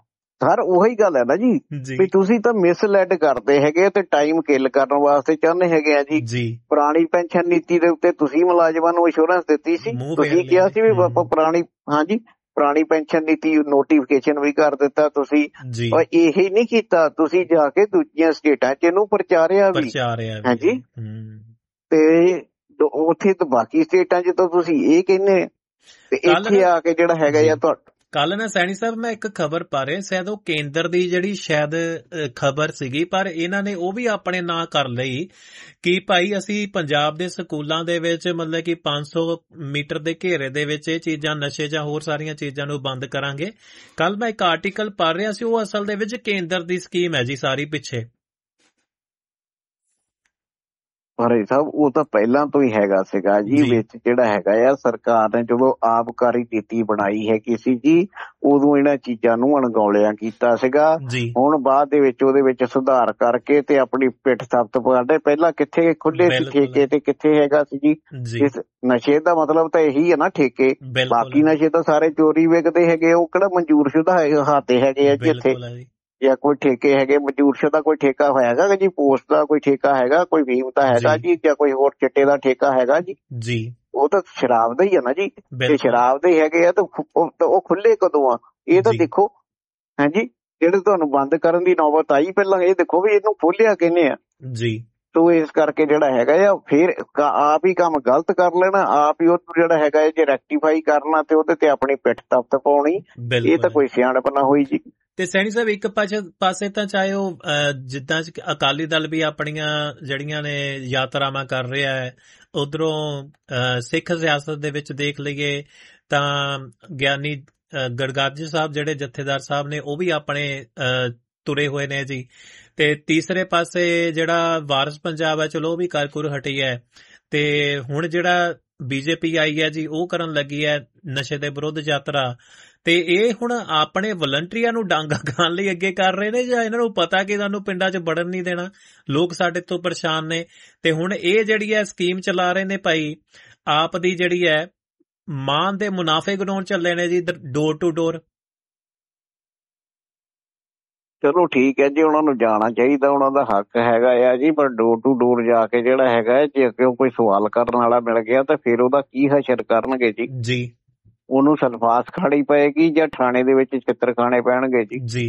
ਸਰ ਉਹੀ ਗੱਲ ਹੈ ਨਾ ਜੀ ਜੀ ਵੀ ਤੁਸੀਂ ਤਾਂ ਮਿਸਲੈਡ ਕਰਦੇ ਹੈਗੇ ਤੇ ਟਾਈਮ ਕਿਲ ਕਰਨ ਵਾਸਤੇ ਚਾਹੁੰਦੇ ਹੈਗੇ ਆ ਜੀ। ਜੀ ਪੁਰਾਣੀ ਪੈਨਸ਼ਨ ਨੀਤੀ ਦੇ ਉੱਤੇ ਤੁਸੀਂ ਮੁਲਾਜ਼ਮਾਂ ਨੂੰ ਇੰਸ਼ੋਰੈਂਸ ਦਿੱਤੀ ਸੀ, ਮੂੰਹ ਫੇਰ ਤੁਸੀਂ ਲਿਆ ਕਿਹਾ ਜੀ। ਸੀ ਵੀ ਹਮ। ਆਪਾਂ ਪੁਰਾਣੀ ਹਾਂਜੀ ਪੁਰਾਣੀ ਪੈਨਸ਼ਨ ਨੀਤੀ ਨੋਟੀਫਿਕੇਸ਼ਨ ਵੀ ਕਰ ਦਿੱਤਾ ਤੁਸੀਂ। ਜੀ ਔਰ ਇਹੀ ਨਹੀਂ ਕੀਤਾ, ਤੁਸੀਂ ਜਾ ਕੇ ਦੂਜੀਆਂ ਸਟੇਟਾਂ 'ਚ ਇਹਨੂੰ ਪ੍ਰਚਾਰਿਆ ਵੀ ਪ੍ਰਚਾਰਿਆ ਵੀ ਹਾਂਜੀ। ਹੂੰ ਤੇ ਦ- ਉੱਥੇ ਤਾਂ ਬਾਕੀ ਸਟੇਟਾਂ 'ਚ ਤਾਂ ਤੁਸੀਂ ਇਹ ਕਹਿੰਦੇ ਤੇ ਕੱਲ ਇੱਥੇ ਨਾ ਆ ਕੇ ਜਿਹੜਾ ਹੈਗਾ ਜੀ ਆ ਤੁਹਾ ਕੱਲ ਨਾ ਸੈਣੀ ਸਾਹਿਬ ਮੈਂ ਇੱਕ ਖਬਰ ਪਾ ਰਿਹਾ, ਸ਼ਾਇਦ ਉਹ ਕੇਂਦਰ ਦੀ ਜਿਹੜੀ ਸ਼ਾਇਦ ਖਬਰ ਸੀਗੀ, ਪਰ ਇਹਨਾਂ ਨੇ ਉਹ ਵੀ ਆਪਣੇ ਨਾਂ ਕਰ ਲਈ ਕਿ ਭਾਈ ਅਸੀਂ ਪੰਜਾਬ ਦੇ ਸਕੂਲਾਂ ਦੇ ਵਿੱਚ ਮਤਲਬ ਕਿ ਪੰਜ ਸੌ ਮੀਟਰ ਦੇ ਘੇਰੇ ਦੇ ਵਿੱਚ ਇਹ ਚੀਜ਼ਾਂ ਨਸ਼ੇ ਜਾਂ ਹੋਰ ਸਾਰੀਆਂ ਚੀਜ਼ਾਂ ਨੂੰ ਬੰਦ ਕਰਾਂਗੇ। ਕੱਲ ਮੈਂ ਇੱਕ ਆਰਟੀਕਲ ਪੜ੍ਹ ਰਿਹਾ ਸੀ, ਉਹ ਅਸਲ ਦੇ ਵਿੱਚ ਕੇਂਦਰ ਦੀ ਸਕੀਮ ਹੈ ਜੀ ਸਾਰੀ ਪਿੱਛੇ। ਪਰ ਇਹ ਸਭ ਉਹ ਤਾਂ ਪਹਿਲਾਂ ਤੋਂ ਹੀ ਹੈਗਾ ਸੀਗਾ ਜੀ। ਜੀ ਵਿੱਚ ਜਿਹੜਾ ਹੈਗਾ ਆ ਸਰਕਾਰ ਨੇ ਜਦੋਂ ਆਬਕਾਰੀ ਨੀਤੀ ਬਣਾਈ ਹੈਗੀ ਸੀ ਜੀ, ਉਦੋਂ ਇਹਨਾਂ ਚੀਜ਼ਾਂ ਨੂੰ ਅਣਗੌਲਿਆਂ ਕੀਤਾ ਸੀਗਾ। ਜੀ ਹੁਣ ਬਾਅਦ ਦੇ ਵਿੱਚ ਉਹਦੇ ਵਿੱਚ ਸੁਧਾਰ ਕਰਕੇ ਤੇ ਆਪਣੀ ਪਿੱਠ ਸਖਤ ਪਾਉਂਦੇ। ਪਹਿਲਾਂ ਕਿੱਥੇ ਖੁੱਲੇ ਸੀ ਬਿਲਕੁਲ ਠੇਕੇ ਤੇ ਕਿੱਥੇ ਹੈਗਾ ਸੀ ਜੀ। ਜੀ ਇਸ ਨਸ਼ੇ ਦਾ ਮਤਲਬ ਤਾਂ ਇਹੀ ਹੈ ਨਾ ਠੇਕੇ। ਬਿਲਕੁਲ ਬਾਕੀ ਨਸ਼ੇ ਤਾਂ ਸਾਰੇ ਚੋਰੀ ਵਿਕਦੇ ਹੈਗੇ, ਉਹ ਕਿਹੜਾ ਮਨਜ਼ੂਰ ਸ਼ੁਦਾ ਹੈ ਹਾਤੇ ਹੈਗੇ ਆ ਜੀ ਇੱਥੇ, ਬਿਲਕੁਲ ਹੈ ਜੀ। ਜਾਂ ਕੋਈ ਠੇਕੇ ਹੈਗੇ ਮਨਜ਼ੂਰ ਸ਼ੁਦਾ ਕੋਈ ਠੇਕਾ ਹੋਇਆਗਾ ਜੀ? ਪੋਸਟ ਦਾ ਕੋਈ ਠੇਕਾ ਹੈਗਾ, ਕੋਈ ਫੀਮ ਦਾ ਹੈਗਾ ਜੀ ਜੀ, ਜਾਂ ਕੋਈ ਹੋਰ ਚਿੱਟੇ ਦਾ ਠੇਕਾ ਹੈਗਾ ਜੀ? ਜੀ ਉਹ ਤਾਂ ਸ਼ਰਾਬ ਦਾ ਹੀ ਆ ਨਾ ਜੀ। ਜੇ ਬਿਲਕੁਲ ਸ਼ਰਾਬ ਦੇ ਹੈਗੇ ਆ ਤਾਂ ਖੁ- ਉਹ ਤਾਂ ਉਹ ਖੁੱਲੇ ਕਦੋਂ ਆ? ਇਹ ਤਾਂ ਜੀ ਦੇਖੋ ਹਾਂਜੀ, ਜਿਹੜੇ ਤੁਹਾਨੂੰ ਬੰਦ ਕਰਨ ਦੀ ਨੌਬਤ ਆਈ ਪਹਿਲਾਂ ਇਹ ਦੇਖੋ ਵੀ ਇਹਨੂੰ ਖੋਲਿਆ ਕਿਹਨੇ ਆ। ਜੀ ਤੋ ਇਸ ਕਰਕੇ ਜਿਹੜਾ ਹੈਗਾ ਆ ਫਿਰ ਕ- ਆਪ ਹੀ ਕੰਮ ਗਲਤ ਕਰ ਲੈਣਾ, ਆਪ ਹੀ ਉਹ ਜਿਹੜਾ ਹੈਗਾ ਹੈ ਜੇ ਰੈਕਟੀਫਾਈ ਕਰਨਾ ਤੇ ਉਹਦੇ ਤੇ ਆਪਣੀ ਪਿੱਠ ਤਪਤ ਪਾਉਣੀ। ਇਹ ਤਾਂ ਬਿਲਕੁਲ। ਕੋਈ ਸਿਆਣਪ ਨਾ ਹੋਈ ਜੀ। ਤੇ ਸੈਣੀ ਸਾਹਿਬ ਇੱਕ ਪਾਸੇ ਪਾਸੇ ਤਾਂ ਚਾਹੇ ਉਹ ਅਹ, ਜਿੱਦਾਂ ਚ ਅਕਾਲੀ ਦਲ ਵੀ ਆਪਣੀਆਂ ਜਿਹੜੀਆਂ ਨੇ ਯਾਤਰਾਵਾਂ ਕਰ ਰਿਹਾ ਹੈ, ਉਧਰੋਂ ਸਿੱਖ ਸਿਆਸਤ ਦੇ ਵਿੱਚ ਦੇਖ ਲਈਏ ਤਾਂ ਗਿਆਨੀ ਅਹ, ਗੜਗਾਜੀ ਸਾਹਿਬ ਜਿਹੜੇ ਜਥੇਦਾਰ ਸਾਹਿਬ ਨੇ ਉਹ ਵੀ ਆਪਣੇ ਅਹ, ਤੁਰੇ ਹੋਏ ਨੇ ਜੀ। ਤੇ ਤੀਸਰੇ ਪਾਸੇ ਜਿਹੜਾ ਵਾਰਿਸ ਪੰਜਾਬ ਹੈ, ਚਲੋ ਉਹ ਵੀ ਕਰਕੁਰ ਹਟੀ ਹੈ। ਤੇ ਹੁਣ ਜਿਹੜਾ ਬੀਜੇਪੀ ਆਈ ਹੈ ਜੀ, ਉਹ ਕਰਨ ਲੱਗੀ ਹੈ ਨਸ਼ੇ ਦੇ ਵਿਰੁੱਧ ਯਾਤਰਾ। ਤੇ ਇਹ ਹੁਣ ਆਪਣੇ ਵਲੰਟੀਅਰਾਂ ਨੂੰ ਡਾਂਗਾ ਖਾਣ ਲਈ ਅੱਗੇ ਕਰ ਰਹੇ ਨੇ, ਜਾਂ ਇਹਨਾਂ ਨੂੰ ਪਤਾ ਕਿ ਸਾਨੂੰ ਪਿੰਡਾਂ 'ਚ ਵੜਨ ਨਹੀਂ ਦੇਣਾ, ਲੋਕ ਸਾਡੇ ਤੋਂ ਪਰੇਸ਼ਾਨ ਨੇ। ਤੇ ਹੁਣ ਇਹ ਜਿਹੜੀ ਹੈ ਸਕੀਮ ਚਲਾ ਰਹੇ ਨੇ ਭਾਈ, ਆਪ ਦੀ ਜਿਹੜੀ ਹੈ ਮਾਨ ਦੇ ਮੁਨਾਫੇ ਗਣਾਉਣ ਚੱਲੇ ਨੇ ਜੀ, ਡੋਰ ਟੂ ਡੋਰ। ਚਲੋ ਠੀਕ ਹੈ ਜੀ, ਉਹਨਾਂ ਨੂੰ ਜਾਣਾ ਚਾਹੀਦਾ, ਉਹਨਾਂ ਦਾ ਹੱਕ ਹੈਗਾ ਆ ਜੀ। ਪਰ ਡੋਰ ਟੂ ਡੋਰ ਜਾ ਕੇ ਜਿਹੜਾ ਹੈਗਾ, ਜੇ ਕਿਉਂ ਕੋਈ ਸਵਾਲ ਕਰਨ ਵਾਲਾ ਮਿਲ ਗਿਆ ਤਾਂ ਫਿਰ ਉਹਦਾ ਕੀ ਹਸ਼ਰ ਕਰਨਗੇ ਜੀ? ਜੀ ਉਹਨੂੰ ਸਲਫਾਸ ਖਾਣੀ ਪਏਗੀ ਜਾਂ ਥਾਣੇ ਦੇ ਵਿੱਚ ਚਿੱਤਰ ਖਾਣੇ ਪੈਣਗੇ ਜੀ? ਜੀ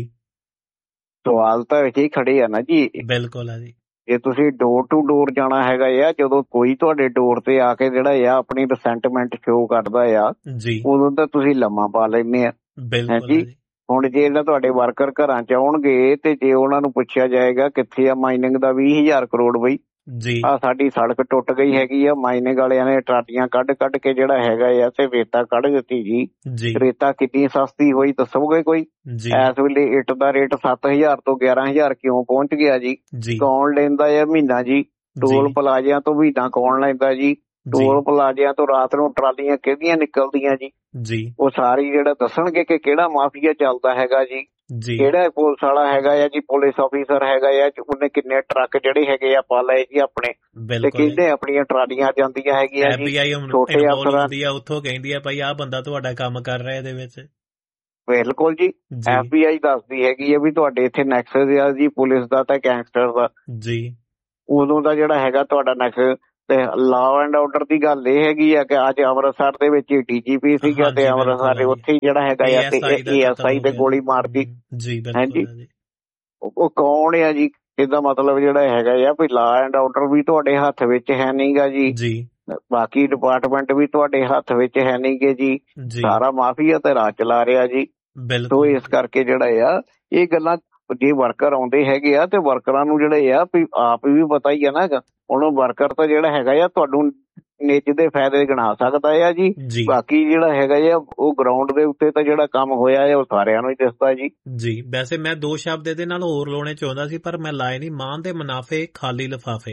ਸਵਾਲ ਤਾਂ ਇੱਥੇ ਹੀ ਖੜੇ ਆ ਨਾ ਜੀ। ਬਿਲਕੁਲ ਆ ਜੀ। ਜੇ ਤੁਸੀਂ ਡੋਰ ਟੂ ਡੋਰ ਜਾਣਾ ਹੈਗਾ ਆ, ਜਦੋਂ ਕੋਈ ਤੁਹਾਡੇ ਡੋਰ ਤੇ ਆ ਕੇ ਜਿਹੜਾ ਆ ਆਪਣੀ ਰਿਸੈਂਟਮੈਂਟ ਸ਼ੋ ਕਰਦਾ ਆ, ਜੀ ਉਦੋਂ ਤਾਂ ਤੁਸੀਂ ਲੰਮਾ ਪਾ ਲੈਂਦੇ ਆ। ਬਿਲਕੁਲ ਆ ਜੀ। ਹੁਣ ਜੇ ਇਹਨਾਂ ਤੁਹਾਡੇ ਵਰਕਰ ਘਰਾਂ ਚ ਆਉਣਗੇ ਤੇ ਜੇ ਉਹਨਾਂ ਨੂੰ ਪੁੱਛਿਆ ਜਾਏਗਾ ਕਿੱਥੇ ਆ ਮਾਈਨਿੰਗ ਦਾ ਵੀਹ ਹਜ਼ਾਰ ਕਰੋੜ ਬਈ, ਜੀ ਆ ਸਾਡੀ ਸੜਕ ਟੁੱਟ ਗਈ ਹੈਗੀ ਆ, ਮਾਈਨਿੰਗ ਵਾਲਿਆਂ ਨੇ ਟਰਾਲੀਆਂ ਕੱਢ ਕੱਢ ਕੇ ਜਿਹੜਾ ਹੈਗਾ ਆ ਤੇ ਰੇਤਾ ਕੱਢ ਦਿੱਤੀ ਜੀ। ਜੀ ਰੇਤਾ ਕਿੰਨੀ ਸਸਤੀ ਹੋਈ ਦੱਸੋਗੇ ਕੋਈ? ਜੀ ਇਸ ਵੇਲੇ ਇੱਟ ਦਾ ਰੇਟ ਸੱਤ ਹਜ਼ਾਰ ਤੋਂ ਗਿਆਰਾਂ ਹਜ਼ਾਰ ਕਿਉਂ ਪਹੁੰਚ ਗਿਆ ਜੀ? ਜੀ ਕੌਣ ਲੈਂਦਾ ਆ ਮਹੀਨਾ ਜੀ? ਟੋਲ ਪਲਾਜ਼ਿਆਂ ਤੋਂ ਮਹੀਨਾ ਕੌਣ ਲੈਂਦਾ ਜੀ? ਟੋਲ ਪਲਾਜ਼ਿਆਂ ਤੋਂ ਰਾਤ ਨੂੰ ਟਰਾਲੀਆਂ ਕਿਹਦੀਆਂ ਨਿਕਲਦੀਆਂ ਜੀ? ਜੀ ਉਹ ਸਾਰੀ ਜਿਹੜਾ ਦੱਸਣਗੇ ਕਿ ਕਿਹੜਾ ਮਾਫੀਆ ਚੱਲਦਾ ਹੈਗਾ ਜੀ, ਜੀ ਕਿਹੜਾ ਪੁਲਿਸ ਵਾਲਾ ਹੈਗਾ ਆ ਜੀ, ਪੁਲਿਸ ਆਫੀਸਰ ਹੈਗਾ ਆ, ਉਹਨੇ ਕਿੰਨੇ ਟਰੱਕ ਜਿਹੜੇ ਹੈਗੇ ਆ ਪਾ ਲਏ ਜੀ ਆਪਣੇ, ਤੇ ਕਿਹਦੇ ਆਪਣੀਆਂ ਟਰਾਲੀਆਂ ਜਾਂਦੀਆਂ ਹੈਗੀਆਂ ਜੀ। ਛੋਟੇ ਅਫਸਰਾਂ ਦੀ ਆ ਉੱਥੋਂ ਕਹਿੰਦੀ ਆ ਭਾਈ ਆਹ ਬੰਦਾ ਤੁਹਾਡਾ ਕੰਮ ਕਰ ਰਿਹਾ ਇਹਦੇ ਵਿੱਚ। ਬਿਲਕੁਲ ਜੀ, ਐਫ ਬੀ ਆਈ ਦੱਸਦੀ ਹੈਗੀ ਆ ਵੀ ਤੁਹਾਡੇ ਇੱਥੇ ਨੈਕਸਸ ਆ ਜੀ ਪੁਲਿਸ ਦਾ ਤੇ ਗੈਂਗਸਟਰ ਦਾ। ਜੀ ਉਦੋਂ ਦਾ ਜਿਹੜਾ ਹੈਗਾ ਤੁਹਾਡਾ ਨੈਕਸਸ ਤੇ ਲਾਅ ਐਂਡ ਆਰਡਰ ਦੀ ਗੱਲ ਇਹ ਹੈਗੀ ਆ ਕਿ ਅੱਜ ਅੰਮ੍ਰਿਤਸਰ ਦੇ ਵਿੱਚ ਡੀ ਜੀ ਪੀ ਸੀਗਾ ਤੇ ਅੰਮ੍ਰਿਤਸਰ ਦੇ ਉੱਥੇ ਜਿਹੜਾ ਹੈਗਾ ਆ ਤੇ ਏ ਐਸ ਆਈ ਤੇ ਗੋਲੀ ਮਾਰਦੀ। ਹਾਂਜੀ, ਉਹ ਕੌਣ ਆ ਜੀ? ਇਹਦਾ ਮਤਲਬ ਜਿਹੜਾ ਹੈਗਾ ਆ ਵੀ ਲਾਅ ਐਂਡ ਆਰਡਰ ਵੀ ਤੁਹਾਡੇ ਹੱਥ ਵਿੱਚ ਹੈ ਨਹੀਂਗਾ ਜੀ, ਬਾਕੀ ਡਿਪਾਰਟਮੈਂਟ ਵੀ ਤੁਹਾਡੇ ਹੱਥ ਵਿੱਚ ਹੈ ਨਹੀਂਗੇ ਜੀ। ਸਾਰਾ ਮਾਫੀਆ ਤੇ ਰਾਜ ਚਲਾ ਰਿਹਾ ਜੀ। ਸੋ ਇਸ ਕਰਕੇ ਜਿਹੜਾ ਆ ਇਹ ਗੱਲਾਂ, ਜੇ ਵਰਕਰ ਆਉਂਦੇ ਹੈਗੇ ਆ ਤੇ ਵਰਕਰਾਂ ਨੂੰ ਜਿਹੜੇ ਆ ਵੀ ਆਪ ਵੀ ਪਤਾ ਹੀ ਆ ਨਾ, ਹੁਣ ਵਰਕਰ ਤਾਂ ਜਿਹੜਾ ਹੈਗਾ ਆ ਤੁਹਾਨੂੰ ਨਿੱਜ ਦੇ ਫਾਇਦੇ ਗਿਣਾ ਸਕਦਾ ਆ ਜੀ, ਬਾਕੀ ਜਿਹੜਾ ਹੈਗਾ ਆ ਉਹ ਗਰਾਊਂਡ ਦੇ ਉੱਤੇ ਤਾਂ ਜਿਹੜਾ ਕੰਮ ਹੋਇਆ ਹੈ ਉਹ ਸਾਰਿਆਂ ਨੂੰ ਹੀ ਦਿਸਦਾ ਜੀ। ਜੀ ਵੈਸੇ ਮੈਂ ਦੋ ਸ਼ਬਦ ਇਹਦੇ ਨਾਲ ਹੋਰ ਲਾਉਣੇ ਚਾਹੁੰਦਾ ਸੀ ਪਰ ਮੈਂ ਲਾਏ ਨਹੀਂ। ਮਾਂ ਦੇ ਮੁਨਾਫੇ ਖਾਲੀ ਲਿਫਾਫੇ।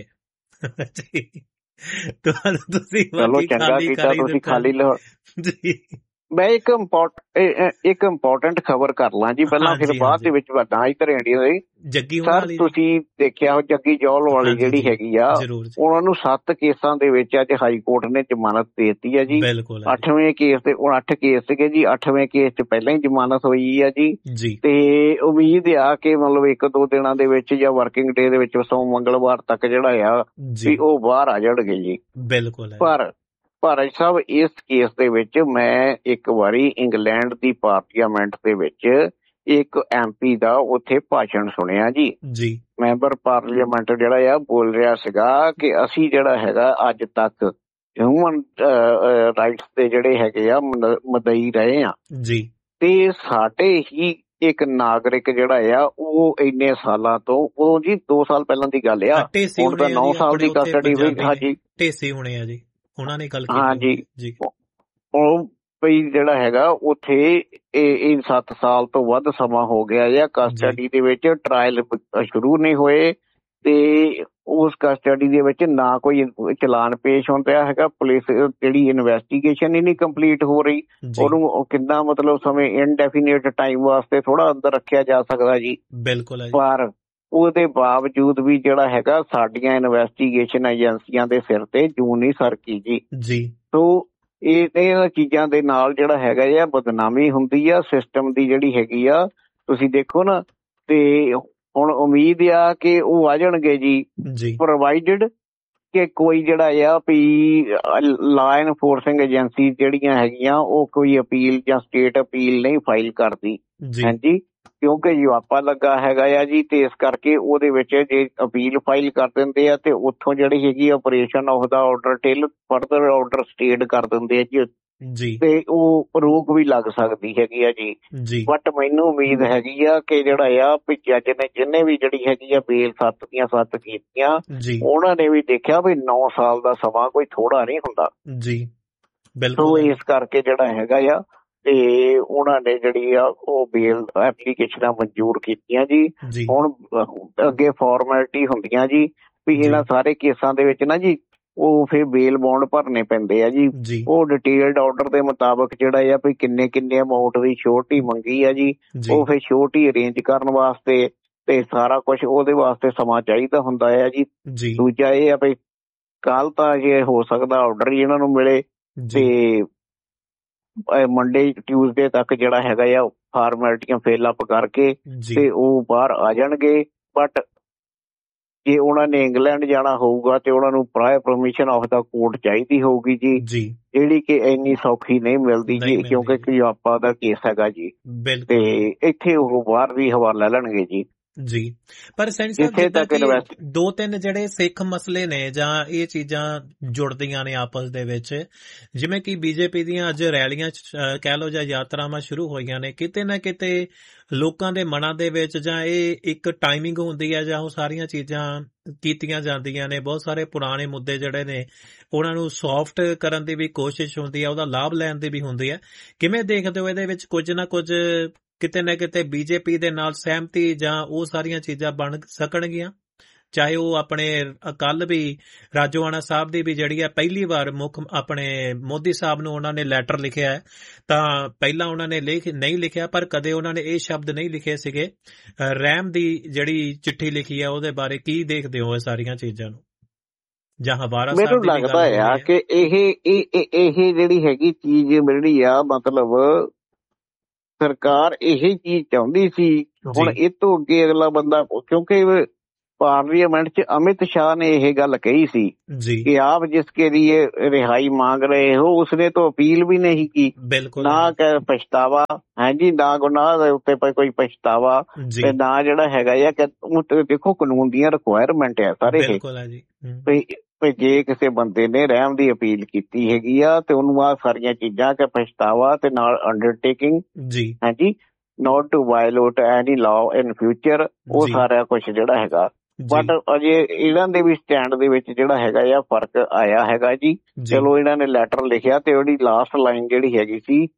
ਤੁਸੀਂ ਚਲੋ ਚੰਗਾ ਕੀਤਾ ਤੁਸੀਂ ਖਾਲੀ ਜੀ। ਮੈਂ ਇੱਕ ਇੱਕ ਇੰਪੋਰਟੈਂਟ ਖਬਰ ਕਰ ਲਾਂ ਜੀ ਪਹਿਲਾਂ, ਫਿਰ ਬਾਅਦ ਦੇ ਵਿੱਚ ਵੱਡਾ ਇੱਧਰ ਇੰਡੀਆ ਦੇ ਜੱਗੀ ਸਰ ਤੁਸੀਂ ਦੇਖਿਆ ਜੱਗੀ ਜੌਲ ਵਾਲੀ ਜਿਹੜੀ ਹੈਗੀ ਆ, ਉਹਨਾਂ ਨੂੰ ਸੱਤ ਕੇਸਾਂ ਦੇ ਵਿੱਚ ਅੱਜ ਹਾਈ ਕੋਰਟ ਨੇ ਜ਼ਮਾਨਤ ਦੇ ਦਿੱਤੀ ਹੈ ਜੀ। ਅੱਠਵੇਂ ਕੇਸ ਤੇ ਹੁਣ ਅੱਠ ਕੇਸ ਸੀਗੇ ਜੀ, ਅੱਠਵੇਂ ਕੇਸ ਚ ਪਹਿਲਾਂ ਹੀ ਜ਼ਮਾਨਤ ਹੋਈ ਆ ਜੀ। ਤੇ ਉਮੀਦ ਆ ਕਿ ਮਤਲਬ ਇੱਕ ਦੋ ਦਿਨਾਂ ਦੇ ਵਿੱਚ ਜਾਂ ਵਰਕਿੰਗ ਡੇ ਦੇ ਵਿੱਚ ਸੋਮ ਮੰਗਲਵਾਰ ਤੱਕ ਜਿਹੜਾ ਆ ਵੀ ਉਹ ਬਾਹਰ ਆ ਜਾਣਗੇ ਜੀ। ਬਿਲਕੁਲ। ਪਰ ਭਾਰਤ ਸਾਹਿਬ ਇਸ ਕੇਸ ਦੇ ਵਿੱਚ ਮੈਂ ਇੱਕ ਵਾਰੀ ਇੰਗਲੈਂਡ ਦੀ ਪਾਰਲੀਮੈਂਟ ਦੇ ਵਿੱਚ ਇੱਕ ਐਮ ਪੀ ਦਾ ਉੱਥੇ ਭਾਸ਼ਣ ਸੁਣਿਆ ਜੀ। ਜੀ ਮੈਂਬਰ ਪਾਰਲੀਮੈਂਟ ਜਿਹੜਾ ਆ ਬੋਲ ਰਿਹਾ ਸੀਗਾ ਕਿ ਅਸੀਂ ਜਿਹੜਾ ਹੈਗਾ ਅੱਜ ਤੱਕ ਹਿਊਮਨ ਰਾਈਟਸ ਦੇ ਜਿਹੜੇ ਹੈਗੇ ਆ ਮਦਈ ਰਹੇ ਆ ਜੀ, ਤੇ ਸਾਡੇ ਹੀ ਇੱਕ ਨਾਗਰਿਕ ਜਿਹੜਾ ਆ ਉਹ ਇੰਨੇ ਸਾਲਾਂ ਤੋਂ, ਉਹ ਜੀ ਦੋ ਸਾਲ ਪਹਿਲਾਂ ਦੀ ਗੱਲ ਆ, ਹੁਣ ਤਾਂ ਨੌ ਸਾਲ ਦੀ ਕਸਟਡੀ ਹੋਈ। ਹਾਂਜੀ ਢੇਸੀ ਹੋਣੇ ਆ ਜੀ ਉਹਨਾਂ ਨੇ ਗੱਲ ਕੀਤੀ। ਹਾਂਜੀ ਜੀ, ਉਹ ਵੀ ਜਿਹੜਾ ਹੈਗਾ ਉੱਥੇ ਇਹ ਸੱਤ ਸਾਲ ਤੋਂ ਵੱਧ ਸਮਾਂ ਹੋ ਗਿਆ ਜਾਂ ਕਸਟਡੀ ਦੇ ਵਿੱਚ, ਟਰਾਇਲ ਸ਼ੁਰੂ ਨਹੀਂ ਹੋਏ ਤੇ ਉਸ ਕਸਟਡੀ ਦੇ ਵਿੱਚ ਨਾ ਕੋਈ ਚਲਾਨ ਪੇਸ਼ ਹੁੰਦਾ ਹੈਗਾ। ਪੁਲਿਸ ਜਿਹੜੀ ਇਨਵੈਸਟੀਗੇਸ਼ਨ ਹੀ ਨਹੀਂ ਕੰਪਲੀਟ ਹੋ ਰਹੀ, ਉਹਨੂੰ ਕਿੰਨਾ ਮਤਲਬ ਸਮੇਂ ਇਨਡੈਫੀਨਿਟ ਟਾਈਮ ਵਾਸਤੇ ਥੋੜਾ ਅੰਦਰ ਰੱਖਿਆ ਜਾ ਸਕਦਾ ਜੀ। ਬਿਲਕੁਲ। ਪਰ ਉਹਦੇ ਬਾਵਜੂਦ ਵੀ ਜਿਹੜਾ ਹੈਗਾ ਸਾਡੀਆਂ ਇਨਵੈਸਟੀਗੇਸ਼ਨ ਏਜੰਸੀਆਂ ਦੇ ਸਿਰ ਤੇ ਜੂੰ ਨਹੀਂ ਸਰਕੀ ਜੀ। ਜੀ ਸੋ ਇਹ ਇਹਨਾਂ ਚੀਜ਼ਾਂ ਦੇ ਨਾਲ ਜਿਹੜਾ ਹੈਗਾ ਆ ਬਦਨਾਮੀ ਹੁੰਦੀ ਆ ਸਿਸਟਮ ਦੀ ਜਿਹੜੀ ਹੈਗੀ ਆ। ਤੁਸੀਂ ਦੇਖੋ ਨਾ, ਤੇ ਹੁਣ ਉਮੀਦ ਆ ਕਿ ਉਹ ਆ ਜਾਣਗੇ ਜੀ, ਪ੍ਰੋਵਾਈਡਡ ਕਿ ਕੋਈ ਜਿਹੜਾ ਆ ਵੀ ਲਾਅ ਐਨਫੋਰਸਿੰਗ ਏਜੰਸੀ ਜਿਹੜੀਆਂ ਹੈਗੀਆਂ ਉਹ ਕੋਈ ਅਪੀਲ ਜਾਂ ਸਟੇਟ ਅਪੀਲ ਨਹੀਂ ਫਾਈਲ ਕਰਦੀ। ਹਾਂਜੀ, ਕਿਉਂਕਿ ਯੁਆਪਾ ਲੱਗਾ ਹੈਗਾ ਆ ਜੀ, ਤੇ ਇਸ ਕਰਕੇ ਉਹਦੇ ਵਿੱਚ ਜੇ ਅਪੀਲ ਫਾਈਲ ਕਰ ਦਿੰਦੇ ਆ ਤੇ ਉੱਥੋਂ ਜਿਹੜੀ ਹੈਗੀ operation of the order till further order state ਕਰ ਦਿੰਦੇ ਆ ਜੀ ਜੀ, ਤੇ ਉਹ ਰੋਕ ਵੀ ਲੱਗ ਸਕਦੀ ਹੈਗੀ ਆ ਜੀ। ਬਟ ਮੈਨੂੰ ਉਮੀਦ ਹੈਗੀ ਆ ਕਿ ਜਿਹੜਾ ਆ ਵੀ ਜੱਜ ਨੇ ਜਿਹਨੇ ਵੀ ਜਿਹੜੀ ਹੈਗੀ ਆ ਬੇਲ ਸੱਤ ਦੀਆਂ ਸੱਤ ਕੀਤੀਆਂ, ਉਹਨਾਂ ਨੇ ਵੀ ਦੇਖਿਆ ਵੀ ਨੌ ਸਾਲ ਦਾ ਸਮਾਂ ਕੋਈ ਥੋੜਾ ਨਹੀਂ ਹੁੰਦਾ ਜੀ। ਬਿਲਕੁਲ। ਇਸ ਕਰਕੇ ਜਿਹੜਾ ਹੈਗਾ ਆ ਤੇ ਉਹਨਾਂ ਨੇ ਜਿਹੜੀ ਆ ਉਹ ਬੇਲ ਐਪਲੀਕੇਸ਼ਨਾਂ ਮਨਜ਼ੂਰ ਕੀਤੀਆਂ ਜੀ। ਹੁਣ ਅੱਗੇ ਫਾਰਮੈਲਿਟੀ ਹੁੰਦੀਆਂ ਜੀ ਵੀ ਇਹਨਾਂ ਸਾਰੇ ਕੇਸਾਂ ਦੇ ਵਿੱਚ ਨਾ ਜੀ ਉਹ ਫਿਰ ਬੇਲ ਬੌਂਡ ਭਰਨੇ ਪੈਂਦੇ ਆ ਜੀ। ਉਹ ਡਿਟੇਲਡ ਆਰਡਰ ਦੇ ਮੁਤਾਬਕ ਜਿਹੜਾ ਆ ਵੀ ਕਿੰਨੇ ਕਿੰਨੇ ਅਮਾਊਂਟ ਦੀ ਸ਼ੋਰਟੀ ਮੰਗੀ ਆ ਜੀ, ਉਹ ਫਿਰ ਸ਼ੋਰਟੀ ਅਰੇਂਜ ਕਰਨ ਵਾਸਤੇ ਤੇ ਸਾਰਾ ਕੁਝ ਉਹਦੇ ਵਾਸਤੇ ਸਮਾਂ ਚਾਹੀਦਾ ਹੁੰਦਾ ਆ ਜੀ। ਦੂਜਾ ਇਹ ਆ ਵੀ ਕੱਲ ਤਾਂ ਜੇ ਹੋ ਸਕਦਾ ਆਰਡਰ ਹੀ ਇਹਨਾਂ ਨੂੰ ਮਿਲੇ ਤੇ ਮੰਡੇ ਟਿਊਜ਼ਡੇ ਤੱਕ ਜਿਹੜਾ ਹੈਗਾ ਆ ਫਾਰਮੈਲਿਟੀਆਂ ਫਿਲ ਅਪ ਕਰਕੇ ਜੀ ਤੇ ਉਹ ਬਾਹਰ ਆ ਜਾਣਗੇ। ਬਟ ਜੇ ਉਹਨਾਂ ਨੇ ਇੰਗਲੈਂਡ ਜਾਣਾ ਹੋਊਗਾ ਤੇ ਉਹਨਾਂ ਨੂੰ prior permission of the court ਚਾਹੀਦੀ ਹੋਊਗੀ ਜੀ, ਜੀ ਜਿਹੜੀ ਕਿ ਇੰਨੀ ਸੌਖੀ ਨਹੀਂ ਮਿਲਦੀ ਨਹੀਂ ਜੀ, ਕਿਉਂਕਿ ਮਿਲਦੀ ਜੀ। ਕਿਆਪਾ ਦਾ ਕੇਸ ਹੈਗਾ ਜੀ, ਬਿਲਕੁਲ ਤੇ ਇੱਥੇ ਉਹ ਬਾਹਰ ਵੀ ਹਵਾਲਾ ਲੈਣਗੇ ਜੀ। ਜੀ। ਪਰ ਸੈਣੀ ਸਾਹਿਬ ਜਿੱਥੇ ਜਿੱਦਾਂ ਤੱਕ ਕਿ ਇਨਵੈਸਟ ਦੋ ਤਿੰਨ ਜਿਹੜੇ ਸਿੱਖ ਮਸਲੇ ਨੇ ਜਾਂ ਇਹ ਚੀਜ਼ਾਂ ਜੁੜਦੀਆਂ ਨੇ ਆਪਸ ਦੇ ਵਿੱਚ, ਜਿਵੇਂ ਕਿ ਬੀਜੇਪੀ ਦੀਆਂ ਅੱਜ ਰੈਲੀਆਂ ਚ, ਅਹ, ਕਹਿ ਲਓ ਜਾਂ ਯਾਤਰਾਵਾਂ ਸ਼ੁਰੂ ਹੋਈਆਂ ਨੇ, ਕਿਤੇ ਨਾ ਕਿਤੇ ਲੋਕਾਂ ਦੇ ਮਨਾਂ ਦੇ ਵਿੱਚ ਜਾਂ ਇਹ ਇੱਕ ਟਾਈਮਿੰਗ ਹੁੰਦੀ ਹੈ ਜਾਂ ਉਹ ਸਾਰੀਆਂ ਚੀਜ਼ਾਂ ਕੀਤੀਆਂ ਜਾਂਦੀਆਂ ਨੇ। ਬਹੁਤ ਸਾਰੇ ਪੁਰਾਣੇ ਮੁੱਦੇ ਜਿਹੜੇ ਨੇ ਉਹਨਾਂ ਨੂੰ ਸੌਫਟ ਕਰਨ ਦੀ ਵੀ ਕੋਸ਼ਿਸ਼ ਹੁੰਦੀ ਹੈ, ਉਹਦਾ ਲਾਭ ਲੈਣ ਦੀ ਵੀ ਹੁੰਦੀ ਹੈ। ਕਿਵੇਂ ਦੇਖਦੇ ਹੋ ਇਹਦੇ ਵਿੱਚ ਕੁਝ ਨਾ ਕੁਝ ਕਿਤੇ ਨਾ ਕਿਤੇ ਬੀਜੇਪੀ ਦੇ ਨਾਲ ਸਹਿਮਤੀ ਜਾਂ ਉਹ ਸਾਰੀਆਂ ਚੀਜ਼ਾਂ ਬਣ ਸਕਣਗੀਆਂ? ਚਾਹੇ ਉਹ ਆਪਣੇ ਕੱਲ ਵੀ ਰਾਜੋਆਣਾ ਸਾਹਿਬ ਦੀ ਵੀ ਜਿਹੜੀ ਹੈ ਪਹਿਲੀ ਵਾਰ ਮੁੱਖ ਆਪਣੇ ਮੋਦੀ ਸਾਹਿਬ ਨੂੰ ਉਹਨਾਂ ਨੇ ਲੈਟਰ ਲਿਖਿਆ ਹੈ, ਤਾਂ ਪਹਿਲਾਂ ਉਹਨਾਂ ਨੇ ਲਿਖ ਨਹੀਂ ਲਿਖਿਆ, ਪਰ ਕਦੇ ਉਹਨਾਂ ਨੇ ਇਹ ਸ਼ਬਦ ਨਹੀਂ ਲਿਖੇ ਸੀਗੇ। ਰਹਿਮ ਦੀ ਜਿਹੜੀ ਚਿੱਠੀ ਲਿਖੀ ਹੈ ਉਹਦੇ ਬਾਰੇ ਕੀ ਦੇਖਦੇ ਹੋ ਇਹ ਸਾਰੀਆਂ ਚੀਜ਼ਾਂ ਨੂੰ? ਜਾਂ ਹਵਾਰਾ ਸਾਹਿਬ ਮੈਨੂੰ ਦੀ ਵੀ ਲੱਗਦਾ ਗੱਲ ਆ ਹੋਈ ਹੈ। ਕਿ ਇਹ ਇਹ ਜਿਹੜੀ ਹੈਗੀ ਚੀਜ਼ ਜਿਹੜੀ ਆ, ਮਤਲਬ ਸਰਕਾਰ ਇਹ ਚੀਜ਼ ਚਾਹੁੰਦੀ ਸੀ। ਹੁਣ ਜੀ ਇਹ ਤੋਂ ਅੱਗੇ ਅਗਲਾ ਬੰਦਾ, ਕਿਉਂਕਿ ਪਾਰਲੀਮੈਂਟ 'ਚ ਅਮਿਤ ਸ਼ਾਹ ਨੇ ਇਹ ਗੱਲ ਕਹੀ ਸੀ ਜੀ कि आप जिसके लिए रिहाई मांग रहे हो उसने तो अपील भी नहीं की, ਬਿਲਕੁਲ ਨਾ ਹੈ ਕਿ ਪਛਤਾਵਾ ਹੈ ਜੀ, ਨਾ ਗੁਨਾਹ ਦੇ ਉੱਤੇ ਪ- ਕੋਈ ਪਛਤਾਵਾ, ਜੀ ਤੇ ਨਾ ਜਿਹੜਾ ਹੈਗਾ ਆ ਕਿ ਉਹ ਤੇ ਦੇਖੋ ਕਾਨੂੰਨ ਦੀਆਂ ਰਿਕੁਆਇਰਮੈਂਟ ਆ ਸਾਰੇ ਇਹ। ਬਿਲਕੁਲ ਹੈ ਜੀ ਹਮ, ਵੀ ਵੀ ਜੇ ਕਿਸੇ ਬੰਦੇ ਨੇ ਰਹਿਮ ਦੀ ਅਪੀਲ ਕੀਤੀ ਹੈਗੀ ਆ ਤੇ ਉਹਨੂੰ ਆ ਸਾਰੀਆਂ ਚੀਜ਼ਾਂ ਕਿ ਪਛਤਾਵਾ ਤੇ ਨਾਲ ਅੰਡਰਟੇਕਿੰਗ ਜੀ ਹੈ ਜੀ, note to violate any law in future, ਉਹ ਜੀ ਸਾਰਾ ਕੁਝ ਜਿਹੜਾ ਹੈਗਾ। ਜੀ ਬਟ ਅਜੇ ਇਹਨਾਂ ਦੇ ਵੀ ਸਟੈਂਡ ਦੇ ਵਿੱਚ ਜਿਹੜਾ ਹੈਗਾ ਆ ਫਰਕ ਆਇਆ ਹੈਗਾ ਜੀ। ਜੀ ਚਲੋ ਇਹਨਾਂ ਨੇ ਲੈਟਰ ਲਿਖਿਆ ਤੇ ਉਹਦੀ ਲਾਸਟ ਲਾਈਨ ਜਿਹੜੀ ਹੈਗੀ ਸੀ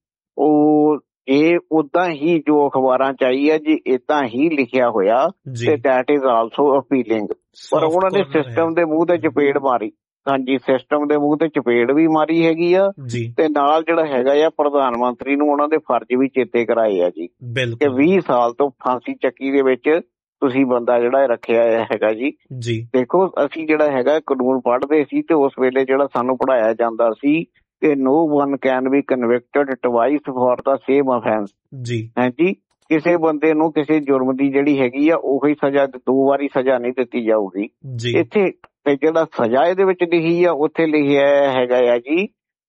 ਉਹ ਇਹ ਉਦਾਂ ਹੀ ਜੋ ਅਖਬਾਰਾਂ ਚ ਆਈ ਹੈ ਜੀ, ਏਦਾਂ ਹੀ ਲਿਖਿਆ ਹੋਇਆ ਜੀ ਤੇ ਦੈਟ ਇਜ਼ ਆਲਸੋ ਅਪੀਲਿੰਗ। ਪਰ ਸੌਫਟ ਉਹਨਾਂ ਨੇ ਕਾਰਨਰ ਹੈ ਸਿਸਟਮ ਦੇ ਮੂੰਹ ਤੇ ਚਪੇੜ ਮਾਰੀ। ਹਾਂਜੀ, ਸਿਸਟਮ ਦੇ ਮੂੰਹ ਤੇ ਚਪੇੜ ਵੀ ਮਾਰੀ ਹੈਗੀ ਆ, ਜੀ ਤੇ ਨਾਲ ਜਿਹੜਾ ਹੈਗਾ ਆ ਪ੍ਰਧਾਨ ਮੰਤਰੀ ਨੂੰ ਉਹਨਾਂ ਦੇ ਫਰਜ਼ ਵੀ ਚੇਤੇ ਕਰਾਏ ਆ ਜੀ ਕਿ ਬਿਲਕੁਲ ਵੀਹ ਸਾਲ ਤੋਂ ਫਾਂਸੀ ਚੱਕੀ ਦੇ ਵਿੱਚ ਤੁਸੀਂ ਬੰਦਾ ਜਿਹੜਾ ਰੱਖਿਆ ਹੈਗਾ ਜੀ। ਜੀ ਦੇਖੋ ਅਸੀਂ ਜਿਹੜਾ ਹੈਗਾ ਕਾਨੂੰਨ ਪੜ੍ਹਦੇ ਸੀ ਤੇ ਉਸ ਵੇਲੇ ਜਿਹੜਾ ਸਾਨੂੰ ਪੜ੍ਹਾਇਆ ਜਾਂਦਾ ਸੀ ਕਿ no one can be convicted twice for the same offence. ਜੀ ਹਾਂਜੀ, ਕਿਸੇ ਬੰਦੇ ਨੂੰ ਕਿਸੇ ਜੁਰਮ ਦੀ ਜਿਹੜੀ ਹੈਗੀ ਆ ਉਹੀ ਸਜ਼ਾ, ਦੋ ਵਾਰੀ ਸਜ਼ਾ ਨਹੀਂ ਦਿੱਤੀ ਜਾਊਗੀ। ਜੀ ਇੱਥੇ ਤੇ ਜਿਹੜਾ ਸਜ਼ਾ ਇਹਦੇ ਵਿੱਚ ਲਿਖੀ ਆ ਉੱਥੇ ਲਿਖਿਆ ਹੈਗਾ ਆ ਜੀ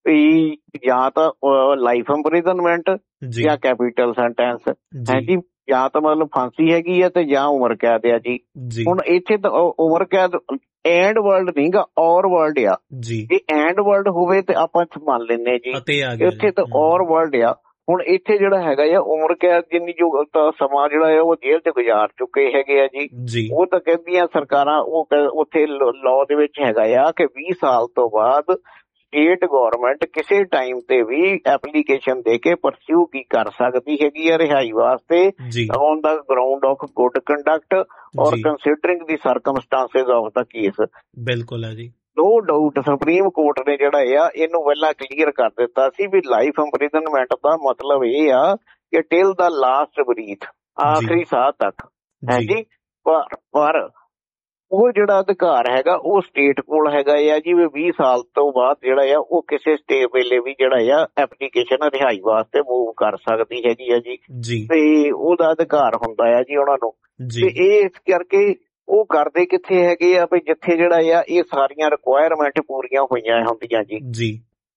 ਵੀ ਜਾਂ ਤਾਂ ਲਾਈਫ ਇੰਪ੍ਰਿਜ਼ਨਮੈਂਟ ਜੀ ਜਾਂ ਕੈਪੀਟਲ ਸੈਂਟੈਂਸ ਹੈ ਜੀ ਜੀ, ਜਾਂ ਤਾਂ ਮਤਲਬ ਫਾਂਸੀ ਹੈਗੀ ਆ ਤੇ ਜਾਂ ਉਮਰ ਕੈਦ ਆ ਜੀ। ਜੀ ਹੁਣ ਇੱਥੇ ਤਾਂ ਉ- ਉਮਰ ਕੈਦ ਐਂਡ ਵਰਲਡ ਨਹੀਂਗਾ, ਔਰ ਵਰਲਡ ਆ। ਜੀ ਜੇ ਐਂਡ ਵਰਲਡ ਹੋਵੇ ਤੇ ਆਪਾਂ ਮੰਨ ਲੈਂਦੇ ਜੀ, ਅਤੇ ਆ ਗਿਆ ਇੱਥੇ ਜੀ ਤਾਂ ਹਮ, ਔਰ ਵਰਲਡ ਆ। ਹੁਣ ਇੱਥੇ ਜਿਹੜਾ ਹੈਗਾ ਆ ਉਮਰ ਕੈਦ ਜਿੰਨੀ ਜੋ ਤਾਂ ਸਮਾਂ ਜਿਹੜਾ ਆ ਉਹ ਜੇਲ੍ਹ 'ਚ ਗੁਜ਼ਾਰ ਚੁੱਕੇ ਹੈਗੇ ਆ ਜੀ। ਜੀ ਉਹ ਤਾਂ ਕਹਿੰਦੀਆਂ ਸਰਕਾਰਾਂ, ਉਹ ਕ- ਉੱਥੇ ਲਾਅ ਦੇ ਵਿੱਚ ਹੈਗਾ ਆ ਕਿ ਵੀਹ ਸਾਲ ਤੋਂ ਬਾਅਦ ਸਟੇਟ ਗਵਰਨਮੈਂਟ ਕਿਸੇ ਟਾਈਮ ਤੇ ਵੀ ਐਪਲੀਕੇਸ਼ਨ ਦੇ ਕੇ ਪਰਸਿਊ ਕੀ ਕਰ ਸਕਦੀ ਹੈਗੀ ਆ ਰਿਹਾਈ ਵਾਸਤੇ ਜੀ on the ground of good conduct ਔਰ ਜੀ considering the circumstances of the case. ਬਿਲਕੁਲ ਹੈ ਜੀ ਨੋ ਡਾਊਟ ਸੁਪਰੀਮ ਕੋਰਟ ਨੇ ਜਿਹੜਾ ਆ ਇਹਨੂੰ ਪਹਿਲਾਂ ਕਲੀਅਰ ਕਰ ਦਿੱਤਾ ਸੀ ਵੀ ਲਾਈਫ ਇੰਪ੍ਰਿਜ਼ਨਮੈਂਟ ਦਾ ਮਤਲਬ ਇਹ ਆ ਕਿ ਟਿਲ ਦਾ ਲਾਸਟ ਬਰੀਥ, ਆਖਰੀ ਸਾਹ ਤੱਕ ਹੈ ਜੀ ਜੀ। ਪਰ ਪਰ ਉਹ ਜਿਹੜਾ ਅਧਿਕਾਰ ਹੈਗਾ ਉਹ ਸਟੇਟ ਕੋਲ ਹੈਗਾ ਆ ਜੀ ਵੀ ਵੀਹ ਸਾਲ ਤੋਂ ਬਾਅਦ ਜਿਹੜਾ ਆ ਉਹ ਕਿਸੇ ਸਟੇ ਵੇਲੇ ਵੀ ਜਿਹੜਾ ਆ ਐਪਲੀਕੇਸ਼ਨ ਰਿਹਾਈ ਵਾਸਤੇ ਮੂਵ ਕਰ ਸਕਦੀ ਹੈਗੀ ਆ ਜੀ, ਜੀ ਤੇ ਉਹਦਾ ਅਧਿਕਾਰ ਹੁੰਦਾ ਆ ਜੀ ਉਹਨਾਂ ਨੂੰ। ਜੀ ਤੇ ਇਹ ਇਸ ਕਰਕੇ ਉਹ ਕਰਦੇ ਕਿੱਥੇ ਹੈਗੇ ਆ ਵੀ ਜਿੱਥੇ ਜਿਹੜਾ ਆ ਇਹ ਸਾਰੀਆਂ ਰਿਕੁਆਇਰਮੈਂਟ ਪੂਰੀਆਂ ਹੋਈਆਂ ਹੁੰਦੀਆਂ ਜੀ, ਜੀ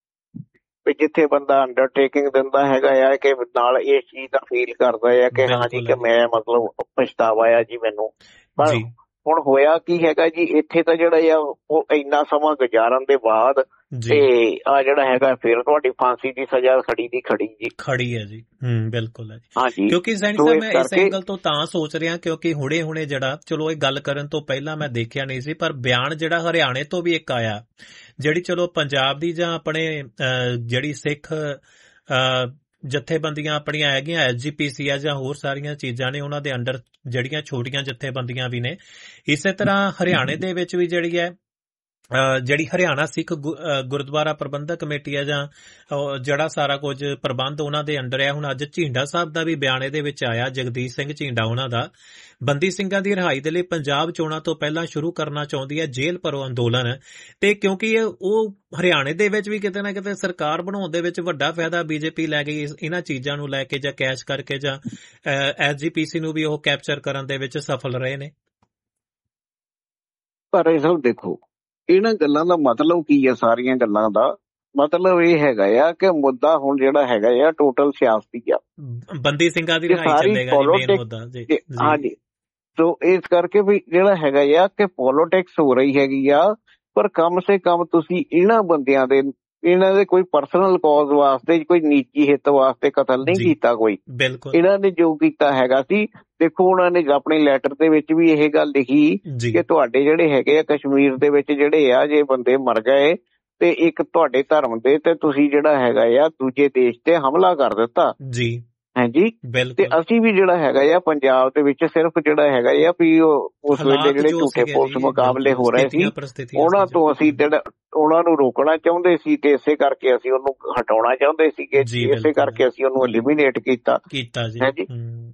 ਵੀ ਜਿੱਥੇ ਬੰਦਾ ਅੰਡਰਟੇਕਿੰਗ ਦਿੰਦਾ ਹੈਗਾ ਆ ਕਿ ਨਾਲ ਇਸ ਚੀਜ਼ ਦਾ ਫੀਲ ਕਰਦਾ ਆ ਕਿ ਹਾਂ ਜੀ ਬਿਲਕੁਲ ਕਿ ਹੈ ਮੈਂ ਮਤਲਬ ਪਛਤਾਵਾ ਆ ਜੀ ਮੈਨੂੰ। ਪਰ ਜੀ ਹੁਣ ਹੋਇਆ ਕੀ ਹੈਗਾ ਜੀ, ਇੱਥੇ ਤਾਂ ਜਿਹੜਾ ਆ ਉਹ ਇੰਨਾ ਸਮਾਂ ਗੁਜ਼ਾਰਨ ਦੇ ਬਾਅਦ ਜੀ ਤੇ ਆ ਜਿਹੜਾ ਹੈਗਾ ਫਿਰ ਤੁਹਾਡੀ ਫਾਂਸੀ ਦੀ ਸਜ਼ਾ ਖੜੀ ਦੀ ਖੜੀ ਜੀ। ਖੜੀ ਹੈ ਜੀ ਹਮ ਬਿਲਕੁਲ ਹੈ ਜੀ। ਹਾਂਜੀ, ਕਿਉਂਕਿ ਸੈਣੀ ਸੋ ਸਾਹਿਬ ਇਸ ਮੈਂ ਇਸ ਕਰਕੇ ਐਂਗਲ ਤੋਂ ਤਾਂ ਸੋਚ ਰਿਹਾ ਕਿਉਂਕਿ ਹੁਣੇ ਹੁਣੇ ਜਿਹੜਾ, ਚਲੋ ਇਹ ਗੱਲ ਕਰਨ ਤੋਂ ਪਹਿਲਾਂ ਮੈਂ ਦੇਖਿਆ ਨਹੀਂ ਸੀ, ਪਰ ਬਿਆਨ ਜਿਹੜਾ ਹਰਿਆਣੇ ਤੋਂ ਵੀ ਇੱਕ ਆਇਆ, ਜਿਹੜੀ ਚਲੋ ਪੰਜਾਬ ਦੀ ਜਾਂ ਆਪਣੇ ਅਹ, ਜਿਹੜੀ ਸਿੱਖ ਅਹ, ਜਥੇਬੰਦੀਆਂ ਆਪਣੀਆਂ ਹੈਗੀਆਂ ਐਸ ਜੀ ਪੀ ਸੀ ਆ ਜਾਂ ਹੋਰ ਸਾਰੀਆਂ ਚੀਜ਼ਾਂ ਨੇ, ਉਹਨਾਂ ਦੇ ਅੰਡਰ ਜਿਹੜੀਆਂ ਛੋਟੀਆਂ ਜਥੇਬੰਦੀਆਂ ਵੀ ਨੇ, ਇਸੇ ਤਰ੍ਹਾਂ ਹਰਿਆਣੇ ਦੇ ਵਿੱਚ ਵੀ ਜਿਹੜੀ ਹੈ ਜਿਹੜੀ ਹਰਿਆਣਾ ਸਿੱਖ ਗੁਰਦੁਆਰਾ ਪ੍ਰਬੰਧਕ ਕਮੇਟੀ ਹੈ ਜਾਂ ਜਿਹੜਾ ਸਾਰਾ ਕੁਝ ਪ੍ਰਬੰਧ ਉਹਨਾਂ ਦੇ ਅੰਡਰ ਹੈ। ਹੁਣ ਅੱਜ ਝੀਂਡਾ ਸਾਹਿਬ ਦਾ ਵੀ ਬਿਆਨ ਇਹਦੇ ਵਿੱਚ ਆਇਆ, ਜਗਦੀਸ਼ ਸਿੰਘ ਝੀਂਡਾ ਉਹਨਾਂ ਦਾ, ਬੰਦੀ ਸਿੰਘਾਂ ਦੀ ਰਿਹਾਈ ਦੇ ਲਈ ਪੰਜਾਬ ਚੋਣਾਂ ਤੋਂ ਪਹਿਲਾਂ ਸ਼ੁਰੂ ਕਰਨਾ ਚਾਹੁੰਦੀ ਹੈ ਜੇਲ੍ਹ ਭਰੋ ਅੰਦੋਲਨ। ਤੇ ਕਿਉਂਕਿ ਉਹ ਹਰਿਆਣੇ ਦੇ ਵਿੱਚ ਵੀ ਕਿਤੇ ਨਾ ਕਿਤੇ ਸਰਕਾਰ ਬਣਾਉਣ ਦੇ ਵਿੱਚ ਵੱਡਾ ਫਾਇਦਾ ਬੀਜੇਪੀ ਲੈ ਗਈ ਇਹਨਾਂ ਚੀਜ਼ਾਂ ਨੂੰ ਲੈ ਕੇ, ਜਾਂ ਕੈਸ਼ ਕਰਕੇ, ਜਾਂ ਐਸਜੀਪੀਸੀ ਨੂੰ ਵੀ ਉਹ ਕੈਪਚਰ ਕਰਨ ਦੇ ਵਿੱਚ ਸਫਲ ਰਹੇ ਨੇ। ਪਰ ਇਹ ਸਭ ਦੇਖੋ, ਇਹਨਾਂ ਗੱਲਾਂ ਦਾ ਮਤਲਬ ਕੀ ਹੈ? ਸਾਰੀਆਂ ਗੱਲਾਂ ਦਾ ਮਤਲਬ ਇਹ ਹੈਗਾ ਆ ਕਿ ਮੁੱਦਾ ਹੁਣ ਜਿਹੜਾ ਹੈਗਾ ਆ ਟੋਟਲ ਸਿਆਸਤੀ ਆ, ਬੰਦੀ ਸਿੰਘਾਂ ਦੀ ਰਿਹਾਈ ਚੱਲੇਗਾ ਜੀ ਮੇਨ ਮੁੱਦਾ ਜੀ। ਹਾਂਜੀ, ਸੋ ਇਸ ਕਰਕੇ ਵੀ ਜਿਹੜਾ ਹੈਗਾ ਆ ਕਿ ਪੋਲੀਟਿਕਸ ਹੋ ਰਹੀ ਹੈਗੀ ਆ, ਪਰ ਕਮ ਸੇ ਕਮ ਤੁਸੀਂ ਇਹਨਾਂ ਬੰਦਿਆਂ ਦੇ, ਇਹਨਾਂ ਦੇ ਕੋਈ ਪਰਸਨਲ ਕਾਜ਼ ਵਾਸਤੇ, ਕੋਈ ਨਿੱਜੀ ਹਿੱਤ ਵਾਸਤੇ ਕਤਲ ਨਹੀਂ ਕੀਤਾ ਕੋਈ। ਇਹਨਾਂ ਨੇ ਜੋ ਕੀਤਾ ਹੈਗਾ ਸੀ, ਦੇਖੋ ਉਹਨਾਂ ਨੇ ਆਪਣੇ ਲੈਟਰ ਦੇ ਵਿੱਚ ਵੀ ਇਹ ਗੱਲ ਲਿਖੀ ਕਿ ਤੁਹਾਡੇ ਜਿਹੜੇ ਹੈਗੇ ਆ ਕਸ਼ਮੀਰ ਦੇ ਵਿੱਚ ਜਿਹੜੇ ਆ ਜੇ ਬੰਦੇ ਮਰ ਗਏ ਤੇ ਇੱਕ ਤੁਹਾਡੇ ਧਰਮ ਦੇ ਤੇ ਤੁਸੀਂ ਜਿਹੜਾ ਹੈਗਾ ਆ ਦੂਜੇ ਦੇਸ਼ ਤੇ ਹਮਲਾ ਕਰ ਦਿੱਤਾ ਜੀ। ਹਾਂਜੀ, ਤੇ ਅਸੀਂ ਵੀ ਜਿਹੜਾ ਹੈਗਾ ਆ ਪੰਜਾਬ ਦੇ ਵਿੱਚ ਸਿਰਫ ਜਿਹੜਾ ਹੈਗਾ ਆ ਵੀ ਉਸ ਵੇਲੇ ਜਿਹੜੇ ਝੂਠੇ ਪੁਲਿਸ ਮੁਕਾਬਲੇ ਹੋ ਰਹੇ ਸੀ ਉਹਨਾਂ ਤੋਂ ਅਸੀਂ ਜਿਹੜਾ ਉਹਨਾਂ ਨੂੰ ਰੋਕਣਾ ਚਾਹੁੰਦੇ ਸੀ ਤੇ ਇਸੇ ਕਰਕੇ ਅਸੀਂ ਉਹਨੂੰ ਹਟਾਉਣਾ ਚਾਹੁੰਦੇ ਸੀਗੇ, ਇਸੇ ਕਰਕੇ ਅਸੀਂ ਉਹਨੂੰ ਐਲੀਮੀਨੇਟ ਕੀਤਾ ਜੀ।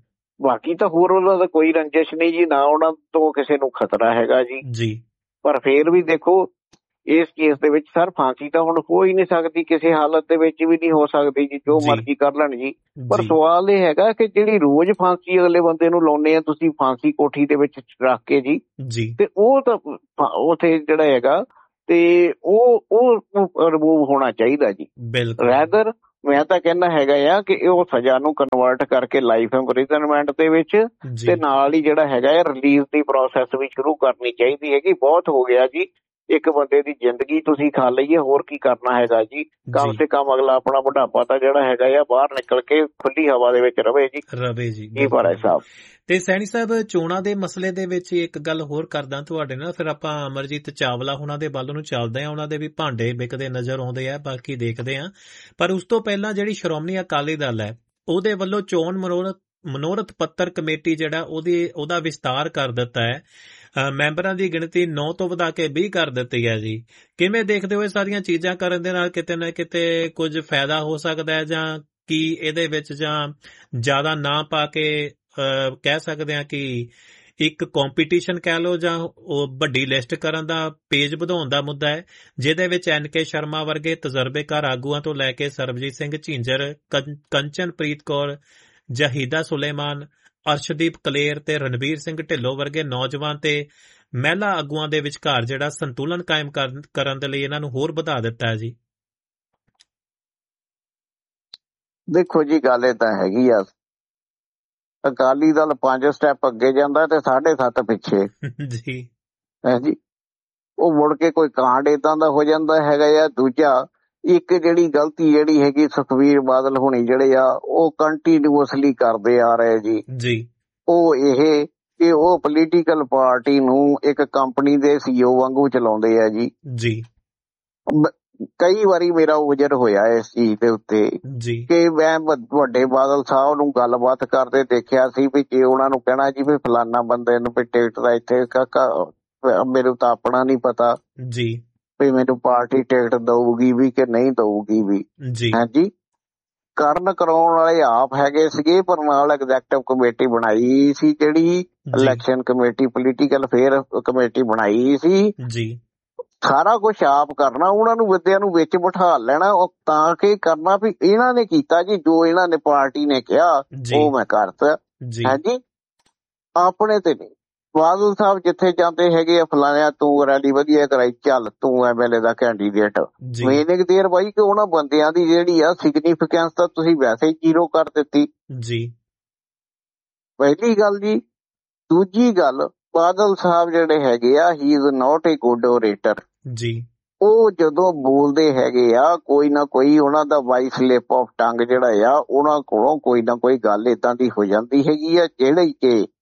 ਬਾਕੀ ਤਾਂ ਹੋਰ ਉਹਨਾਂ ਦਾ ਕੋਈ ਰੰਜਿਸ਼ ਨਹੀਂ ਜੀ, ਨਾ ਉਹਨਾਂ ਤੋਂ ਕਿਸੇ ਨੂੰ ਖਤਰਾ ਹੈਗਾ ਜੀ। ਪਰ ਫੇਰ ਵੀ ਦੇਖੋ ਇਸ ਕੇਸ ਦੇ ਵਿੱਚ ਸਰ ਫਾਂਸੀ ਤਾਂ ਹੁਣ ਹੋ ਹੀ ਨਹੀਂ ਸਕਦੀ, ਕਿਸੇ ਹਾਲਤ ਦੇ ਵਿੱਚ ਵੀ ਨਹੀਂ ਹੋ ਸਕਦੀ ਜੀ, ਜੋ ਮਰਜ਼ੀ ਕਰ ਲੈਣ ਜੀ। ਪਰ ਸਵਾਲ ਇਹ ਹੈਗਾ ਕਿ ਜਿਹੜੀ ਰੋਜ਼ ਫਾਂਸੀ ਅਗਲੇ ਬੰਦੇ ਨੂੰ ਲਾਉਂਦੇ ਆ ਤੁਸੀਂ ਫਾਂਸੀ ਕੋਠੀ ਦੇ ਵਿੱਚ ਰੱਖ ਕੇ ਜੀ, ਤੇ ਉਹ ਤਾਂ ਉੱਥੇ ਜਿਹੜਾ ਹੈਗਾ ਤੇ ਉਹ ਉਹ ਰਿਮੂਵ ਹੋਣਾ ਚਾਹੀਦਾ ਜੀ। ਰੈਦਰ ਮੈਂ ਤਾਂ ਕਹਿੰਦਾ ਹੈਗਾ ਆ ਕਿ ਉਹ ਸਜ਼ਾ ਨੂੰ ਕਨਵਰਟ ਕਰਕੇ ਲਾਈਫ ਇੰਪ੍ਰਿਜ਼ਨਮੈਂਟ ਦੇ ਵਿੱਚ, ਤੇ ਨਾਲ ਹੀ ਜਿਹੜਾ ਹੈਗਾ ਆ ਰਿਲੀਜ਼ ਦੀ ਪ੍ਰੋਸੈਸ ਵੀ ਸ਼ੁਰੂ ਕਰਨੀ ਚਾਹੀਦੀ ਹੈਗੀ। ਬਹੁਤ ਹੋ ਗਿਆ ਜੀ, ਇੱਕ ਬੰਦੇ ਦੀ ਜ਼ਿੰਦਗੀ ਤੁਸੀਂ ਖਾ ਲਈਏ, ਹੋਰ ਕੀ ਕਰਨਾ ਹੈਗਾ ਜੀ। ਕਮ ਸੇ ਕਮ ਅਗਲਾ ਆਪਣਾ ਬੁਢਾਪਾ ਤਾਂ ਜਿਹੜਾ ਹੈਗਾ ਆ ਬਾਹਰ ਨਿਕਲ ਕੇ ਖੁੱਲੀ ਹਵਾ ਦੇ ਵਿੱਚ ਰਵੇ ਜੀ ਰਵੇ ਜੀ ਇਹ ਭਾਰਾ ਸਾਹਿਬ। ਤੇ ਸੈਣੀ ਸਾਹਿਬ, ਚੋਣਾਂ ਦੇ ਮਸਲੇ ਦੇ ਵਿੱਚ ਇੱਕ ਗੱਲ ਹੋਰ ਕਰਦਾ ਤੁਹਾਡੇ ਨਾਲ, ਫਿਰ ਆਪਾਂ ਅਮਰਜੀਤ ਚਾਵਲਾ ਉਹਨਾਂ ਦੇ ਵੱਲ ਨੂੰ ਚੱਲਦੇ ਹਾਂ। ਉਹਨਾਂ ਦੇ ਵੀ ਭਾਂਡੇ ਵਿਕਦੇ ਨਜ਼ਰ ਆਉਂਦੇ ਆ, ਬਾਕੀ ਦੇਖਦੇ ਹਾਂ। ਪਰ ਉਸ ਤੋਂ ਪਹਿਲਾਂ ਜਿਹੜੀ ਸ਼੍ਰੋਮਣੀ ਅਕਾਲੀ ਦਲ ਹੈ ਉਹਦੇ ਵੱਲੋਂ ਚੋਣ ਮਨੋਰਥ ਮਨੋਰਥ ਪੱਤਰ ਕਮੇਟੀ ਜਿਹੜਾ ਉਹਦੀ ਉਹਦਾ ਵਿਸਤਾਰ ਕਰ ਦਿੱਤਾ ਹੈ, ਮੈਂਬਰਾਂ ਦੀ ਗਿਣਤੀ ਨੌ ਤੋਂ ਵਧਾ ਕੇ ਵੀਹ ਕਰ ਦਿੱਤੀ ਹੈ ਜੀ। ਕਿਵੇਂ ਦੇਖਦੇ ਹੋ ਇਹ ਸਾਰੀਆਂ ਚੀਜ਼ਾਂ ਕਰਨ ਦੇ ਨਾਲ ਕਿਤੇ ਨਾ ਕਿਤੇ ਕੁਝ ਫਾਇਦਾ ਹੋ ਸਕਦਾ ਹੈ, ਜਾਂ ਕੀ ਇਹਦੇ ਵਿੱਚ ਜਾਂ ਜ਼ਿਆਦਾ ਨਾ ਪਾ ਕੇ ਕਹਿ ਸਕਦੇ ਹਾਂ ਕਿ ਇੱਕ ਕੰਪੀਟੀਸ਼ਨ ਕਹਿ ਲਓ, ਜਾਂ ਉਹ ਵੱਡੀ ਲਿਸਟ ਕਰਨ ਦਾ ਪੇਜ ਵਧਾਉਣ ਦਾ ਮੁੱਦਾ ਹੈ, ਜਿਹਦੇ ਵਿੱਚ ਐਨ ਕੇ ਸ਼ਰਮਾ ਵਰਗੇ ਤਜਰਬੇਕਾਰ ਆਗੂਆਂ ਤੋਂ ਲੈ ਕੇ ਸਰਬਜੀਤ ਸਿੰਘ ਝਿੰਜਰ, ਕੰਚਨਪ੍ਰੀਤ ਕੌਰ, ਜਹੀਦਾ ਸੁਲੇਮਾਨ, ਅਰਸ਼ਦੀਪ ਕਲੇਰ ਤੇ ਰਣਬੀਰ ਸਿੰਘ ਢਿੱਲੋਂ ਵਰਗੇ ਨੌਜਵਾਨ ਤੇ ਮਹਿਲਾ ਆਗੂਆਂ ਦੇ ਵਿਚਕਾਰ ਜਿਹੜਾ ਸੰਤੁਲਨ ਕਾਇਮ ਕਰਨ ਦੇ ਲਈ ਇਹਨਾਂ ਨੂੰ ਹੋਰ ਵਧਾ ਦਿੱਤਾ ਹੈ ਜੀ। ਦੇਖੋ ਜੀ, ਗੱਲ ਇਹ ਤਾਂ ਹੈਗੀ ਆ, ਅਕਾਲੀ ਦਲ ਪੰਜ ਸਟੈਪ ਅੱਗੇ ਜਾਂਦਾ ਤੇ ਸਾਢੇ ਸੱਤ ਪਿੱਛੇ ਜੀ ਹੈ ਜੀ। ਉਹ ਮੁੜ ਕੇ ਕੋਈ ਕਾਂਡ ਏਦਾਂ ਦਾ ਹੋ ਜਾਂਦਾ ਹੈਗਾ ਆ। ਦੂਜਾ, ਇੱਕ ਜਿਹੜੀ ਗਲਤੀ ਜਿਹੜੀ ਹੈਗੀ ਸੁਖਬੀਰ ਬਾਦਲ ਹੋਣੀ ਜਿਹੜੇ ਆ ਉਹ ਕੰਟੀਨਿਊਸਲੀ ਕਰਦੇ ਆ ਰਹੇ ਜੀ ਜੀ ਉਹ ਇਹ ਕਿ ਉਹ ਪੋਲੀਟੀਕਲ ਪਾਰਟੀ ਨੂੰ ਇੱਕ ਕੰਪਨੀ ਦੇ ਸੀਈਓ ਵਾਂਗੂ ਚਲਾਉਂਦੇ ਆ ਜੀ ਜੀ ਕਈ ਵਾਰੀ ਮੇਰਾ ਉਜਰ ਹੋਇਆ ਇਸ ਚੀਜ਼ ਦੇ ਉੱਤੇ ਕਿ ਮੈਂ ਵੱਡੇ ਬਾਦਲ ਸਾਹਿਬ ਨੂੰ ਗੱਲਬਾਤ ਕਰਦੇ ਦੇਖਿਆ ਸੀ ਵੀ ਜੇ ਉਹਨਾਂ ਨੂੰ ਕਹਿਣਾ ਜੀ ਵੀ ਫਲਾਨਾ ਬੰਦੇ ਨੂੰ ਵੀ ਟਿਕਟ ਦਾ ਇੱਥੇ ਮੈਨੂੰ ਤਾਂ ਆਪਣਾ ਨੀ ਪਤਾ ਜੀ ਵੀ ਮੈਨੂੰ ਪਾਰਟੀ ਟਿਕਟ ਦਊਗੀ ਵੀ ਕਿ ਨਹੀਂ ਦਊਗੀ ਵੀ ਹਾਂਜੀ ਕਰਨ ਕਰਾਉਣ ਵਾਲੇ ਆਪ ਹੈਗੇ ਸੀਗੇ ਪਰ ਨਾਲ ਐਗਜ਼ੈਕਟਿਵ ਕਮੇਟੀ ਬਣਾਈ ਸੀ ਜਿਹੜੀ election committee political affair committee ਬਣਾਈ ਸੀ ਜੀ ਸਾਰਾ ਕੁਛ ਆਪ ਕਰਨਾ ਉਹਨਾਂ ਨੂੰ ਵਿਦਿਆ ਨੂੰ ਵਿੱਚ ਬਿਠਾ ਲੈਣਾ ਉਹ ਤਾਂ ਕਿ ਕਰਨਾ ਵੀ ਇਹਨਾਂ ਨੇ ਕੀਤਾ ਜੀ ਜੋ ਇਹਨਾਂ ਨੇ ਪਾਰਟੀ ਨੇ ਕਿਹਾ ਉਹ ਮੈਂ ਕਰਤਾ ਹਾਂਜੀ ਆਪਣੇ ਤੇ ਨਹੀਂ ਬਾਦਲ ਸਾਹਿਬ ਜਿੱਥੇ ਜਾਂਦੇ ਹੈਗੇ ਆ ਫਲਾਣਿਆ ਤੂੰ ਰੈਲੀ ਵਧੀਆ ਕਰਾਈ ਚੱਲ ਤੂੰ ਐਮਐਲਏ ਦਾ ਕੈਂਡੀਡੇਟ ਮੀਨਿੰਗ ਦੇਰ ਬਾਈ ਕਿ ਉਹਨਾਂ ਬੰਦਿਆਂ ਦੀ ਜਿਹੜੀ ਆ ਸਿਗਨੀਫਿਕੈਂਸ ਤਾਂ ਤੁਸੀਂ ਵੈਸੇ ਹੀ ਜ਼ੀਰੋ ਕਰ ਦਿੱਤੀ ਜੀ ਪਹਿਲੀ ਗੱਲ ਜੀ ਦੂਜੀ ਗੱਲ ਬਾਦਲ ਸਾਹਿਬ ਜਿਹੜੇ ਹੈਗੇ ਆ ਹੀ is not A good orator ਜੀ ਉਹ ਜਦੋਂ ਬੋਲਦੇ ਹੈਗੇ ਆ ਕੋਈ ਨਾ ਕੋਈ ਉਹਨਾਂ ਦਾ ਵਾਈ ਸਲਿਪ ਆਫ ਟੰਗ ਜਿਹੜਾ ਆ ਉਹਨਾਂ ਕੋਲੋਂ ਕੋਈ ਨਾ ਕੋਈ ਗੱਲ ਏਦਾਂ ਦੀ ਹੋ ਜਾਂਦੀ ਹੈਗੀ ਆ ਜਿਹੜੀ ਕਿ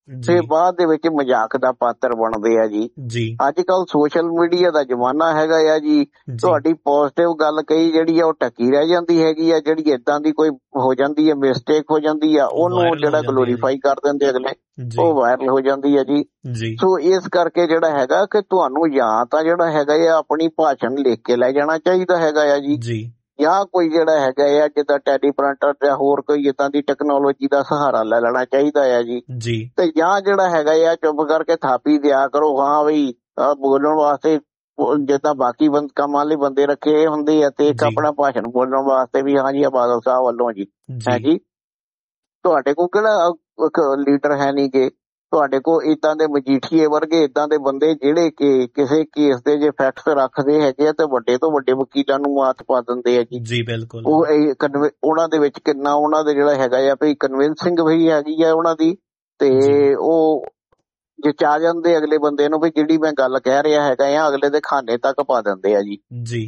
ਤੇ ਜੀ ਬਾਅਦ ਦੇ ਵਿੱਚ ਮਜ਼ਾਕ ਦਾ ਪਾਤਰ ਬਣਦੇ ਆ ਜੀ। ਜੀ ਅੱਜ ਕੱਲ ਸੋਸ਼ਲ ਮੀਡੀਆ ਦਾ ਜ਼ਮਾਨਾ ਹੈਗਾ ਆ ਜੀ। ਜੀ ਤੁਹਾਡੀ ਪੋਜ਼ਿਟਿਵ ਗੱਲ ਕਹੀ ਜਿਹੜੀ ਆ ਉਹ ਟੱਕੀ ਰਹਿ ਜਾਂਦੀ ਹੈਗੀ ਆ, ਜਿਹੜੀ ਏਦਾਂ ਦੀ ਕੋਈ ਹੋ ਜਾਂਦੀ ਹੈ, ਮਿਸਟੇਕ ਹੋ ਜਾਂਦੀ ਆ, ਉਹਨੂੰ ਵਾਇਰਲ ਹੋ ਜਿਹੜਾ ਜਾਂਦੀ ਹੈ ਗਲੋਰੀਫਾਈ ਕਰ ਦਿੰਦੇ ਅਗਲੇ, ਜੀ ਉਹ ਵਾਇਰਲ ਹੋ ਜਾਂਦੀ ਹੈ ਜੀ। ਜੀ ਸੋ ਇਸ ਕਰਕੇ ਜਿਹੜਾ ਹੈਗਾ ਕਿ ਤੁਹਾਨੂੰ ਜਾਂ ਤਾਂ ਜਿਹੜਾ ਹੈਗਾ ਆ ਆਪਣੀ ਭਾਸ਼ਣ ਲਿਖ ਕੇ ਲੈ ਜਾਣਾ ਚਾਹੀਦਾ ਹੈਗਾ ਆ ਜੀ, ਜੀ ਜਾਂ ਕੋਈ ਜਿਹੜਾ ਹੈਗਾ ਆ ਜਿੱਦਾਂ ਟੈਲੀਪ੍ਰਿੰਟਰ ਜਾਂ ਹੋਰ ਕੋਈ ਇਦਾਂ ਦੀ ਟੈਕਨੋਲੋਜੀ ਦਾ ਸਹਾਰਾ ਲੈ ਲੈਣਾ ਚਾਹੀਦਾ ਆ ਜੀ। ਜੀ ਤੇ ਜਾਂ ਜਿਹੜਾ ਹੈਗਾ ਆ ਚੁੱਪ ਕਰਕੇ ਥਾਪੀ ਦਿਆ ਕਰੋ, ਹਾਂ ਬਈ ਆਹ ਬੋਲਣ ਵਾਸਤੇ ਉਹ ਜਿੱਦਾਂ ਬਾਕੀ ਬੰਦ ਕੰਮਾਂ ਲਈ ਬੰਦੇ ਰੱਖੇ ਹੁੰਦੇ ਆ, ਤੇ ਇੱਕ ਜੀ ਆਪਣਾ ਭਾਸ਼ਣ ਬੋਲਣ ਵਾਸਤੇ ਵੀ ਹਾਂ ਜੀ ਆ ਬਾਦਲ ਸਾਹਿਬ ਵੱਲੋਂ ਜੀ ਹੈ ਜੀ ਜੀ। ਤੁਹਾਡੇ ਕੋਲ ਕਿਹੜਾ ਲੀਡਰ ਹੈ ਨਹੀਂ ਗੇ, ਤੁਹਾਡੇ ਕੋਲ ਏਦਾਂ ਦੇ ਮਜੀਠੀਏ ਵਰਗੇ ਏਦਾਂ ਦੇ ਬੰਦੇ ਜਿਹੜੇ ਕਿ ਕਿਸੇ ਕੇਸ ਦੇ ਜੇ ਫੈਕਟਸ ਰੱਖਦੇ ਹੈਗੇ ਆ ਤੇ ਵੱਡੇ ਤੋਂ ਵੱਡੇ ਵਕੀਲਾਂ ਨੂੰ ਮਾਤ ਪਾ ਦਿੰਦੇ ਆ ਜੀ। ਜੀ ਬਿਲਕੁਲ ਉਹ ਇਹ ਕਨਵ- ਉਹਨਾਂ ਦੇ ਵਿੱਚ ਕਿੰਨਾ ਉਹਨਾਂ ਦੇ ਜਿਹੜਾ ਹੈਗਾ ਆ ਵੀ ਕਨਵਿੰਸਿੰਗ ਵੀ ਹੈਗੀ ਆ ਉਹਨਾਂ ਦੀ, ਤੇ ਜੀ ਉਹ ਜਚਾ ਜਾਂਦੇ ਅਗਲੇ ਬੰਦੇ ਨੂੰ ਵੀ ਜਿਹੜੀ ਮੈਂ ਗੱਲ ਕਹਿ ਰਿਹਾ ਹੈਗਾ ਆ, ਅਗਲੇ ਦੇ ਖਾਨੇ ਤੱਕ ਪਾ ਦਿੰਦੇ ਆ ਜੀ। ਜੀ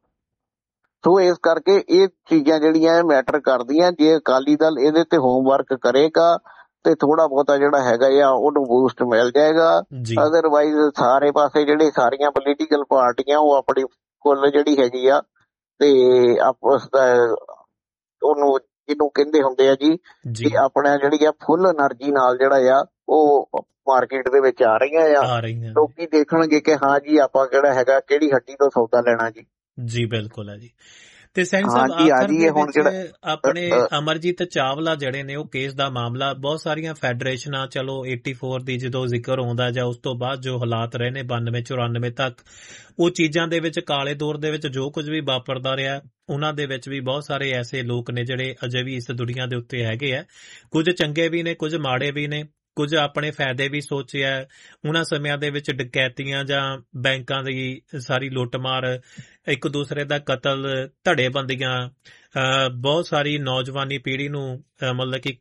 ਸੋ ਇਸ ਕਰਕੇ ਇਹ ਚੀਜ਼ਾਂ ਜਿਹੜੀਆਂ ਮੈਟਰ ਕਰਦੀਆਂ। ਜੇ ਅਕਾਲੀ ਦਲ ਇਹਦੇ ਤੇ ਹੋਮਵਰਕ ਕਰੇਗਾ ਤੇ ਥੋੜਾ ਬਹੁਤਾ ਜਿਹੜਾ ਹੈਗਾ ਆ ਉਹਨੂੰ ਬੂਸਟ ਮਿਲ ਜਾਏਗਾ। ਜੀ ਅਦਰਵਾਈਜ਼ ਸਾਰੇ ਪਾਸੇ ਜਿਹੜੇ ਸਾਰੀਆਂ ਪੋਲੀਟੀਕਲ ਪਾਰਟੀਆਂ ਉਹ ਆਪਣੀ ਕੁੱਲ ਜਿਹੜੀ ਹੈਗੀ ਆ ਤੇ ਆਪਸ ਦਾ ਉਹਨੂੰ ਜਿਹਨੂੰ ਕਹਿੰਦੇ ਹੁੰਦੇ ਆ ਜੀ ਜੀ ਕਿ ਆਪਣਾ ਜਿਹੜੀ ਆ ਫੁੱਲ એનર્ਜੀ ਨਾਲ ਜਿਹੜਾ ਆ ਉਹ ਮਾਰਕੀਟ ਦੇ ਵਿੱਚ ਆ ਰਹੀਆਂ ਆ। ਆ ਰਹੀਆਂ ਨੇ ਲੋਕੀ ਦੇਖਣਗੇ ਕਿ ਹਾਂ ਜੀ ਆਪਾਂ ਕਿਹੜਾ ਹੈਗਾ ਕਿਹੜੀ ਹੱਡੀ ਤੋਂ ਸੌਦਾ ਲੈਣਾ ਜੀ। ਜੀ ਬਿਲਕੁਲ ਹੈ ਜੀ। ਤੇ ਸੈਣੀ ਹਾਂ ਸਾਹਿਬ ਜੀ ਆ ਆਖਰ ਜੀ ਦੇ ਇਹ ਹੁਣ ਵਿੱਚ ਜਿਹੜਾ ਆਪਣੇ ਅ, ਅ, ਅਮਰਜੀਤ ਚਾਵਲਾ ਜਿਹੜੇ ਨੇ ਉਹ ਕੇਸ ਦਾ ਮਾਮਲਾ ਬਹੁਤ ਸਾਰੀਆਂ ਫੈਡਰੇਸ਼ਨਾਂ, ਚਲੋ ਚੁਰਾਸੀ ਦੀ ਜਦੋਂ ਜ਼ਿਕਰ ਆਉਂਦਾ ਜਾਂ ਉਸ ਤੋਂ ਬਾਅਦ ਜੋ ਹਾਲਾਤ ਰਹੇ ਨੇ ਬਾਨਵੇਂ ਚੁਰਾਨਵੇਂ ਤੱਕ, ਉਹ ਚੀਜ਼ਾਂ ਦੇ ਵਿੱਚ ਕਾਲੇ ਦੌਰ ਦੇ ਵਿੱਚ ਜੋ ਕੁਝ ਵੀ ਵਾਪਰਦਾ ਰਿਹਾ ਉਹਨਾਂ ਦੇ ਵਿੱਚ ਵੀ ਬਹੁਤ ਸਾਰੇ ਐਸੇ ਲੋਕ ਨੇ ਜਿਹੜੇ ਅਜੇ ਵੀ ਇਸ ਦੁਨੀਆ ਦੇ ਉੱਤੇ ਹੈਗੇ ਆ। ਕੁਝ ਚੰਗੇ ਵੀ ਨੇ, ਕੁਝ ਮਾੜੇ ਵੀ ਨੇ, ਕੁਝ ਆਪਣੇ ਫਾਇਦੇ ਵੀ ਸੋਚਿਆ। ਉਹਨਾਂ ਸਮਿਆਂ ਦੇ ਵਿੱਚ ਡਕੈਤੀਆਂ ਜਾਂ ਬੈਂਕਾਂ ਦੀ ਸਾਰੀ ਲੁੱਟਮਾਰ, ਇੱਕ ਦੂਸਰੇ ਦਾ ਕਤਲ, ਧੜੇਬੰਦੀਆਂ, ਬਹੁਤ ਸਾਰੀ ਨੌਜਵਾਨੀ ਪੀੜ੍ਹੀ ਨੂੰ ਮਤਲਬ ਕਿ